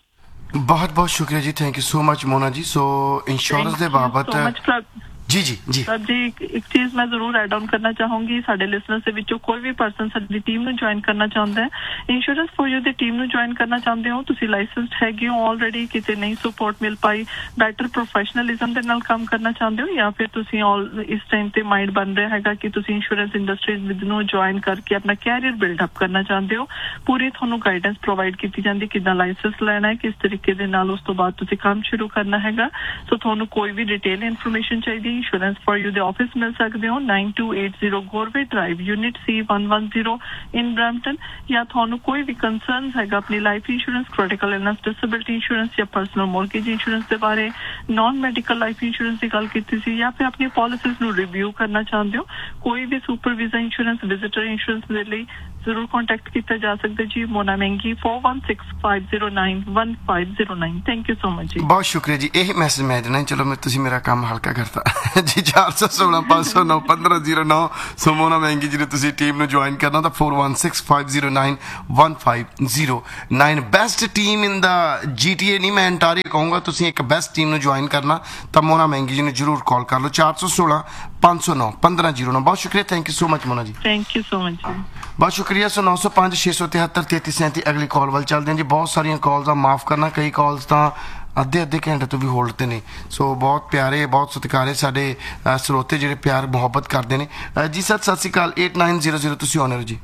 ਬਹੁਤ ਬਹੁਤ ਸ਼ੁਕਰੀਆ ਜੀ, ਥੈਂਕ ਯੂ ਸੋ ਮਚ ਮੋਨਾ ਜੀ। ਸੋ ਇੰਸ਼ੋਰੈਂਸ ਦੇ ਬਾਬਤ ਜੀ ਜੀ ਜੀ ਸਰ ਜੀ ਇੱਕ ਚੀਜ਼ ਮੈਂ ਜ਼ਰੂਰ ਐਡ ਆਨ ਕਰਨਾ ਚਾਹੂੰਗੀ। ਸਾਡੇ ਲਿਸਨਰਸ ਦੇ ਵਿੱਚੋਂ ਕੋਈ ਵੀ ਪਰਸਨ ਸਾਡੀ ਟੀਮ ਨੂੰ ਜੁਆਇਨ ਕਰਨਾ ਚਾਹੁੰਦਾ ਹੈ, insurance for you the team ਨੂੰ ਜੁਆਇਨ ਕਰਨਾ ਚਾਹੁੰਦੇ ਹੋ, ਤੁਸੀਂ ਲਾਇਸੈਂਸਡ ਹੈਗੇ ਹੋ ਆਲਰੇਡੀ, ਕਿਤੇ ਨਹੀਂ ਸਪੋਰਟ ਮਿਲ ਪਾਈ, ਬੈਟਰ ਪ੍ਰੋਫੈਸ਼ਨਲਿਜ਼ਮ ਦੇ ਨਾਲ ਕੰਮ ਕਰਨਾ ਚਾਹੁੰਦੇ ਹੋ ਜਾਂ ਫਿਰ ਤੁਸੀਂ ਆਲ ਇਸ ਟਾਈਮ ਤੇ ਮਾਈਂਡ ਬਣ ਰਿਹਾ ਹੈਗਾ ਕਿ ਤੁਸੀਂ ਇੰਸ਼ੋਰੈਂਸ ਇੰਡਸਟਰੀਜ਼ ਵਿਦ ਨੂੰ ਜੁਆਇਨ ਕਰਕੇ ਆਪਣਾ ਕੈਰੀਅਰ ਬਿਲਡ ਅਪ ਕਰਨਾ ਚਾਹੁੰਦੇ ਹੋ, ਪੂਰੀ ਤੁਹਾਨੂੰ ਗਾਈਡੈਂਸ ਪ੍ਰੋਵਾਈਡ ਕੀਤੀ ਜਾਂਦੀ ਕਿੱਦਾਂ ਲਾਇਸੈਂਸ ਲੈਣਾ ਹੈ, ਕਿਸ ਤਰੀਕੇ ਦੇ ਨਾਲ ਉਸ ਤੋਂ ਬਾਅਦ ਤੁਸੀਂ ਕੰਮ ਸ਼ੁਰੂ ਕਰਨਾ ਹੈਗਾ। ਸੋ ਤੁਹਾਨੂੰ ਕੋਈ ਵੀ ਡਿਟੇਲ ਇਨਫੋਰਮੇਸ਼ਨ ਚਾਹੀਦੀ ਇੰਸ਼ੋਰੈਂਸ ਫॉर ਯੂ ਦੇ ਆਫਿਸ ਮਿਲ ਸਕਦੇ ਹੋ nine two eight zero ਗੋਰਵੇ drive unit C one one zero ਇਨ ਬ੍ਰੈਂਪਟਨ, ਜਾਂ ਤੁਹਾਨੂੰ ਕੋਈ ਵੀ ਕੰਸਰਨਸ ਹੈਗਾ ਆਪਣੀ life insurance, critical illness, disability insurance ਜਾਂ ਪਰਸਨਲ ਮੌਰਗੇਜ ਇੰਸ਼ੋਰੈਂਸ ਦੇ ਬਾਰੇ, ਨਾਨ ਮੈਡੀਕਲ ਲਾਈਫ ਇੰਸ਼ੋਰੈਂਸ ਦੀ ਗੱਲ ਕੀਤੀ ਸੀ, ਜਾਂ ਫਿਰ ਆਪਣੀ ਪਾਲਿਸੀਜ਼ ਨੂੰ ਰਿਵਿਊ ਕਰਨਾ ਚਾਹੁੰਦੇ ਹੋ, ਕੋਈ ਵੀ super visa insurance, visitor insurance ਦੇ ਲਈ ਜ਼ਰੂਰ ਕੰਟੈਕਟ ਕੀਤਾ ਜਾ ਸਕਦਾ ਜੀ। ਮੋਨਾ ਮਹਿੰਗੀ four one six five zero nine one five zero nine। Thank you so much ਜੀ। ਬਹੁਤ ਸ਼ੁਕਰੀਆ ਜੀ। ਇਹ ਮੈਸੇਜ ਮੈਂ ਦੇਣਾ, ਚਲੋ ਮੈਂ ਤੁਸੀਂ ਮੇਰਾ ਕੰਮ ਹਲਕਾ ਕਰਤਾ ਜੀ। ਚਾਰ ਸੌ ਸੋਲਾਂ ਪੰਜ ਸੌ ਨੌ ਪੰਦਰਾਂ ਜ਼ੀਰੋ ਨੌ। ਸੋ ਮੋਨਾ ਮਹਿੰਗੀ ਜੀ ਨੇ ਤੁਸੀਂ ਟੀਮ ਨੂੰ ਜੁਆਇਨ ਕਰਨਾ ਤਾਂ four one six five zero nine one five zero nine। Best team ਇਨ ਦਾ ਜੀ ਟੀ ਏ ਨਹੀਂ, ਮੈਂ ਅੰਟਾਰੀਓ ਕਹੂੰਗਾ, ਤੁਸੀਂ ਇੱਕ ਬੈਸਟ ਟੀਮ ਨੂੰ ਜੁਆਇਨ ਕਰਨਾ ਤਾਂ ਮੋਨਾ ਮਹਿੰਗੀ ਜੀ ਨੂੰ ਜ਼ਰੂਰ ਕਾਲ ਕਰ ਲਓ ਚਾਰ ਸੌ ਸੋਲਾਂ ਪੰਜ ਸੌ ਨੌ ਪੰਦਰਾਂ ਜ਼ੀਰੋ ਨੌ। ਬਹੁਤ ਸ਼ੁਕਰੀਆ, ਥੈਂਕ ਯੂ ਸੋ ਮਚ ਮੋਨਾ ਜੀ। ਥੈਂਕ ਯੂ ਸੋ ਮਚ ਜੀ, ਬਹੁਤ ਸ਼ੁਕਰੀਆ। ਸੋ ਨੌ ਸੌ ਪੰਜ ਛੇ ਸੌ ਤਿਹੱਤਰ ਤੇਤੀ ਸੈਂਤੀ ਅਗਲੀ ਕਾਲ ਵੱਲ ਚੱਲਦੇ ਹਾਂ ਜੀ। ਬਹੁਤ ਸਾਰੀਆਂ ਕਾਲਸ ਆ, ਮਾਫ ਕਰਨਾ, ਕਈ ਕਾਲਸ ਤਾਂ ਅੱਧੇ ਅੱਧੇ ਘੰਟੇ ਤੋਂ ਵੀ ਹੋਲਡ ਤੇ ਨੇ। ਸੋ ਬਹੁਤ ਪਿਆਰੇ ਬਹੁਤ ਸਤਿਕਾਰੇ ਸਾਡੇ ਸਰੋਤੇ ਜਿਹੜੇ ਪਿਆਰ ਮੁਹੱਬਤ ਕਰਦੇ ਨੇ ਜੀ। ਸਰ ਸਤਿ ਸ਼੍ਰੀ ਅਕਾਲ। eight nine zero zero ਤੁਸੀਂ ਆਨਰ ਜੀ।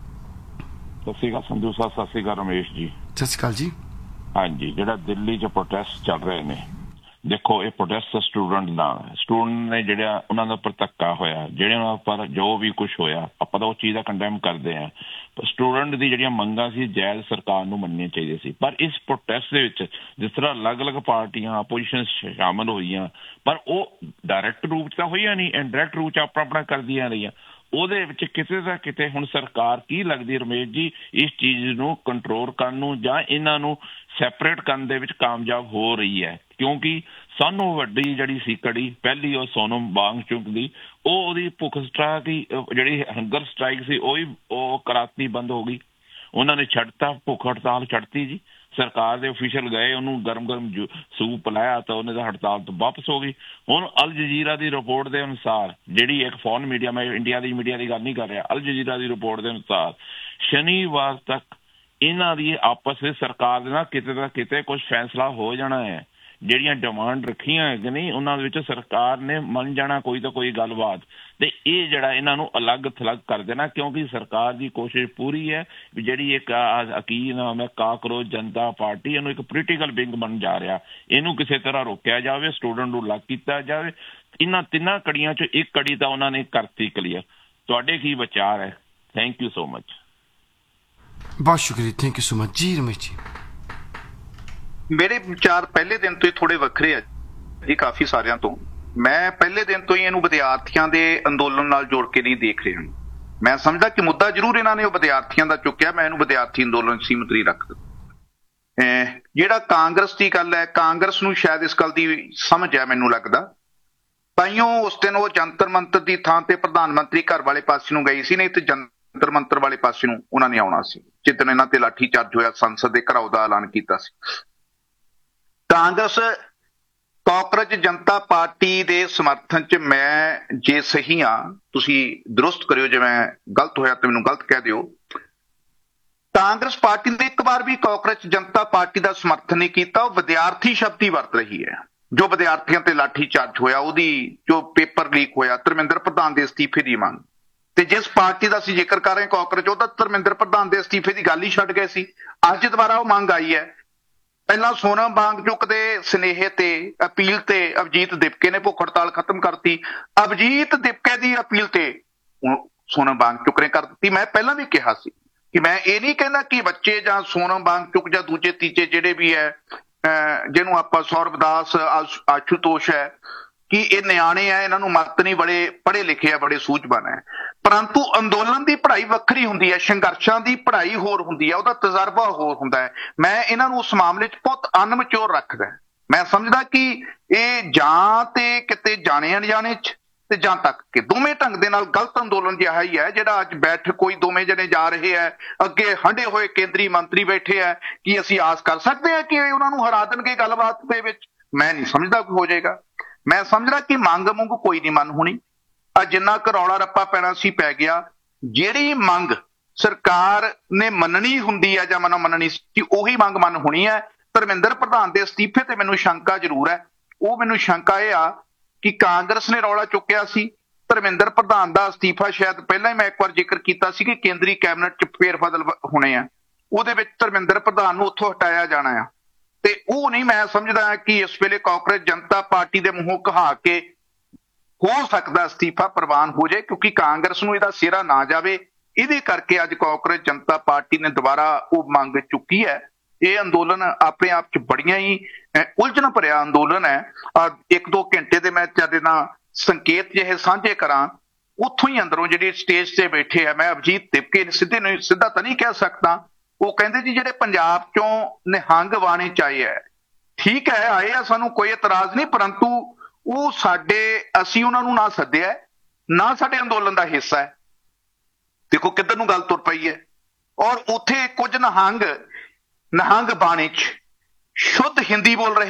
ਸਤਿ ਸ਼੍ਰੀ ਅਕਾਲ ਸੰਧੂ ਸਾਹਿਬ, ਸਤਿ ਸ਼੍ਰੀ ਅਕਾਲ ਰਮੇਸ਼ ਜੀ। ਸਤਿ ਸ਼੍ਰੀ ਅਕਾਲ ਜੀ। ਹਾਂਜੀ, ਜਿਹੜਾ ਦਿੱਲੀ 'ਚ ਪ੍ਰੋਟੈਸਟ ਚੱਲ ਰਹੇ ਨੇ, ਦੇਖੋ ਇਹ ਪ੍ਰੋਟੈਸਟ ਸਟੂਡੈਂਟ ਦਾ ਸਟੂਡੈਂਟ ਨੇ ਜਿਹੜਾ ਉਹਨਾਂ ਦਾ ਉੱਪਰ ਧੱਕਾ ਹੋਇਆ, ਜਿਹੜੇ ਉਹਨਾਂ ਉੱਪਰ ਜੋ ਵੀ ਕੁਛ ਹੋਇਆ ਆਪਾਂ ਤਾਂ ਉਹ ਚੀਜ਼ ਦਾ ਕੰਡੈਮ ਕਰਦੇ ਹਾਂ। ਪਰ ਸਟੂਡੈਂਟ ਦੀ ਜਿਹੜੀਆਂ ਮੰਗਾਂ ਸੀ ਜਾਇਜ਼ ਸਰਕਾਰ ਨੂੰ ਮੰਨਣੀਆਂ ਚਾਹੀਦੀਆਂ ਸੀ। ਪਰ ਇਸ ਪ੍ਰੋਟੈਸਟ ਦੇ ਵਿੱਚ ਜਿਸ ਤਰ੍ਹਾਂ ਅਲੱਗ-ਅਲੱਗ ਪਾਰਟੀਆਂ ਆਪੋਜੀਸ਼ਨ ਸ਼ਾਮਲ ਹੋਈਆਂ, ਪਰ ਉਹ ਡਾਇਰੈਕਟ ਰੂਪ 'ਚ ਤਾਂ ਹੋਈਆਂ ਨਹੀਂ, ਇਨਡਾਇਰੈਕਟ ਰੂਪ 'ਚ ਆਪਣਾ ਆਪਣਾ ਕਰਦੀਆਂ ਰਹੀਆਂ। ਉਹਦੇ ਵਿੱਚ ਕਿਤੇ ਨਾ ਕਿਤੇ ਹੁਣ ਸਰਕਾਰ ਕੀ ਲੱਗਦੀ ਰਮੇਸ਼ ਜੀ ਇਸ ਚੀਜ਼ ਨੂੰ ਕੰਟਰੋਲ ਕਰਨ ਨੂੰ ਜਾਂ ਇਹਨਾਂ ਨੂੰ ਸੈਪਰੇਟ ਕਰਨ ਦੇ ਵਿੱਚ ਕਾਮਯਾਬ ਹੋ ਰਹੀ ਹੈ? ਕਿਉਂਕਿ ਸਾਨੂੰ ਵੱਡੀ ਜਿਹੜੀ ਸੀ ਕੜੀ ਪਹਿਲੀ ਉਹ ਸੋਨਮ ਵਾਂਗਚੁਕ ਦੀ, ਉਹ ਉਹਦੀ ਭੁੱਖ ਸਟਰਾਈਕ ਹੀ ਜਿਹੜੀ ਹੰਗਰ ਸਟਰਾਈਕ ਸੀ ਉਹ ਹੀ ਉਹ ਕਰਾਤੀ ਬੰਦ ਹੋ ਗਈ। ਉਹਨਾਂ ਨੇ ਛੱਡਤਾ, ਭੁੱਖ ਹੜਤਾਲ ਛੱਡਤੀ ਜੀ। ਸਰਕਾਰ ਦੇ ਅਫੀਸ਼ੀਅਲ ਗਏ, ਉਹਨੂੰ ਗਰਮ ਗਰਮ ਸੂਪ ਪਿਲਾਇਆ ਤਾਂ ਉਹਨੇ ਤਾਂ ਹੜਤਾਲ ਤੋਂ ਵਾਪਸ ਹੋ ਗਈ। ਹੁਣ ਅਲ ਜਜ਼ੀਰਾ ਦੀ ਰਿਪੋਰਟ ਦੇ ਅਨੁਸਾਰ, ਜਿਹੜੀ ਇੱਕ ਫੋਰਨ ਮੀਡੀਆ, ਮੈਂ ਇੰਡੀਆ ਦੀ ਮੀਡੀਆ ਦੀ ਗੱਲ ਨਹੀਂ ਕਰ ਰਿਹਾ, ਅਲ ਜਜ਼ੀਰਾ ਦੀ ਰਿਪੋਰਟ ਦੇ ਅਨੁਸਾਰ ਸ਼ਨੀਵਾਰ ਤੱਕ ਇਹਨਾਂ ਦੀ ਆਪਸ ਵਿੱਚ ਸਰਕਾਰ ਦੇ ਨਾਲ ਕਿਤੇ ਨਾ ਕਿਤੇ ਕੁਝ ਫੈਸਲਾ ਹੋ ਜਾਣਾ ਹੈ। ਜਿਹੜੀਆਂ ਡਿਮਾਂਡ ਰੱਖੀਆਂ ਹੈਗੀਆਂ ਨਹੀਂ ਉਹਨਾਂ ਦੇ ਵਿੱਚ ਸਰਕਾਰ ਨੇ ਮੰਨ ਜਾਣਾ ਕੋਈ ਤਾਂ ਕੋਈ ਗੱਲਬਾਤ, ਤੇ ਇਹ ਜਿਹੜਾ ਇਹਨਾਂ ਨੂੰ ਅਲੱਗ ਥਲੱਗ ਕਰ ਦੇਣਾ, ਕਿਉਂਕਿ ਸਰਕਾਰ ਦੀ ਕੋਸ਼ਿਸ਼ ਪੂਰੀ ਹੈ ਵੀ ਜਿਹੜੀ ਇੱਕ ਕੀ ਨਾਮ ਹੈ ਕਾਕਰੋਚ ਜਨਤਾ ਪਾਰਟੀ, ਇਹਨੂੰ ਇੱਕ ਪੋਲੀਟੀਕਲ ਵਿੰਗ ਬਣ ਜਾ ਰਿਹਾ, ਇਹਨੂੰ ਕਿਸੇ ਤਰ੍ਹਾਂ ਰੋਕਿਆ ਜਾਵੇ, ਸਟੂਡੈਂਟ ਨੂੰ ਅਲੱਗ ਕੀਤਾ ਜਾਵੇ। ਇਹਨਾਂ ਤਿੰਨਾਂ ਕੜੀਆਂ 'ਚ ਇੱਕ ਕੜੀ ਤਾਂ ਉਹਨਾਂ ਨੇ ਕਰਤੀ ਕਲੀਅਰ। ਤੁਹਾਡੇ ਕੀ ਵਿਚਾਰ ਹੈ? Thank you so much. ਬਹੁਤ ਸ਼ੁਕਰੀਆ, ਥੈਂਕ ਯੂ ਸੋ ਮਚ ਜੀ। ਰਮੇਸ਼ ਜੀ, ਮੇਰੇ ਵਿਚਾਰ ਪਹਿਲੇ ਦਿਨ ਤੋਂ ਹੀ ਥੋੜੇ ਵੱਖਰੇ ਆ ਜੀ, ਕਾਫੀ ਸਾਰਿਆਂ ਤੋਂ। ਮੈਂ ਪਹਿਲੇ ਦਿਨ ਤੋਂ ਹੀ ਇਹਨੂੰ ਵਿਦਿਆਰਥੀਆਂ ਦੇ ਅੰਦੋਲਨ ਨਾਲ ਜੋੜ ਕੇ ਨਹੀਂ ਦੇਖ ਰਿਹਾ। ਮੈਂ ਸਮਝਦਾ ਕਿ ਮੁੱਦਾ ਜ਼ਰੂਰ ਇਹਨਾਂ ਨੇ ਉਹ ਵਿਦਿਆਰਥੀਆਂ ਦਾ ਚੁੱਕਿਆ, ਮੈਂ ਇਹਨੂੰ ਵਿਦਿਆਰਥੀ ਅੰਦੋਲਨ ਸੀਮਤ ਨਹੀਂ ਰੱਖਦਾ। ਜਿਹੜਾ ਕਾਂਗਰਸ ਦੀ ਗੱਲ ਹੈ, ਕਾਂਗਰਸ ਨੂੰ ਸ਼ਾਇਦ ਇਸ ਗੱਲ ਦੀ ਸਮਝ ਹੈ, ਮੈਨੂੰ ਲੱਗਦਾ, ਤਾਈਓ ਉਸ ਦਿਨ ਉਹ ਜੰਤਰ ਮੰਤਰ ਦੀ ਥਾਂ ਤੇ ਪ੍ਰਧਾਨ ਮੰਤਰੀ ਘਰ ਵਾਲੇ ਪਾਸੇ ਨੂੰ ਗਈ ਸੀ, ਨਹੀਂ ਤੇ ਜੰਤਰ ਮੰਤਰ ਵਾਲੇ ਪਾਸੇ ਨੂੰ ਉਹਨਾਂ ਨੇ ਆਉਣਾ ਸੀ ਜਿੱਦਣ ਇਹਨਾਂ ਤੇ ਲਾਠੀ ਚਾਰਜ ਹੋਇਆ, ਸੰਸਦ ਦੇ ਘਰਾਓ ਦਾ ਐਲਾਨ ਕੀਤਾ ਸੀ। ਕਾਂਗਰਸ ਕਾਕਰੋਚ ਜਨਤਾ ਪਾਰਟੀ ਦੇ ਸਮਰਥਨ 'ਚ ਮੈਂ ਜੇ ਸਹੀ ਹਾਂ, ਤੁਸੀਂ ਦਰੁਸਤ ਕਰਿਓ, ਜੇ ਮੈਂ ਗਲਤ ਹੋਇਆ ਤਾਂ ਮੈਨੂੰ ਗਲਤ ਕਹਿ ਦਿਓ। ਕਾਂਗਰਸ ਪਾਰਟੀ ਨੇ ਇੱਕ ਵਾਰ ਵੀ ਕਾਕਰੋਚ ਜਨਤਾ ਪਾਰਟੀ ਦਾ ਸਮਰਥਨ ਨਹੀਂ ਕੀਤਾ। ਉਹ ਵਿਦਿਆਰਥੀ ਸ਼ਬਦ ਹੀ ਵਰਤ ਰਹੀ ਹੈ। ਜੋ ਵਿਦਿਆਰਥੀਆਂ ਤੇ ਲਾਠੀ ਚਾਰਜ ਹੋਇਆ, ਉਹਦੀ ਜੋ ਪੇਪਰ ਲੀਕ ਹੋਇਆ, ਧਰਮਿੰਦਰ ਪ੍ਰਧਾਨ ਦੇ ਅਸਤੀਫੇ ਦੀ ਮੰਗ, ਤੇ ਜਿਸ ਪਾਰਟੀ ਦਾ ਅਸੀਂ ਜ਼ਿਕਰ ਕਰ ਰਹੇ ਕਾਕਰੋਚ, ਉਹਦਾ ਧਰਮਿੰਦਰ ਪ੍ਰਧਾਨ ਦੇ ਅਸਤੀਫੇ ਦੀ ਗੱਲ ਹੀ ਛੱਡ ਗਏ ਸੀ। ਅੱਜ ਦੁਬਾਰਾ ਉਹ ਮੰਗ ਆਈ ਹੈ। ਪਹਿਲਾਂ ਸੋਨਮ ਵਾਂਗਚੁਕ ਦੇ ਸੁਨੇਹੇ ਤੇ ਅਪੀਲ ਤੇ ਅਵਜੀਤ ਦਿਪਕੇ ਨੇ ਭੁੱਖ ਹੜਤਾਲ ਖਤਮ ਕਰਤੀ। ਅਵਜੀਤ ਦਿਪਕੇ ਦੀ ਅਪੀਲ ਤੇ ਸੋਨਮ ਵਾਂਗਚੁਕ ਨੇ ਕਰ ਦਿੱਤੀ। ਮੈਂ ਪਹਿਲਾਂ ਵੀ ਕਿਹਾ ਸੀ ਕਿ ਮੈਂ ਇਹ ਨਹੀਂ ਕਹਿੰਦਾ ਕਿ ਬੱਚੇ ਜਾਂ ਸੋਨਮ ਵਾਂਗਚੁਕ ਜਾਂ ਦੂਜੇ ਤੀਜੇ ਜਿਹੜੇ ਵੀ ਹੈ, ਜਿਹਨੂੰ ਆਪਾਂ ਸੌਰਵ ਦਾਸ, ਆਸ਼ੂਤੋਸ਼ ਹੈ, ਕਿ ਇਹ ਨਿਆਣੇ ਆ, ਇਹਨਾਂ ਨੂੰ ਮੱਤ ਨਹੀਂ, ਬੜੇ ਪੜ੍ਹੇ ਲਿਖੇ ਆ, ਬੜੇ ਸੂਝਵਾਨ ਹੈ। ਪਰੰਤੂ ਅੰਦੋਲਨ ਦੀ ਪੜ੍ਹਾਈ ਵੱਖਰੀ ਹੁੰਦੀ ਹੈ, ਸੰਘਰਸ਼ਾਂ ਦੀ ਪੜ੍ਹਾਈ ਹੋਰ ਹੁੰਦੀ ਹੈ, ਉਹਦਾ ਤਜਰਬਾ ਹੋਰ ਹੁੰਦਾ ਹੈ। ਮੈਂ ਇਹਨਾਂ ਨੂੰ ਉਸ ਮਾਮਲੇ 'ਚ ਬਹੁਤ ਅਨਮਚੋਰ ਰੱਖਦਾ। ਮੈਂ ਸਮਝਦਾ ਕਿ ਇਹ ਜਾਂ ਤੇ ਕਿਤੇ ਜਾਣੇ ਅਣਜਾਣੇ 'ਚ ਤੇ ਜਾਂ ਤੱਕ ਕਿ ਦੋਵੇਂ ਢੰਗ ਦੇ ਨਾਲ ਗਲਤ ਅੰਦੋਲਨ ਜਿਹਾ ਹੀ ਹੈ, ਜਿਹੜਾ ਅੱਜ ਬੈਠ ਕੋਈ ਦੋਵੇਂ ਜਣੇ ਜਾ ਰਹੇ ਹੈ, ਅੱਗੇ ਹੰਢੇ ਹੋਏ ਕੇਂਦਰੀ ਮੰਤਰੀ ਬੈਠੇ ਹੈ। ਕੀ ਅਸੀਂ ਆਸ ਕਰ ਸਕਦੇ ਹਾਂ ਕਿ ਉਹਨਾਂ ਨੂੰ ਹਰਾ ਦੇਣਗੇ ਗੱਲਬਾਤ ਦੇ ਵਿੱਚ? ਮੈਂ ਨਹੀਂ ਸਮਝਦਾ ਕੋਈ ਹੋ ਜਾਏਗਾ। ਮੈਂ ਸਮਝਦਾ ਕਿ ਮੰਗ ਮੁੰਗ ਕੋਈ ਨਹੀਂ ਮੰਨ ਹੋਣੀ। ਆ ਜਿੰਨਾ ਕੁ ਰੌਲਾ ਰੱਪਾ ਪੈਣਾ ਸੀ ਪੈ ਗਿਆ। ਜਿਹੜੀ ਮੰਗ ਸਰਕਾਰ ਨੇ ਮੰਨਣੀ ਹੁੰਦੀ ਹੈ ਜਾਂ ਮਨ ਮੰਨਣੀ ਸੀ, ਉਹੀ ਮੰਗ ਮੰਨ ਹੋਣੀ ਹੈ। ਧਰਮਿੰਦਰ ਪ੍ਰਧਾਨ ਦੇ ਅਸਤੀਫੇ ਤੇ ਮੈਨੂੰ ਸ਼ੰਕਾ ਜ਼ਰੂਰ ਹੈ। ਉਹ ਮੈਨੂੰ ਸ਼ੰਕਾ ਇਹ ਆ ਕਿ ਕਾਂਗਰਸ ਨੇ ਰੌਲਾ ਚੁੱਕਿਆ ਸੀ। ਧਰਮਿੰਦਰ ਪ੍ਰਧਾਨ ਦਾ ਅਸਤੀਫਾ ਸ਼ਾਇਦ ਪਹਿਲਾਂ ਹੀ ਮੈਂ ਇੱਕ ਵਾਰ ਜ਼ਿਕਰ ਕੀਤਾ ਸੀ ਕਿ ਕੇਂਦਰੀ ਕੈਬਨਿਟ 'ਚ ਫੇਰ ਬਦਲ ਹੋਣੇ ਆ, ਉਹਦੇ ਵਿੱਚ ਧਰਮਿੰਦਰ ਪ੍ਰਧਾਨ ਨੂੰ ਉੱਥੋਂ ਹਟਾਇਆ ਜਾਣਾ ਆ। ਤੇ ਉਹ ਨਹੀਂ ਮੈਂ ਸਮਝਦਾ ਕਿ ਇਸ ਵੇਲੇ ਕਾਕਰੋਚ ਜਨਤਾ ਪਾਰਟੀ ਦੇ ਮੂੰਹੋਂ ਕਹਾ ਕੇ ਹੋ ਸਕਦਾ ਅਸਤੀਫਾ ਪ੍ਰਵਾਨ ਹੋ ਜਾਏ, ਕਿਉਂਕਿ ਕਾਂਗਰਸ ਨੂੰ ਇਹਦਾ ਸਿਹਰਾ ਨਾ ਜਾਵੇ। ਇਹਦੇ ਕਰਕੇ ਅੱਜ ਕਾਕਰੋਚ ਜਨਤਾ ਪਾਰਟੀ ਨੇ ਦੁਬਾਰਾ ਉਹ ਮੰਗ ਚੁੱਕੀ ਹੈ। ਇਹ ਅੰਦੋਲਨ ਆਪਣੇ ਆਪ 'ਚ ਬੜੀਆਂ ਹੀ ਉਲਝਣ ਭਰਿਆ ਅੰਦੋਲਨ ਹੈ। ਇੱਕ ਦੋ ਘੰਟੇ ਦੇ ਮੈਂ ਤੁਹਾਡੇ ਨਾਲ ਸੰਕੇਤ ਜਿਹੇ ਸਾਂਝੇ ਕਰਾਂ, ਉੱਥੋਂ ਹੀ ਅੰਦਰੋਂ ਜਿਹੜੇ ਸਟੇਜ ਤੇ ਬੈਠੇ ਆ, ਮੈਂ ਅਵਜੀਤ ਦਿਪਕੇ ਸਿੱਧੇ ਨੂੰ ਸਿੱਧਾ ਤਾਂ ਨਹੀਂ ਕਹਿ ਸਕਦਾ, ਉਹ ਕਹਿੰਦੇ ਜੀ ਜਿਹੜੇ ਪੰਜਾਬ ਚੋਂ ਨਿਹੰਗ ਬਾਣੇ 'ਚ ਆਏ ਹੈ, ਠੀਕ ਹੈ ਆਏ ਆ, ਸਾਨੂੰ ਕੋਈ ਇਤਰਾਜ਼ ਨਹੀਂ, ਪਰੰਤੂ ਉਹ ਸਾਡੇ, ਅਸੀਂ ਉਹਨਾਂ ਨੂੰ ਨਾ ਸੱਦਿਆ, ਨਾ ਸਾਡੇ ਅੰਦੋਲਨ ਦਾ ਹਿੱਸਾ ਹੈ। ਦੇਖੋ ਕਿੱਧਰ ਨੂੰ ਗੱਲ ਤੁਰ ਪਈ ਹੈ। ਔਰ ਉੱਥੇ ਕੁਝ ਨਿਹੰਗ ਨਿਹੰਗ ਬਾਣੇ 'ਚ ਸ਼ੁੱਧ ਹਿੰਦੀ ਬੋਲ ਰਹੇ